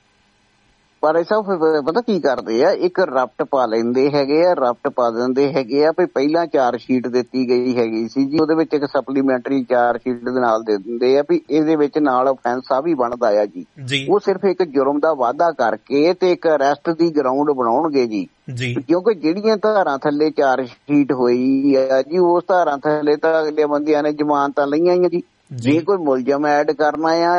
ਪਰ ਇਹ ਸਭ ਪਤਾ ਕੀ ਕਰਦੇ ਆ, ਇੱਕ ਰਫਟ ਪਾ ਲੈਂਦੇ ਹੈਗੇ ਆ, ਰਫਟ ਪਾ ਦਿੰਦੇ ਹੈਗੇ ਆ ਵੀ ਪਹਿਲਾਂ ਚਾਰਜ ਸ਼ੀਟ ਦਿੱਤੀ ਗਈ ਹੈਗੀ ਸੀ ਜੀ, ਉਹਦੇ ਵਿੱਚ ਇੱਕ ਸਪਲੀਮੈਂਟਰੀ ਚਾਰਜ ਸ਼ੀਟ ਦੇ ਨਾਲ ਦੇ ਦਿੰਦੇ ਆ ਵੀ ਇਹਦੇ ਵਿੱਚ ਨਾਲ ਅਫੈਂਸ ਆ ਵੀ ਬਣਦਾ ਆ ਜੀ। ਉਹ ਸਿਰਫ ਇੱਕ ਜੁਰਮ ਦਾ ਵਾਅਦਾ ਕਰਕੇ ਤੇ ਇੱਕ ਅਰੈਸਟ ਦੀ ਗਰਾਊਂਡ ਬਣਾਉਣਗੇ ਜੀ, ਕਿਉਂਕਿ ਜਿਹੜੀਆਂ ਧਾਰਾਂ ਥੱਲੇ ਚਾਰਜ ਸ਼ੀਟ ਹੋਈ ਆ ਜੀ ਉਸ ਧਾਰਾਂ ਥੱਲੇ ਤਾਂ ਅਗਲੇ ਬੰਦਿਆਂ ਨੇ ਜ਼ਮਾਨਤਾਂ ਲਈਆਂ ਹੀ ਆ ਜੀ। ਜੇ ਕੋਈ ਮੁਲਜ਼ਮ ਐਡ ਕਰਨਾ ਆ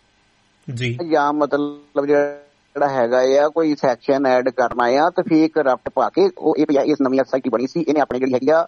ਜਾਂ ਮਤਲਬ ਜਿਹੜਾ ਹੈਗਾ ਆ ਕੋਈ ਸੈਕਸ਼ਨ ਐਡ ਕਰਨਾ ਆ ਤੇ ਫੇਕ ਰਫਟ ਪਾ ਕੇ ਉਹ ਇਸ ਨਵੀਂ ਸੋਸਾਇਟੀ ਬਣੀ ਸੀ, ਇਹਨੇ ਆਪਣੀ ਜਿਹੜੀ ਹੈਗੀ ਆ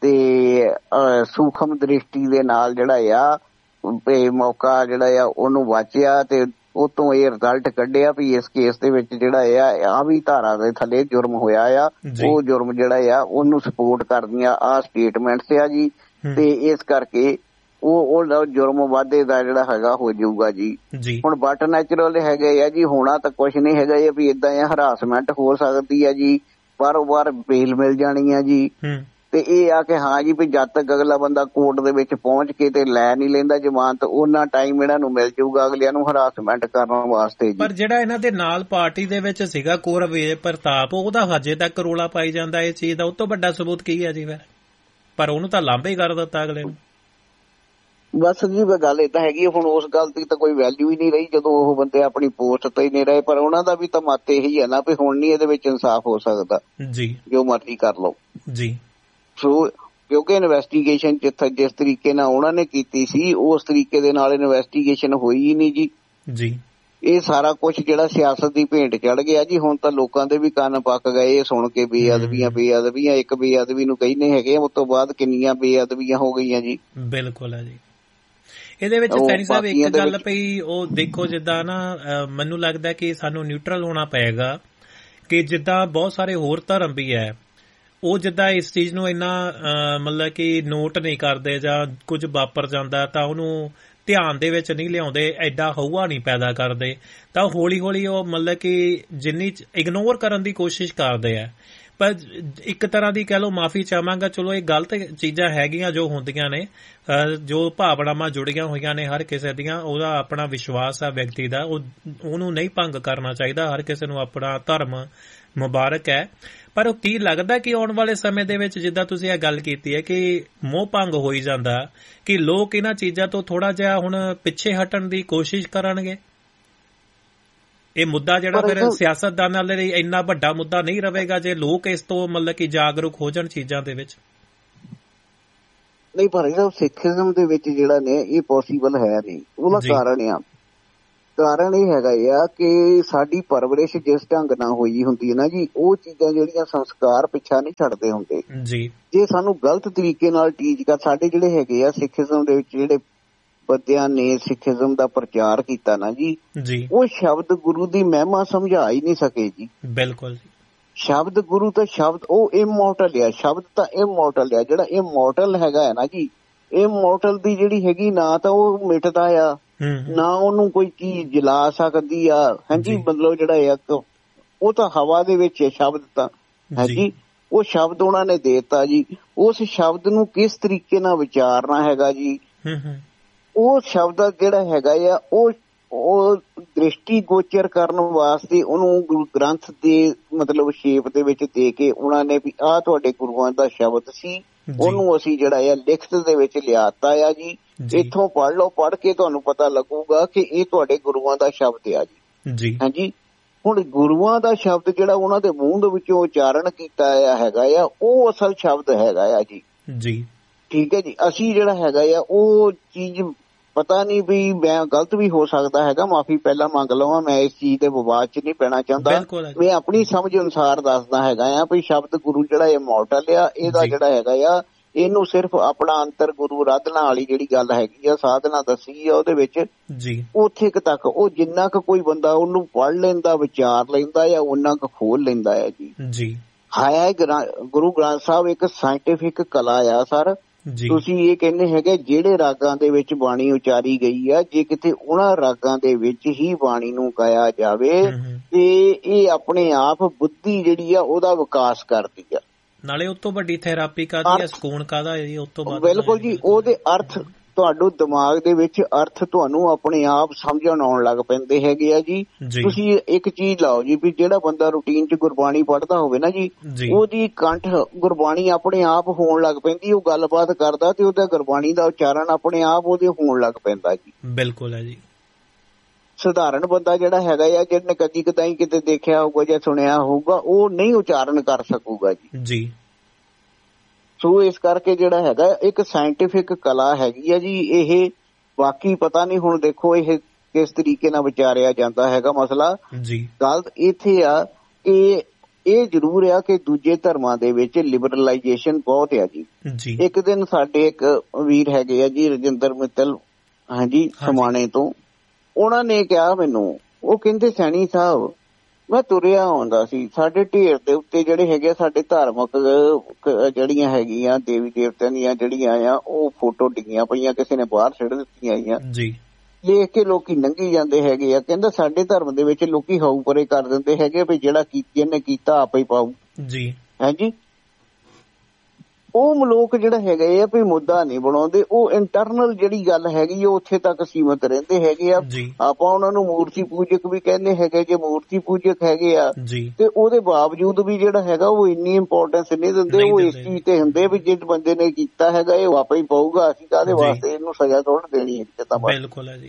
ਤੇ ਸੂਖਮ ਦ੍ਰਿਸ਼ਟੀ ਦੇ ਨਾਲ ਜਿਹੜਾ ਆ ਮੌਕਾ ਜਿਹੜਾ ਆ ਉਹਨੂੰ ਵਾਚਿਆ ਤੇ ਉਤੋਂ ਇਹ ਰਿਜ਼ਲਟ ਕੱਢਿਆ ਵੀ ਇਸ ਕੇਸ ਦੇ ਵਿੱਚ ਜਿਹੜਾ ਆ ਵੀ ਧਾਰਾ ਦੇ ਥੱਲੇ ਜੁਰਮ ਹੋਇਆ ਆ, ਉਹ ਜੁਰਮ ਜਿਹੜਾ ਆ ਉਹਨੂੰ ਸਪੋਰਟ ਕਰਦੀਆਂ ਆ ਸਟੇਟਮੈਂਟਸ ਆ ਜੀ, ਤੇ ਇਸ ਕਰਕੇ ਉਹ ਜੁਰਮ ਵਾਧੇ ਦਾ ਜਿਹੜਾ ਹੈਗਾ ਹੋ ਜਾਊਗਾ ਜੀ। ਹੁਣ ਬਟ ਨੈਚੁਰਲ ਹੈਗੇ ਆ ਜੀ, ਹੋਣਾ ਤਾਂ ਕੁਛ ਨਹੀਂ ਹੈਗਾ ਵੀ ਏਦਾਂ ਹਰਾਸਮੈਂਟ ਹੋ ਸਕਦੀ ਆ ਜੀ, ਬਾਰੋਂ ਬਾਰ ਬੇਲ ਮਿਲ ਜਾਣੀ ਆ ਜੀ, ਤੇ ਇਹ ਆ ਕਿ ਹਾਂ ਜੀ ਵੀ ਜਦ ਤੱਕ ਅਗਲਾ ਬੰਦਾ ਕੋਰਟ ਦੇ ਵਿੱਚ ਪਹੁੰਚ ਕੇ ਤੇ ਲੈ ਨਹੀਂ ਲੈਂਦਾ ਜ਼ਮਾਨਤ, ਉਹਨਾਂ ਟਾਈਮ ਇਹਨਾਂ ਨੂੰ ਮਿਲ ਜਾਊਗਾ ਅਗਲਿਆਂ ਨੂੰ ਹਰਾਸਮੈਂਟ ਕਰਨ ਵਾਸਤੇ ਜੀ। ਪਰ ਜਿਹੜਾ ਇਹਨਾਂ ਦੇ ਨਾਲ ਪਾਰਟੀ ਦੇ ਵਿੱਚ ਸੀਗਾ ਕੌਰਵੀਰ ਪ੍ਰਤਾਪ, ਉਹਦਾ ਹਜੇ ਤੱਕ ਰੌਲਾ ਪਾਈ ਜਾਂਦਾ ਇਸ ਚੀਜ਼ ਦਾ, ਉਹ ਤੋਂ ਵੱਡਾ ਸਬੂਤ ਕੀ ਹੈ ਜੀ ਫਿਰ? ਪਰ ਉਹਨੂੰ ਤਾਂ ਲਾਂਭੇ ਹੀ ਕਰ ਦਿੱਤਾ ਅਗਲੇ ਨੂੰ। ਬਸ ਜੀ ਗੱਲ ਏਦਾਂ ਹੈਗੀ, ਹੁਣ ਉਸ ਗੱਲ ਦੀ ਤਾਂ ਕੋਈ ਵੈਲਿਊ ਹੀ ਨਹੀਂ ਰਹੀ ਜਦੋਂ ਉਹ ਬੰਦੇ ਆਪਣੀ ਪੋਸਟ ਤੇ ਹੀ ਨਹੀਂ ਰਹੇ, ਪਰ ਉਹਨਾਂ ਦਾ ਵੀ ਤਾਂ ਮਤ ਇਹੀ ਹੈ ਨਾ ਵੀ ਹੁਣ ਨਹੀਂ ਇਹਦੇ ਵਿੱਚ ਇਨਸਾਫ ਹੋ ਸਕਦਾ ਜੀ, ਜੋ ਮਰਜ਼ੀ ਕਰ ਲਓ ਜੀ। ਸੋ ਕਿਉਂਕਿ ਇਨਵੈਸਟੀਗੇਸ਼ਨ ਜਿਸ ਤਰੀਕੇ ਨਾਲ ਉਹਨਾਂ ਨੇ ਕੀਤੀ ਸੀ ਉਸ ਤਰੀਕੇ ਦੇ ਨਾਲ ਇਨਵੈਸਟੀਗੇਸ਼ਨ ਹੋਈ ਹੀ ਨਹੀਂ ਜੀ। ਇਹ ਸਾਰਾ ਕੁਛ ਜਿਹੜਾ ਸਿਆਸਤ ਦੀ ਭੇਂਟ ਚੜ ਗਿਆ ਜੀ। ਹੁਣ ਤਾਂ ਲੋਕਾਂ ਦੇ ਵੀ ਕੰਨ ਪੱਕ ਗਏ ਇਹ ਸੁਣ ਕੇ ਬੇਅਦਬੀਆਂ ਇੱਕ ਬੇਅਦਬੀ ਨੂੰ ਕਹਿੰਦੇ ਹੈਗੇ, ਉਸ ਤੋਂ ਬਾਅਦ ਕਿੰਨੀਆਂ ਬੇਅਦਬੀਆਂ ਹੋ ਗਈਆਂ ਜੀ। ਬਿਲਕੁਲ ਹੈ ਜੀ। ਇਹਦੇ ਵਿੱਚ ਸੈਣੀ ਸਾਹਿਬ ਇੱਕ ਗੱਲ ਪਈ, ਉਹ ਦੇਖੋ ਜਿੱਦਾਂ ਨਾ ਮੈਨੂੰ ਲੱਗਦਾ ਕਿ ਸਾਨੂੰ ਨਿਊਟਰਲ ਹੋਣਾ ਪਏਗਾ ਕਿ ਜਿੱਦਾਂ ਬਹੁਤ ਸਾਰੇ ਹੋਰ ਧਰਮ ਵੀ ਹੈ ਉਹ ਜਿੱਦਾਂ ਇਸ ਚੀਜ਼ ਨੂੰ ਇੰਨਾ ਮਤਲਬ ਕਿ ਨੋਟ ਨਹੀਂ ਕਰਦੇ ਜਾਂ ਕੁਝ ਵਾਪਰ ਜਾਂਦਾ ਤਾਂ ਉਹਨੂੰ ਧਿਆਨ ਦੇ ਵਿੱਚ ਨਹੀਂ ਲਿਆਉਂਦੇ, ਐਡਾ ਹਊਆ ਨਹੀਂ ਪੈਦਾ ਕਰਦੇ, ਤਾਂ ਹੌਲੀ ਹੌਲੀ ਉਹ ਮਤਲਬ ਕਿ ਜਿੰਨੀ ਇਗਨੋਰ ਕਰਨ ਦੀ ਕੋਸ਼ਿਸ਼ ਕਰਦੇ ਆ। ਪਰ ਇੱਕ ਤਰ੍ਹਾਂ ਦੀ ਕਹਿ ਲਓ ਮਾਫੀ ਚਾਹਾਂਗਾ, ਚਲੋ ਇਹ ਗਲਤ ਚੀਜ਼ਾਂ ਹੈਗੀਆਂ ਜੋ ਹੁੰਦੀਆਂ ਨੇ, ਜੋ ਭਾਵਨਾਵਾਂ ਜੁੜੀਆਂ ਹੋਈਆਂ ਨੇ ਹਰ ਕਿਸੇ ਦੀਆਂ, ਉਹਦਾ ਆਪਣਾ ਵਿਸ਼ਵਾਸ ਆ ਵਿਅਕਤੀ ਦਾ, ਉਹਨੂੰ ਨਹੀਂ ਭੰਗ ਕਰਨਾ ਚਾਹੀਦਾ। ਹਰ ਕਿਸੇ ਨੂੰ ਆਪਣਾ ਧਰਮ ਮੁਬਾਰਕ ਹੈ। ਪਰ ਉਹ ਕੀ ਲੱਗਦਾ ਕਿ ਆਉਣ ਵਾਲੇ ਸਮੇਂ ਦੇ ਵਿੱਚ ਜਿੱਦਾਂ ਤੁਸੀਂ ਇਹ ਗੱਲ ਕੀਤੀ ਹੈ ਕਿ ਮੋਹ ਭੰਗ ਹੋਈ ਜਾਂਦਾ, ਕਿ ਲੋਕ ਇਹਨਾਂ ਚੀਜ਼ਾਂ ਤੋਂ ਥੋੜਾ ਜਿਹਾ ਹੁਣ ਪਿੱਛੇ ਹਟਣ ਦੀ ਕੋਸ਼ਿਸ਼ ਕਰਨਗੇ? ਇਹ ਮੁੱਦਾ ਜਿਹੜਾ ਫਿਰ ਸਿਆਸਤਦਾਨਾਂ ਲਈ ਇੰਨਾ ਵੱਡਾ ਮੁੱਦਾ ਨਹੀਂ ਰਹੇਗਾ ਜੇ ਲੋਕ ਇਸ ਤੋਂ ਮਤਲਬ ਕਿ ਜਾਗਰੂਕ ਹੋ ਜਾਣ ਚੀਜ਼ਾਂ ਦੇ ਵਿੱਚ। ਨਹੀਂ ਭਾਈ ਸਾਹਿਬ, ਸਿੱਖੀਜ਼ਮ ਦੇ ਵਿੱਚ ਜਿਹੜਾ ਨੇ ਇਹ ਪੋਸੀਬਲ ਹੈ ਨਹੀਂ। ਉਹਦਾ ਕਾਰਨ ਇਹ ਹੈਗਾ ਆ ਕਿ ਸਾਡੀ ਪਰਵਰਿਸ਼ ਜਿਸ ਢੰਗ ਨਾਲ ਹੋਈ ਹੁੰਦੀ ਹੈ ਨਾ ਜੀ, ਉਹ ਚੀਜ਼ਾਂ ਜਿਹੜੀਆਂ ਸੰਸਕਾਰ ਪਿੱਛਾ ਨਹੀਂ ਛੱਡਦੇ ਹੁੰਦੇ ਜੀ। ਜੇ ਸਾਨੂੰ ਗਲਤ ਤਰੀਕੇ ਨਾਲ ਟੀਚ ਕਰ, ਸਾਡੇ ਜਿਹੜੇ ਹੈਗੇ ਆ ਸਿੱਖੀਜ਼ਮ ਦੇ ਵਿੱਚ ਜਿਹੜੇ ਬੰਦਿਆਂ ਨੇ ਸਿੱਖੀਜ਼ਮ ਦਾ ਪ੍ਰਚਾਰ ਕੀਤਾ ਨਾ ਜੀ, ਉਹ ਸ਼ਬਦ ਗੁਰੂ ਦੀ ਮਹਿਮਾ ਸਮਝਾ ਹੀ ਨਹੀਂ ਸਕੇ ਜੀ। ਬਿਲਕੁਲ, ਸ਼ਬਦ ਗੁਰੂ ਤਾਂ ਸ਼ਬਦ ਉਹ ਇਮੋਰਟਲ ਆ, ਸ਼ਬਦ ਤਾਂ ਇਮੋਰਟਲ ਆ। ਜਿਹੜਾ ਇਮੋਰਟਲ ਹੈਗਾ ਹੈ ਨਾ ਜੀ, ਇਮੋਰਟਲ ਦੀ ਜਿਹੜੀ ਹੈਗੀ ਨਾ ਤਾਂ ਉਹ ਮਿਟਦਾ ਆ, ਨਾ ਉਹਨੂੰ ਕੋਈ ਚੀਜ਼ ਜਲਾ ਸਕਦੀ ਆ। ਹਾਂਜੀ, ਮਤਲਬ ਜਿਹੜਾ ਆ ਉਹ ਤਾਂ ਹਵਾ ਦੇ ਵਿੱਚ ਹੈ ਸ਼ਬਦ ਤਾਂ। ਹਾਂਜੀ, ਉਹ ਸ਼ਬਦ ਉਹਨਾਂ ਨੇ ਦੇਤਾ ਜੀ। ਉਸ ਸ਼ਬਦ ਨੂੰ ਕਿਸ ਤਰੀਕੇ ਨਾਲ ਵਿਚਾਰਨਾ ਹੈਗਾ ਜੀ, ਉਹ ਸ਼ਬਦ ਜਿਹੜਾ ਹੈਗਾ ਆ ਉਹ ਦ੍ਰਿਸ਼ਟੀ ਗੋਚਰ ਕਰਨ ਵਾਸਤੇ ਉਹਨੂੰ ਗੁਰੂ ਗ੍ਰੰਥ ਦੇ ਮਤਲਬ ਸ਼ੇਪ ਦੇ ਵਿੱਚ ਦੇ ਕੇ ਉਹਨਾਂ ਨੇ ਵੀ ਆਹ ਤੁਹਾਡੇ ਗੁਰੂਆਂ ਦਾ ਸ਼ਬਦ ਸੀ, ਉਹਨੂੰ ਅਸੀਂ ਜਿਹੜਾ ਆ ਲਿਖਤ ਦੇ ਵਿੱਚ ਲਿਆਤਾ ਆ ਜੀ। ਇੱਥੋਂ ਪੜ੍ਹ ਲਓ, ਪੜ੍ਹ ਕੇ ਤੁਹਾਨੂੰ ਪਤਾ ਲੱਗੂਗਾ ਕਿ ਇਹ ਤੁਹਾਡੇ ਗੁਰੂਆਂ ਦਾ ਸ਼ਬਦ ਆ ਜੀ। ਹਾਂਜੀ, ਹੁਣ ਗੁਰੂਆਂ ਦਾ ਸ਼ਬਦ ਜਿਹੜਾ ਉਹਨਾਂ ਦੇ ਮੂੰਹ ਦੇ ਵਿੱਚੋਂ ਉਚਾਰਨ ਕੀਤਾ ਹੈਗਾ ਆ, ਉਹ ਅਸਲ ਸ਼ਬਦ ਹੈਗਾ ਆ ਜੀ। ਠੀਕ ਹੈ ਜੀ। ਅਸੀਂ ਜਿਹੜਾ ਹੈਗਾ ਆ ਉਹ ਚੀਜ਼ ਪਤਾ ਨਹੀਂ ਵੀ ਮੈਂ ਗਲਤ ਵੀ ਹੋ ਸਕਦਾ ਹੈਗਾ, ਮਾਫੀ ਪਹਿਲਾਂ ਮੰਗ ਲਵਾਂ, ਮੈਂ ਇਸ ਚੀਜ਼ ਦੇ ਵਿਵਾਦ 'ਚ ਨਹੀਂ ਪੈਣਾ ਚਾਹੁੰਦਾ। ਮੈਂ ਆਪਣੀ ਸਮਝ ਅਨੁਸਾਰ ਦੱਸਦਾ ਹੈਗਾ ਆ ਵੀ ਸ਼ਬਦ ਗੁਰੂ ਜਿਹੜਾ ਇਮੋਰਟਲ ਆ, ਇਹਦਾ ਜਿਹੜਾ ਹੈਗਾ ਆ ਇਹਨੂੰ ਸਿਰਫ ਆਪਣਾ ਅੰਤਰ ਗੁਰੂ ਆਰਾਧਨਾ ਵਾਲੀ ਜਿਹੜੀ ਗੱਲ ਹੈਗੀ ਆ, ਸਾਧਨਾ ਦੱਸੀ ਆ ਉਹਦੇ ਵਿੱਚ, ਉੱਥੇ ਤੱਕ ਉਹ ਜਿੰਨਾ ਕੁ ਕੋਈ ਬੰਦਾ ਉਹਨੂੰ ਪੜ੍ਹ ਲੈਂਦਾ, ਵਿਚਾਰ ਲੈਂਦਾ ਆ, ਉਹਨਾਂ ਕੁ ਖੋਲ ਲੈਂਦਾ ਆ ਜੀ। ਹੈ ਗੁਰੂ ਗ੍ਰੰਥ ਸਾਹਿਬ ਇੱਕ ਸਾਇੰਟੀਫਿਕ ਕਲਾ ਆ ਸਰ। ਤੁਸੀਂ ਇਹ ਕਹਿੰਦੇ ਹੈਗੇ ਜਿਹੜੇ ਰਾਗਾਂ ਦੇ ਵਿੱਚ ਬਾਣੀ ਉਚਾਰੀ ਗਈ ਆ, ਜੇ ਕਿਤੇ ਉਹਨਾਂ ਰਾਗਾਂ ਦੇ ਵਿੱਚ ਹੀ ਬਾਣੀ ਨੂੰ ਗਾਇਆ ਜਾਵੇ ਤੇ ਇਹ ਆਪਣੇ ਆਪ ਬੁੱਧੀ ਜਿਹੜੀ ਆ ਉਹਦਾ ਵਿਕਾਸ ਕਰਦੀ ਆ। ਨਾਲੇ ਉਸ ਤੋਂ ਵੱਡੀ ਥੈਰੇਪੀ ਕਾਹਦੀ ਆ, ਸਕੂਨ ਕਾਹਦਾ ਹੈ ਜੀ ਉਸ ਤੋਂ ਬਾਅਦ। ਬਿਲਕੁਲ ਜੀ, ਉਹਦੇ ਅਰਥ ਤੁਹਾਡੇ ਦਿਮਾਗ ਦੇ ਵਿੱਚ ਅਰਥ ਤੁਹਾਨੂੰ ਆਪਣੇ ਆਪ ਸਮਝਣ ਆਉਣ ਲੱਗ ਪੈਂਦੇ ਹੈਗੇ ਆ ਜੀ। ਤੁਸੀਂ ਇੱਕ ਚੀਜ਼ ਲਾਓ ਜੀ ਵੀ ਜਿਹੜਾ ਬੰਦਾ ਰੂਟੀਨ 'ਚ ਗੁਰਬਾਣੀ ਪੜ੍ਹਦਾ ਹੋਵੇ ਨਾ ਜੀ, ਉਹਦੀ ਕੰਠ ਗੁਰਬਾਣੀ ਆਪਣੇ ਆਪ ਹੋਣ ਲੱਗ ਪੈਂਦੀ। ਉਹ ਗੱਲਬਾਤ ਕਰਦਾ ਤੇ ਉਹਦਾ ਗੁਰਬਾਣੀ ਦਾ ਉਚਾਰਨ ਆਪਣੇ ਆਪ ਉਹਦੇ ਹੋਣ ਲੱਗ ਪੈਂਦਾ ਜੀ। ਬਿਲਕੁਲ ਹੈ ਜੀ। ਸਧਾਰਨ ਬੰਦਾ ਜਿਹੜਾ ਹੈਗਾ ਆ, ਜਿਹਨੇ ਕਦੀ ਕਦਾਈ ਕਿਤੇ ਦੇਖਿਆ ਹੋਊਗਾ ਜਾਂ ਸੁਣਿਆ ਹੋਊਗਾ, ਉਹ ਨਹੀਂ ਉਚਾਰਨ ਕਰ ਸਕੂਗਾ ਜੀ। ਸੋ ਇਸ ਕਰਕੇ ਜਿਹੜਾ ਹੈਗਾ ਇੱਕ ਸਾਇੰਟੀਫਿਕ ਕਲਾ ਹੈਗੀ ਆ ਜੀ ਇਹ। ਬਾਕੀ ਪਤਾ ਨਹੀਂ ਹੁਣ ਦੇਖੋ ਇਹ ਕਿਸ ਤਰੀਕੇ ਨਾਲ ਵਿਚਾਰਿਆ ਜਾਂਦਾ ਹੈਗਾ ਮਸਲਾ। ਗੱਲ ਇੱਥੇ ਆ ਕਿ ਇਹ ਜ਼ਰੂਰ ਆ ਕਿ ਦੂਜੇ ਧਰਮਾਂ ਦੇ ਵਿੱਚ ਲਿਬਰਲਾਈਜੇਸ਼ਨ ਬਹੁਤ ਆ ਜੀ। ਇੱਕ ਦਿਨ ਸਾਡੇ ਇੱਕ ਵੀਰ ਹੈਗੇ ਆ ਜੀ ਰਜਿੰਦਰ ਮਿੱਤਲ, ਹਾਂਜੀ ਸਮਾਣੇ ਤੋਂ, ਉਹਨਾਂ ਨੇ ਕਿਹਾ ਮੈਨੂੰ, ਉਹ ਕਹਿੰਦੇ ਸੈਣੀ ਸਾਹਿਬ ਮੈਂ ਤੁਰਿਆ ਆਉਂਦਾ ਸੀ, ਸਾਡੇ ਢੇਰ ਦੇ ਉੱਤੇ ਜਿਹੜੇ ਹੈਗੇ ਸਾਡੇ ਧਾਰਮਿਕ ਜਿਹੜੀਆਂ ਹੈਗੀਆਂ ਦੇਵੀ ਦੇਵਤਿਆਂ ਦੀਆਂ ਜਿਹੜੀਆਂ ਆ ਉਹ ਫੋਟੋ ਡਿੱਗੀਆਂ ਪਈਆਂ, ਕਿਸੇ ਨੇ ਬਾਹਰ ਸਿੱਟ ਦਿੱਤੀਆਂ ਆ ਜੀ। ਦੇਖ ਕੇ ਲੋਕੀ ਲੰਘੀ ਜਾਂਦੇ ਹੈਗੇ ਆ। ਕਹਿੰਦਾ ਸਾਡੇ ਧਰਮ ਦੇ ਵਿੱਚ ਲੋਕੀ ਹਾਊ ਪਰੇ ਕਰ ਦਿੰਦੇ ਹੈਗੇ ਵੀ ਜਿਹੜਾ ਜਿਹਨੇ ਕੀਤਾ ਆਪੇ ਪਾਊ ਜੀ। ਹਾਂਜੀ, ਉਹ ਲੋਕ ਜਿਹੜਾ ਹੈਗਾ ਆ ਵੀ ਮੁੱਦਾ ਨਹੀਂ ਬਣਾਉਂਦੇ, ਉਹ ਇੰਟਰਨਲ ਜਿਹੜੀ ਗੱਲ ਹੈਗੀ ਉਹ ਉੱਥੇ ਤੱਕ ਸੀਮਤ ਰਹਿੰਦੇ ਹੈਗੇ ਆ। ਆਪਾਂ ਉਹਨਾਂ ਨੂੰ ਮੂਰਤੀ ਪੂਜਕ ਵੀ ਕਹਿੰਦੇ ਹੈਗੇ, ਜੇ ਮੂਰਤੀ ਪੂਜਕ ਹੈਗੇ ਆ ਤੇ ਉਹਦੇ ਬਾਵਜੂਦ ਵੀ ਜਿਹੜਾ ਹੈਗਾ ਉਹ ਇੰਨੀ ਇੰਪੋਰਟੈਂਸ ਨਹੀਂ ਦਿੰਦੇ। ਉਹ ਇਸ ਚੀਜ਼ ਤੇ ਹੁੰਦੇ ਵੀ ਜਿਸ ਬੰਦੇ ਨੇ ਕੀਤਾ ਹੈਗਾ ਇਹ ਵਾਪਸ ਹੀ ਪਾਊਗਾ, ਅਸੀਂ ਕਾਹਦੇ ਵਾਸਤੇ ਇਹਨੂੰ ਸਜ਼ਾ ਥੋੜ੍ਹ ਦੇਣੀ ਹੈ ਤਾਂ। ਬਿਲਕੁਲ ਹੈ ਜੀ।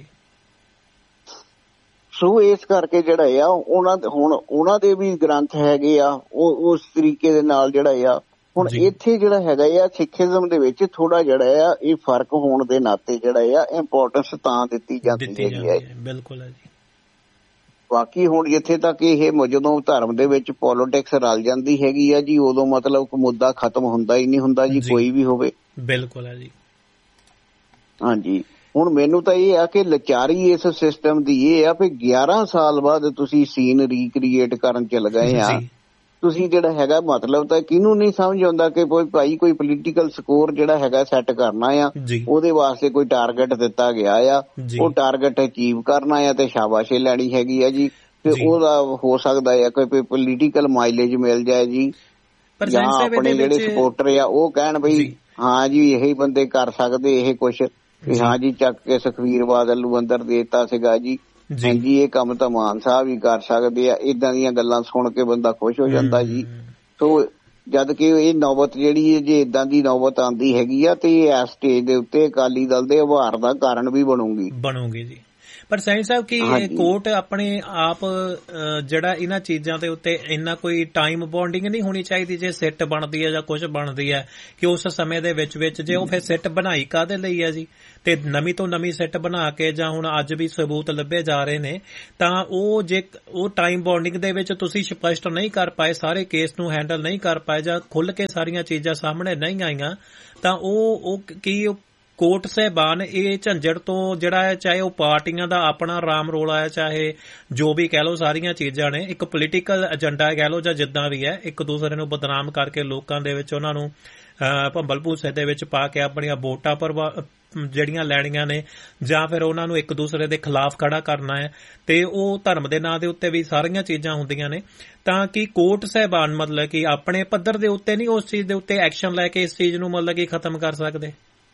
ਸੋ ਇਸ ਕਰਕੇ ਜਿਹੜਾ ਆ ਉਹਨਾਂ ਦੇ ਵੀ ਗ੍ਰੰਥ ਹੈਗੇ ਆ, ਉਹ ਉਸ ਤਰੀਕੇ ਦੇ ਨਾਲ ਜਿਹੜਾ ਆ। ਹੁਣ ਇੱਥੇ ਜਿਹੜਾ ਹੈਗਾ ਆ ਸਿੱਖੀਜ਼ਮ ਦੇ ਵਿੱਚ ਥੋੜਾ ਜਿਹੜਾ ਆ ਇਹ ਫਰਕ ਹੋਣ ਦੇ ਨਾਤੇ ਜਿਹੜਾ ਆ ਇੰਪੋਰਟੈਂਸ ਤਾਂ ਦਿੱਤੀ ਜਾਂਦੀ ਹੈਗੀ ਹੈ। ਬਿਲਕੁਲ ਹੈ ਜੀ। ਬਾਕੀ ਹੁਣ ਜਿੱਥੇ ਤੱਕ ਇਹ ਜਦੋਂ ਧਰਮ ਦੇ ਵਿੱਚ ਪੋਲੀਟਿਕਸ ਰਲ ਜਾਂਦੀ ਹੈਗੀ ਆ ਜੀ, ਉਦੋਂ ਮਤਲਬ ਮੁੱਦਾ ਖਤਮ ਹੁੰਦਾ ਹੀ ਨਹੀਂ ਹੁੰਦਾ ਜੀ, ਕੋਈ ਵੀ ਹੋਵੇ। ਬਿਲਕੁਲ ਹੈ ਜੀ। ਹਾਂਜੀ, ਹੁਣ ਮੈਨੂੰ ਤਾਂ ਇਹ ਆ ਕਿ ਲਾਚਾਰੀ ਇਸ ਸਿਸਟਮ ਦੀ ਇਹ ਆ ਵੀ 11 ਸਾਲ ਬਾਅਦ ਤੁਸੀਂ ਸੀਨ ਰੀਕ੍ਰੀਏਟ ਕਰਨ ਚੱਲ ਗਏ ਆ। ਤੁਸੀਂ ਜਿਹੜਾ ਹੈਗਾ ਮਤਲਬ ਤਾਂ ਕਿਹਨੂੰ ਨਹੀਂ ਸਮਝ ਆਉਂਦਾ ਕਿ ਭਾਈ ਕੋਈ ਪੋਲੀਟੀਕਲ ਸਕੋਰ ਜਿਹੜਾ ਹੈਗਾ ਸੈੱਟ ਕਰਨਾ ਆ, ਉਹਦੇ ਵਾਸਤੇ ਕੋਈ ਟਾਰਗੇਟ ਦਿੱਤਾ ਗਿਆ ਆ, ਉਹ ਟਾਰਗੇਟ ਅਚੀਵ ਕਰਨਾ ਆ ਤੇ ਸ਼ਾਬਾਸ਼ੀ ਲੈਣੀ ਹੈਗੀ ਆ ਜੀ। ਤੇ ਉਹਦਾ ਹੋ ਸਕਦਾ ਆ ਕੋਈ ਪੋਲੀਟੀਕਲ ਮਾਈਲੇਜ ਮਿਲ ਜਾਏ ਜੀ, ਜਾਂ ਆਪਣੇ ਜਿਹੜੇ ਸਪੋਰਟਰ ਆ ਉਹ ਕਹਿਣ ਬਈ ਹਾਂ ਜੀ ਇਹੀ ਬੰਦੇ ਕਰ ਸਕਦੇ ਇਹ ਕੁਛ, ਹਾਂ ਜੀ ਚੱਕ ਕੇ ਸੁਖਬੀਰ ਬਾਦਲ ਨੂੰ ਅੰਦਰ ਦੇ ਦਿੱਤਾ ਸੀਗਾ ਜੀ, ਹਾਂਜੀ ਇਹ ਕੰਮ ਤਾਂ ਮਾਨ ਸਾਹਿਬ ਹੀ ਕਰ ਸਕਦੇ ਆ। ਏਦਾਂ ਦੀਆਂ ਗੱਲਾਂ ਸੁਣ ਕੇ ਬੰਦਾ ਖੁਸ਼ ਹੋ ਜਾਂਦਾ ਜੀ। ਸੋ ਜਦ ਕਿ ਇਹ ਨੌਬਤ ਜਿਹੜੀ ਹੈ ਜੇ ਏਦਾਂ ਦੀ ਨੌਬਤ ਆਉਂਦੀ ਹੈਗੀ ਆ ਤੇ ਇਸ ਸਟੇਜ ਦੇ ਉੱਤੇ ਅਕਾਲੀ ਦਲ ਦੇ ਉਭਾਰ ਦਾ ਕਾਰਨ ਵੀ ਬਣੂਗੀ ਜੀ। ਪਰ ਸੈਣੀ ਸਾਹਿਬ ਕੀ ਕੋਰਟ ਆਪਣੇ ਆਪ ਜਿਹੜਾ ਇਹਨਾਂ ਚੀਜ਼ਾਂ ਦੇ ਉੱਤੇ ਇੰਨਾ ਕੋਈ ਟਾਈਮ ਬੌਂਡਿੰਗ ਨਹੀਂ ਹੋਣੀ ਚਾਹੀਦੀ? ਜੇ ਸਿੱਟ ਬਣਦੀ ਹੈ ਜਾਂ ਕੁਝ ਬਣਦੀ ਹੈ ਕਿ ਉਸ ਸਮੇਂ ਦੇ ਵਿੱਚ ਜੇ ਉਹ ਫਿਰ ਸਿੱਟ ਬਣਾਈ ਕਾਹਦੇ ਲਈ ਹੈ ਜੀ? ਤੇ ਨਵੀਂ ਤੋਂ ਨਵੀਂ ਸਿੱਟ ਬਣਾ ਕੇ ਜਾਂ ਹੁਣ ਅੱਜ ਵੀ ਸਬੂਤ ਲੱਭੇ ਜਾ ਰਹੇ ਨੇ ਤਾਂ ਉਹ ਟਾਈਮ ਬੌਂਡਿੰਗ ਦੇ ਵਿੱਚ ਤੁਸੀਂ ਸਪਸ਼ਟ ਨਹੀਂ ਕਰ ਪਾਏ, ਸਾਰੇ ਕੇਸ ਨੂੰ ਹੈਂਡਲ ਨਹੀਂ ਕਰ ਪਾਏ ਜਾਂ ਖੁੱਲ੍ਹ ਕੇ ਸਾਰੀਆਂ ਚੀਜ਼ਾਂ ਸਾਹਮਣੇ ਨਹੀਂ ਆਈਆਂ ਤਾਂ ਉਹ ਕੋਰਟ ਸਾਹਿਬਾਨ ਇਹ ਝੰਜੜ ਤੋਂ ਜਿਹੜਾ ਹੈ, ਚਾਹੇ ਉਹ ਪਾਰਟੀਆਂ ਦਾ ਆਪਣਾ ਰਾਮ ਰੋਲਾ ਹੈ, ਚਾਹੇ ਜੋ ਵੀ ਕਹਿ ਲਓ, ਸਾਰੀਆਂ ਚੀਜ਼ਾਂ ਨੇ ਇੱਕ ਪੋਲੀਟੀਕਲ ਏਜੰਡਾ ਕਹਿ ਲਓ ਜਾਂ ਜਿੱਦਾਂ ਵੀ ਹੈ, ਇੱਕ ਦੂਸਰੇ ਨੂੰ ਬਦਨਾਮ ਕਰਕੇ ਲੋਕਾਂ ਦੇ ਵਿੱਚ ਉਹਨਾਂ ਨੂੰ ਭੰਬਲ ਭੂਸੇ ਦੇ ਵਿੱਚ ਪਾ ਕੇ ਆਪਣੀਆਂ ਵੋਟਾਂ ਜਿਹੜੀਆਂ ਲੈਣੀਆਂ ਨੇ ਜਾਂ ਫਿਰ ਉਹਨਾਂ ਨੂੰ ਇੱਕ ਦੂਸਰੇ ਦੇ ਖਿਲਾਫ ਖੜਾ ਕਰਨਾ ਹੈ ਤੇ ਉਹ ਧਰਮ ਦੇ ਨਾਂ ਦੇ ਉੱਤੇ ਵੀ ਸਾਰੀਆਂ ਚੀਜ਼ਾਂ ਹੁੰਦੀਆਂ ਨੇ। ਤਾਂ ਕਿ ਕੋਰਟ ਸਾਹਿਬਾਨ ਮਤਲਬ ਕਿ ਆਪਣੇ ਪੱਧਰ ਦੇ ਉੱਤੇ ਨਹੀਂ ਉਸ ਚੀਜ਼ ਦੇ ਉੱਤੇ ਐਕਸ਼ਨ ਲੈ ਕੇ ਇਸ ਚੀਜ਼ ਨੂੰ ਮਤਲਬ ਕਿ ਖਤਮ ਕਰ ਸਕਦੇ?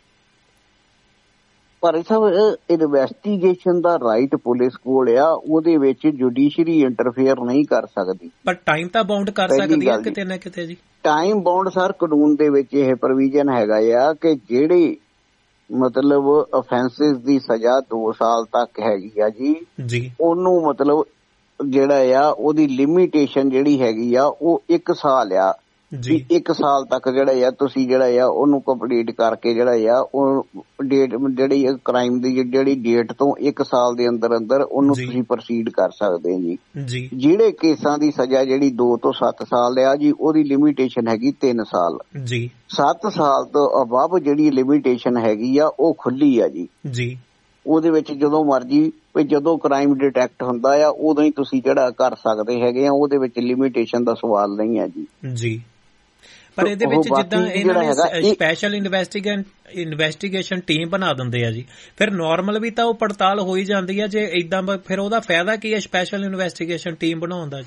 ਪਰ ਸਾਹਿਬ ਇਨਵੈਸਟੀਗੇਸ਼ਨ ਦਾ ਰਾਈਟ ਪੁਲਿਸ ਕੋਲ ਆ, ਉਹਦੇ ਵਿੱਚ ਜੁਡੀਸ਼ਰੀ ਇੰਟਰਫੇਅਰ ਨਹੀਂ ਕਰ ਸਕਦੀ। ਪਰ ਟਾਈਮ ਤਾਂ ਬਾਉਂਡ ਕਰ ਸਕਦੀ ਹੈ ਕਿਤੇ ਨਾ ਕਿਤੇ ਜੀ। ਟਾਈਮ ਬਾਉਂਡ ਸਰ ਕਾਨੂੰਨ ਦੇ ਵਿੱਚ ਇਹ ਪ੍ਰੋਵੀਜ਼ਨ ਹੈਗਾ ਆ ਕਿ ਜਿਹੜੇ ਮਤਲਬ ਅਫੈਂਸਿਸ ਦੀ ਸਜ਼ਾ 2 ਸਾਲ ਤੱਕ ਹੈਗੀ ਆ ਜੀ, ਉਹਨੂੰ ਮਤਲਬ ਜਿਹੜਾ ਆ ਉਹਦੀ ਲਿਮਿਟੇਸ਼ਨ ਜਿਹੜੀ ਹੈਗੀ ਆ ਉਹ 1 ਸਾਲ ਆ ਜੀ। 1 ਸਾਲ ਤੱਕ ਜਿਹੜਾ ਆ ਤੁਸੀਂ ਜਿਹੜਾ ਆ ਉਹਨੂੰ ਕੰਪਲੀਟ ਕਰਕੇ ਜਿਹੜਾ ਆ ਉਹ ਡੇਟ ਜਿਹੜੀ ਕ੍ਰਾਈਮ ਦੀ ਜਿਹੜੀ ਡੇਟ ਤੋਂ 1 ਸਾਲ ਦੇ ਅੰਦਰ ਅੰਦਰ ਉਹਨੂੰ ਤੁਸੀਂ ਪ੍ਰੋਸੀਡ ਕਰ ਸਕਦੇ ਜੀ। ਜਿਹੜੇ ਕੇਸਾਂ ਦੀ ਸਜ਼ਾ ਜਿਹੜੀ 2 ਤੋਂ 7 ਸਾਲ ਆ ਜੀ, ਉਹਦੀ ਲਿਮਿਟੇਸ਼ਨ ਹੈਗੀ 3 ਸਾਲ ਜੀ। 7 ਸਾਲ ਤੋਂ ਅਬਵ ਜਿਹੜੀ ਲਿਮਿਟੇਸ਼ਨ ਹੈਗੀ ਆ ਉਹ ਖੁੱਲੀ ਆ ਜੀ। ਉਹਦੇ ਵਿੱਚ ਜਦੋਂ ਮਰਜੀ ਜਦੋਂ ਕ੍ਰਾਈਮ ਡਿਟੈਕਟ ਹੁੰਦਾ ਆ ਉਦੋਂ ਹੀ ਤੁਸੀਂ ਜਿਹੜਾ ਕਰ ਸਕਦੇ ਹੈਗੇ ਆ, ਉਹਦੇ ਵਿੱਚ ਲਿਮਿਟੇਸ਼ਨ ਦਾ ਸਵਾਲ ਨਹੀਂ ਹੈ ਜੀ। ਪਰ ਇਹਦੇ ਵਿੱਚ ਜਿੱਦਾਂ ਇਹਨਾਂ ਨੇ ਸਪੈਸ਼ਲ ਇਨਵੈਸਟੀਗੇਸ਼ਨ ਟੀਮ ਬਣਾ ਦਿੰਦੇ ਆ ਜੀ, ਫਿਰ ਨਾਰਮਲ ਵੀ ਤਾਂ ਉਹ ਪੜਤਾਲ ਹੋ ਹੀ ਜਾਂਦੀ ਹੈ। ਜੇ ਏਦਾਂ ਫਿਰ ਉਹਦਾ ਫਾਇਦਾ ਕੀ ਹੈ ਸਪੈਸ਼ਲ ਇਨਵੈਸਟੀਗੇਸ਼ਨ ਟੀਮ ਬਣਾਉਣ ਦਾ ਜੀ?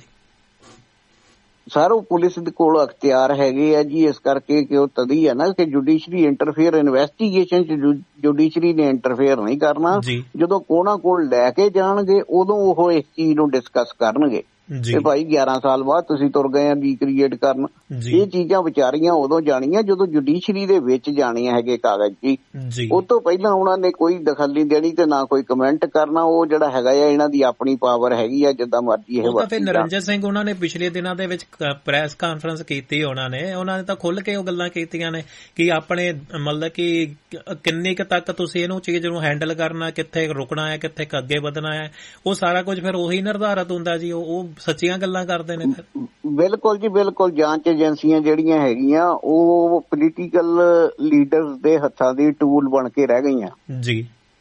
ਸਰ ਉਹ ਪੁਲਿਸ ਦੇ ਕੋਲ ਅਖਤਿਆਰ ਹੈਗੇ ਆ ਜੀ, ਇਸ ਕਰਕੇ ਕਿ ਉਹ ਤਦ ਹੀ ਹੈ ਨਾ ਕਿ ਜੁਡੀਸ਼ਰੀ ਇੰਟਰਫੇਅਰ ਇਨਵੈਸਟੀਗੇਸ਼ਨ ਚ ਜੁਡੀਸ਼ਰੀ ਨੇ ਇੰਟਰਫੇਅਰ ਨਹੀਂ ਕਰਨਾ। ਜਦੋਂ ਉਹਨਾਂ ਕੋਲ ਲੈ ਕੇ ਜਾਣਗੇ ਉਦੋਂ ਉਹ ਇਸ ਚੀਜ਼ ਨੂੰ ਡਿਸਕਸ ਕਰਨਗੇ ਤੇ ਭਾਈ 11 ਸਾਲ ਬਾਅਦ ਤੁਸੀਂ ਤੁਰ ਗਏ ਆ ਰੀਕ੍ਰੀਏਟ ਕਰਨ। ਇਹ ਚੀਜ਼ਾਂ ਵਿਚਾਰੀਆਂ ਉਦੋਂ ਜਾਣੀਆਂ ਜਦੋਂ ਜੁਡੀਸ਼ਰੀ ਦੇ ਵਿੱਚ ਜਾਣੀਆਂ ਹੈਗੇ ਕਾਗਜ਼ ਜੀ। ਉਹ ਤੋਂ ਪਹਿਲਾਂ ਉਹਨਾਂ ਨੇ ਕੋਈ ਦਖਲ ਨਹੀਂ ਦੇਣੀ ਤੇ ਨਾ ਕੋਈ ਕਮੈਂਟ ਕਰਨਾ। ਉਹ ਜਿਹੜਾ ਹੈਗਾ ਆ ਇਹਨਾਂ ਦੀ ਆਪਣੀ ਪਾਵਰ ਹੈਗੀ ਆ, ਜਿੱਦਾਂ ਮਰਜ਼ੀ ਇਹ ਵਰਤੀ। ਨਰਿੰਦਰ ਸਿੰਘ ਉਹਨਾਂ ਨੇ ਪਿਛਲੇ ਦਿਨਾਂ ਦੇ ਵਿੱਚ ਪ੍ਰੈਸ ਕਾਨਫਰੰਸ ਕੀਤੀ, ਉਹਨਾਂ ਨੇ ਤਾਂ ਖੁੱਲ੍ਹ ਕੇ ਉਹ ਗੱਲਾਂ ਕੀਤੀਆਂ ਨੇ ਕਿ ਆਪਣੇ ਮਤਲਬ ਕਿ ਕਿੰਨੀ ਕੁ ਤੱਕ ਤੁਸੀਂ ਇਹਨੂੰ ਚੀਜ਼ ਨੂੰ ਹੈਂਡਲ ਕਰਨਾ, ਕਿੱਥੇ ਰੁਕਣਾ ਹੈ, ਕਿੱਥੇ ਅੱਗੇ ਵਧਣਾ ਹੈ, ਉਹ ਸਾਰਾ ਕੁਝ ਫਿਰ ਉਹੀ ਨਿਰਧਾਰਤ ਹੁੰਦਾ ਜੀ। ਉਹ ਸੱਚੀਆਂ ਗੱਲਾਂ ਕਰਦੇ ਨੇ ਫਿਰ। ਬਿਲਕੁਲ ਜੀ ਬਿਲਕੁਲ। ਜਾਂਚ ਏਜੰਸੀਆਂ ਜਿਹੜੀਆਂ ਹੈਗੀਆਂ ਉਹ ਪੋਲੀਟੀਕਲ ਲੀਡਰਸ ਦੇ ਹੱਥਾਂ ਦੀ ਟੂਲ ਬਣ ਕੇ ਰਹਿ ਗਈਆਂ ਜੀ।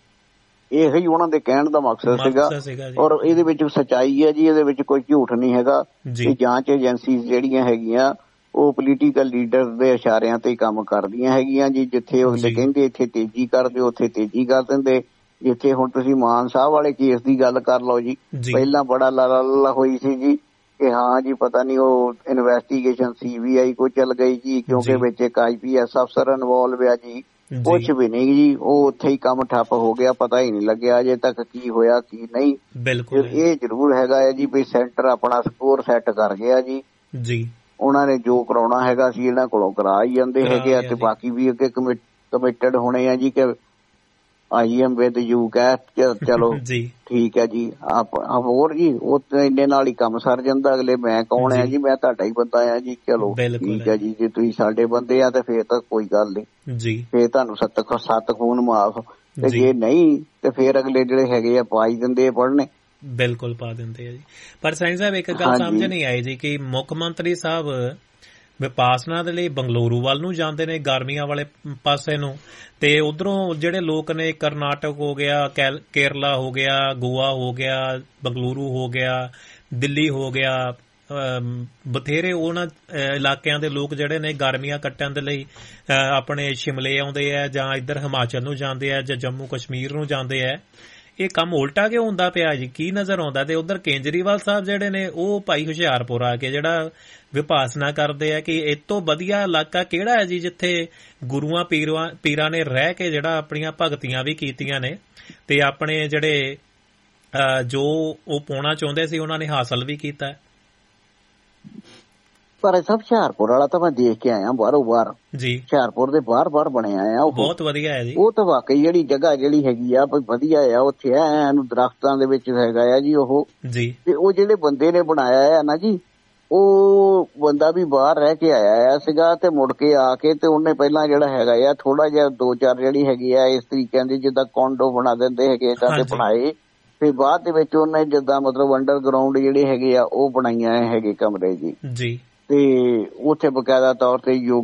ਇਹ ਹੀ ਉਹਨਾਂ ਦੇ ਕਹਿਣ ਦਾ ਮਕਸਦ ਸੀਗਾ ਔਰ ਇਹਦੇ ਵਿੱਚ ਸੱਚਾਈ ਹੈ ਜੀ, ਇਹਦੇ ਵਿੱਚ ਕੋਈ ਝੂਠ ਨਹੀਂ ਹੈਗਾ। ਜਾਂਚ ਏਜੰਸੀਜ਼ ਜਿਹੜੀਆਂ ਹੈਗੀਆਂ ਉਹ ਪੋਲੀਟੀਕਲ ਲੀਡਰਸ ਦੇ ਇਸ਼ਾਰਿਆਂ ਤੇ ਕੰਮ ਕਰਦੀਆਂ ਹੈਗੀਆਂ ਜੀ। ਜਿੱਥੇ ਉਹ ਕਹਿੰਦੇ ਇੱਥੇ ਤੇਜ਼ੀ ਕਰ ਦਿਓ ਉੱਥੇ ਤੇਜ਼ੀ ਕਰ ਦਿੰਦੇ। ਜਿੱਥੇ ਹੁਣ ਤੁਸੀਂ ਮਾਨ ਸਾਹਿਬ ਵਾਲੇ ਕੇਸ ਦੀ ਗੱਲ ਕਰ ਲਓ ਜੀ, ਪਹਿਲਾਂ ਬੜਾ ਲਾਲਾ ਹੋਈ ਸੀ ਜੀ ਕਿ ਹਾਂ ਜੀ ਪਤਾ ਨਹੀਂ ਉਹ ਇਨਵੈਸਟੀਗੇਸ਼ਨ CBI ਕੋ ਚੱਲ ਗਈ ਜੀ ਕਿਉਂਕਿ ਵਿੱਚ ਇੱਕ IPS ਅਫਸਰ ਇਨਵੋਲਵ ਆ ਜੀ। ਕੁਛ ਵੀ ਨਹੀਂ ਜੀ, ਉਹ ਉੱਥੇ ਹੀ ਕੰਮ ਠੱਪ ਹੋ ਗਿਆ, ਪਤਾ ਹੀ ਨਹੀਂ ਲੱਗਿਆ ਅਜੇ ਤੱਕ ਕੀ ਹੋਇਆ ਕੀ ਨਹੀਂ। ਇਹ ਜ਼ਰੂਰ ਹੈਗਾ ਹੈ ਜੀ ਵੀ ਸੈਂਟਰ ਆਪਣਾ ਸਕੋਰ ਸੈੱਟ ਕਰ ਗਿਆ ਜੀ। ਉਹਨਾਂ ਨੇ ਜੋ ਕਰਾਉਣਾ ਹੈਗਾ ਸੀ ਇਹਨਾਂ ਕੋਲੋਂ ਕਰਾ ਹੀ ਜਾਂਦੇ ਹੈਗੇ ਆ ਤੇ ਬਾਕੀ ਵੀ ਅੱਗੇ ਕਮਿਟਡ ਹੋਣੇ ਆ ਜੀ ਕਿ I am with you ਕਹਿ ਚਲੋ ਠੀਕ ਹੈ ਜੀ। ਹੋਰ ਜੀ ਉਹ ਇੰਨੇ ਨਾਲ ਹੀ ਕੰਮ ਸਰ ਜਾਂਦਾ। ਅਗਲੇ ਮੈਂ ਕੌਣ ਹੈ ਜੀ, ਮੈਂ ਤੁਹਾਡਾ ਹੀ ਬੰਦਾ ਆ ਜੀ। ਚਲੋ ਠੀਕ ਹੈ ਜੀ, ਜੇ ਤੁਸੀਂ ਸਾਡੇ ਬੰਦੇ ਆ ਤੇ ਫੇਰ ਤਾਂ ਕੋਈ ਗੱਲ ਨਹੀਂ, ਫੇਰ ਤੁਹਾਨੂੰ 7 ਖੂਨ ਮਾਫ। ਤੇ ਜੇ ਨਹੀਂ ਤੇ ਫੇਰ ਅਗਲੇ ਜਿਹੜੇ ਹੈਗੇ ਆ ਪਾ ਹੀ ਦਿੰਦੇ ਆ ਪੜ੍ਹਨੇ। ਬਿਲਕੁਲ ਪਾ ਦਿੰਦੇ ਆ ਜੀ। ਪਰ ਸਾਈਂ ਸਾਹਿਬ ਇੱਕ ਗੱਲ ਸਮਝ ਨਹੀਂ ਆਈ ਜੀ ਕਿ ਮੁੱਖ ਮੰਤਰੀ ਸਾਹਿਬ ਵਿਪਾਸਨਾ ਦੇ ਲਈ ਬੰਗਲੁਰੂ ਵੱਲ ਨੂੰ ਜਾਂਦੇ ਨੇ, ਗਰਮੀਆਂ ਵਾਲੇ ਪਾਸੇ ਨੂੰ, ਤੇ ਉਧਰੋਂ ਜਿਹੜੇ ਲੋਕ ਨੇ ਕਰਨਾਟਕ ਹੋ ਗਿਆ, ਕੇਰਲਾ ਹੋ ਗਿਆ, ਗੋਆ ਹੋ ਗਿਆ, ਬੰਗਲੁਰੂ ਹੋ ਗਿਆ, ਦਿੱਲੀ ਹੋ ਗਿਆ, ਬਥੇਰੇ ਉਹਨਾਂ ਇਲਾਕਿਆਂ ਦੇ ਲੋਕ ਜਿਹੜੇ ਨੇ ਗਰਮੀਆਂ ਕੱਟਣ ਦੇ ਲਈ ਆਪਣੇ ਸ਼ਿਮਲੇ ਆਉਂਦੇ ਆ ਜਾਂ ਇੱਧਰ ਹਿਮਾਚਲ ਨੂੰ ਜਾਂਦੇ ਆ ਜਾਂ ਜੰਮੂ ਕਸ਼ਮੀਰ ਨੂੰ ਜਾਂਦੇ ਆ। ਇਹ ਕੰਮ ਉਲਟਾ ਕਿਉਂ ਹੁੰਦਾ ਪਿਆ ਜੀ? ਕੀ ਨਜ਼ਰ ਆਉਂਦਾ? ਤੇ ਉਧਰ ਕੇਜਰੀਵਾਲ ਸਾਹਿਬ ਜਿਹੜੇ ਨੇ ਉਹ ਭਾਈ ਹੁਸ਼ਿਆਰਪੁਰ ਆ ਕੇ ਜਿਹੜਾ ਵਿਭਾਸਨਾ ਕਰਦੇ ਆ ਕਿ ਇਹ ਤੋਂ ਵਧੀਆ ਇਲਾਕਾ ਕਿਹੜਾ ਹੈ ਜੀ ਜਿੱਥੇ ਗੁਰੂਆਂ ਪੀਰਾਂ ਨੇ ਰਹਿ ਕੇ ਜਿਹੜਾ ਆਪਣੀਆਂ ਭਗਤੀਆਂ ਵੀ ਕੀਤੀਆਂ ਨੇ ਤੇ ਆਪਣੇ ਜਿਹੜੇ ਜੋ ਉਹ ਪਾਉਣਾ ਚਾਹੁੰਦੇ ਸੀ ਉਹਨਾਂ ਨੇ ਹਾਸਲ ਵੀ ਕੀਤਾ। ਪਰ ਸਭ ਹੁਸ਼ਿਆਰਪੁਰ ਵਾਲਾ ਤਾਂ ਮੈਂ ਦੇਖ ਕੇ ਆਇਆ ਬਾਹਰੋਂ ਬਾਹਰ ਜੀ। ਹੁਸ਼ਿਆਰਪੁਰ ਦੇ ਬਾਹਰ ਬਣਿਆ ਆ ਉਹ ਬਹੁਤ ਵਧੀਆ ਹੈ ਜੀ। ਉਹ ਤਾਂ ਵਾਕਈ ਜਿਹੜੀ ਜਗ੍ਹਾ ਜਿਹੜੀ ਹੈਗੀ ਆ ਵਧੀਆ ਆ ਉੱਥੇ ਐਨੂੰ ਦਰਖਤਾਂ ਦੇ ਵਿੱਚ ਹੈਗਾ ਆ ਜੀ ਉਹ ਜੀ। ਤੇ ਉਹ ਜਿਹੜੇ ਬੰਦੇ ਨੇ ਬਣਾਇਆ ਆ ਨਾ ਜੀ ਉਹ ਬੰਦਾ ਵੀ ਬਾਹਰ ਰਹਿ ਕੇ ਆਇਆ ਸੀਗਾ ਤੇ ਮੁੜ ਕੇ ਆ ਕੇ ਤੇ ਉਹਨੇ ਪਹਿਲਾਂ ਜਿਹੜਾ ਹੈਗਾ ਆ ਥੋੜਾ ਜਿਹਾ 2-4 ਜਿਹੜੀ ਹੈਗੀ ਆ ਇਸ ਤਰੀਕੇ ਦੀ ਜਿੱਦਾਂ ਕੋਂਡੋ ਬਣਾ ਦਿੰਦੇ ਹੈਗੇ ਏਦਾਂ ਦੇ ਬਣਾਏ ਤੇ ਬਾਅਦ ਦੇ ਵਿੱਚ ਉਹਨੇ ਜਿੱਦਾਂ ਮਤਲਬ ਅੰਡਰਗਰਾਉਂਡ ਜਿਹੜੇ ਹੈਗੇ ਆ ਉਹ ਬਣਾਈਆਂ ਹੈਗੇ ਕਮਰੇ ਜੀ ਜੀ। ਤੇ ਉੱਥੇ ਬਕਾਇਦਾ ਤੌਰ ਤੇ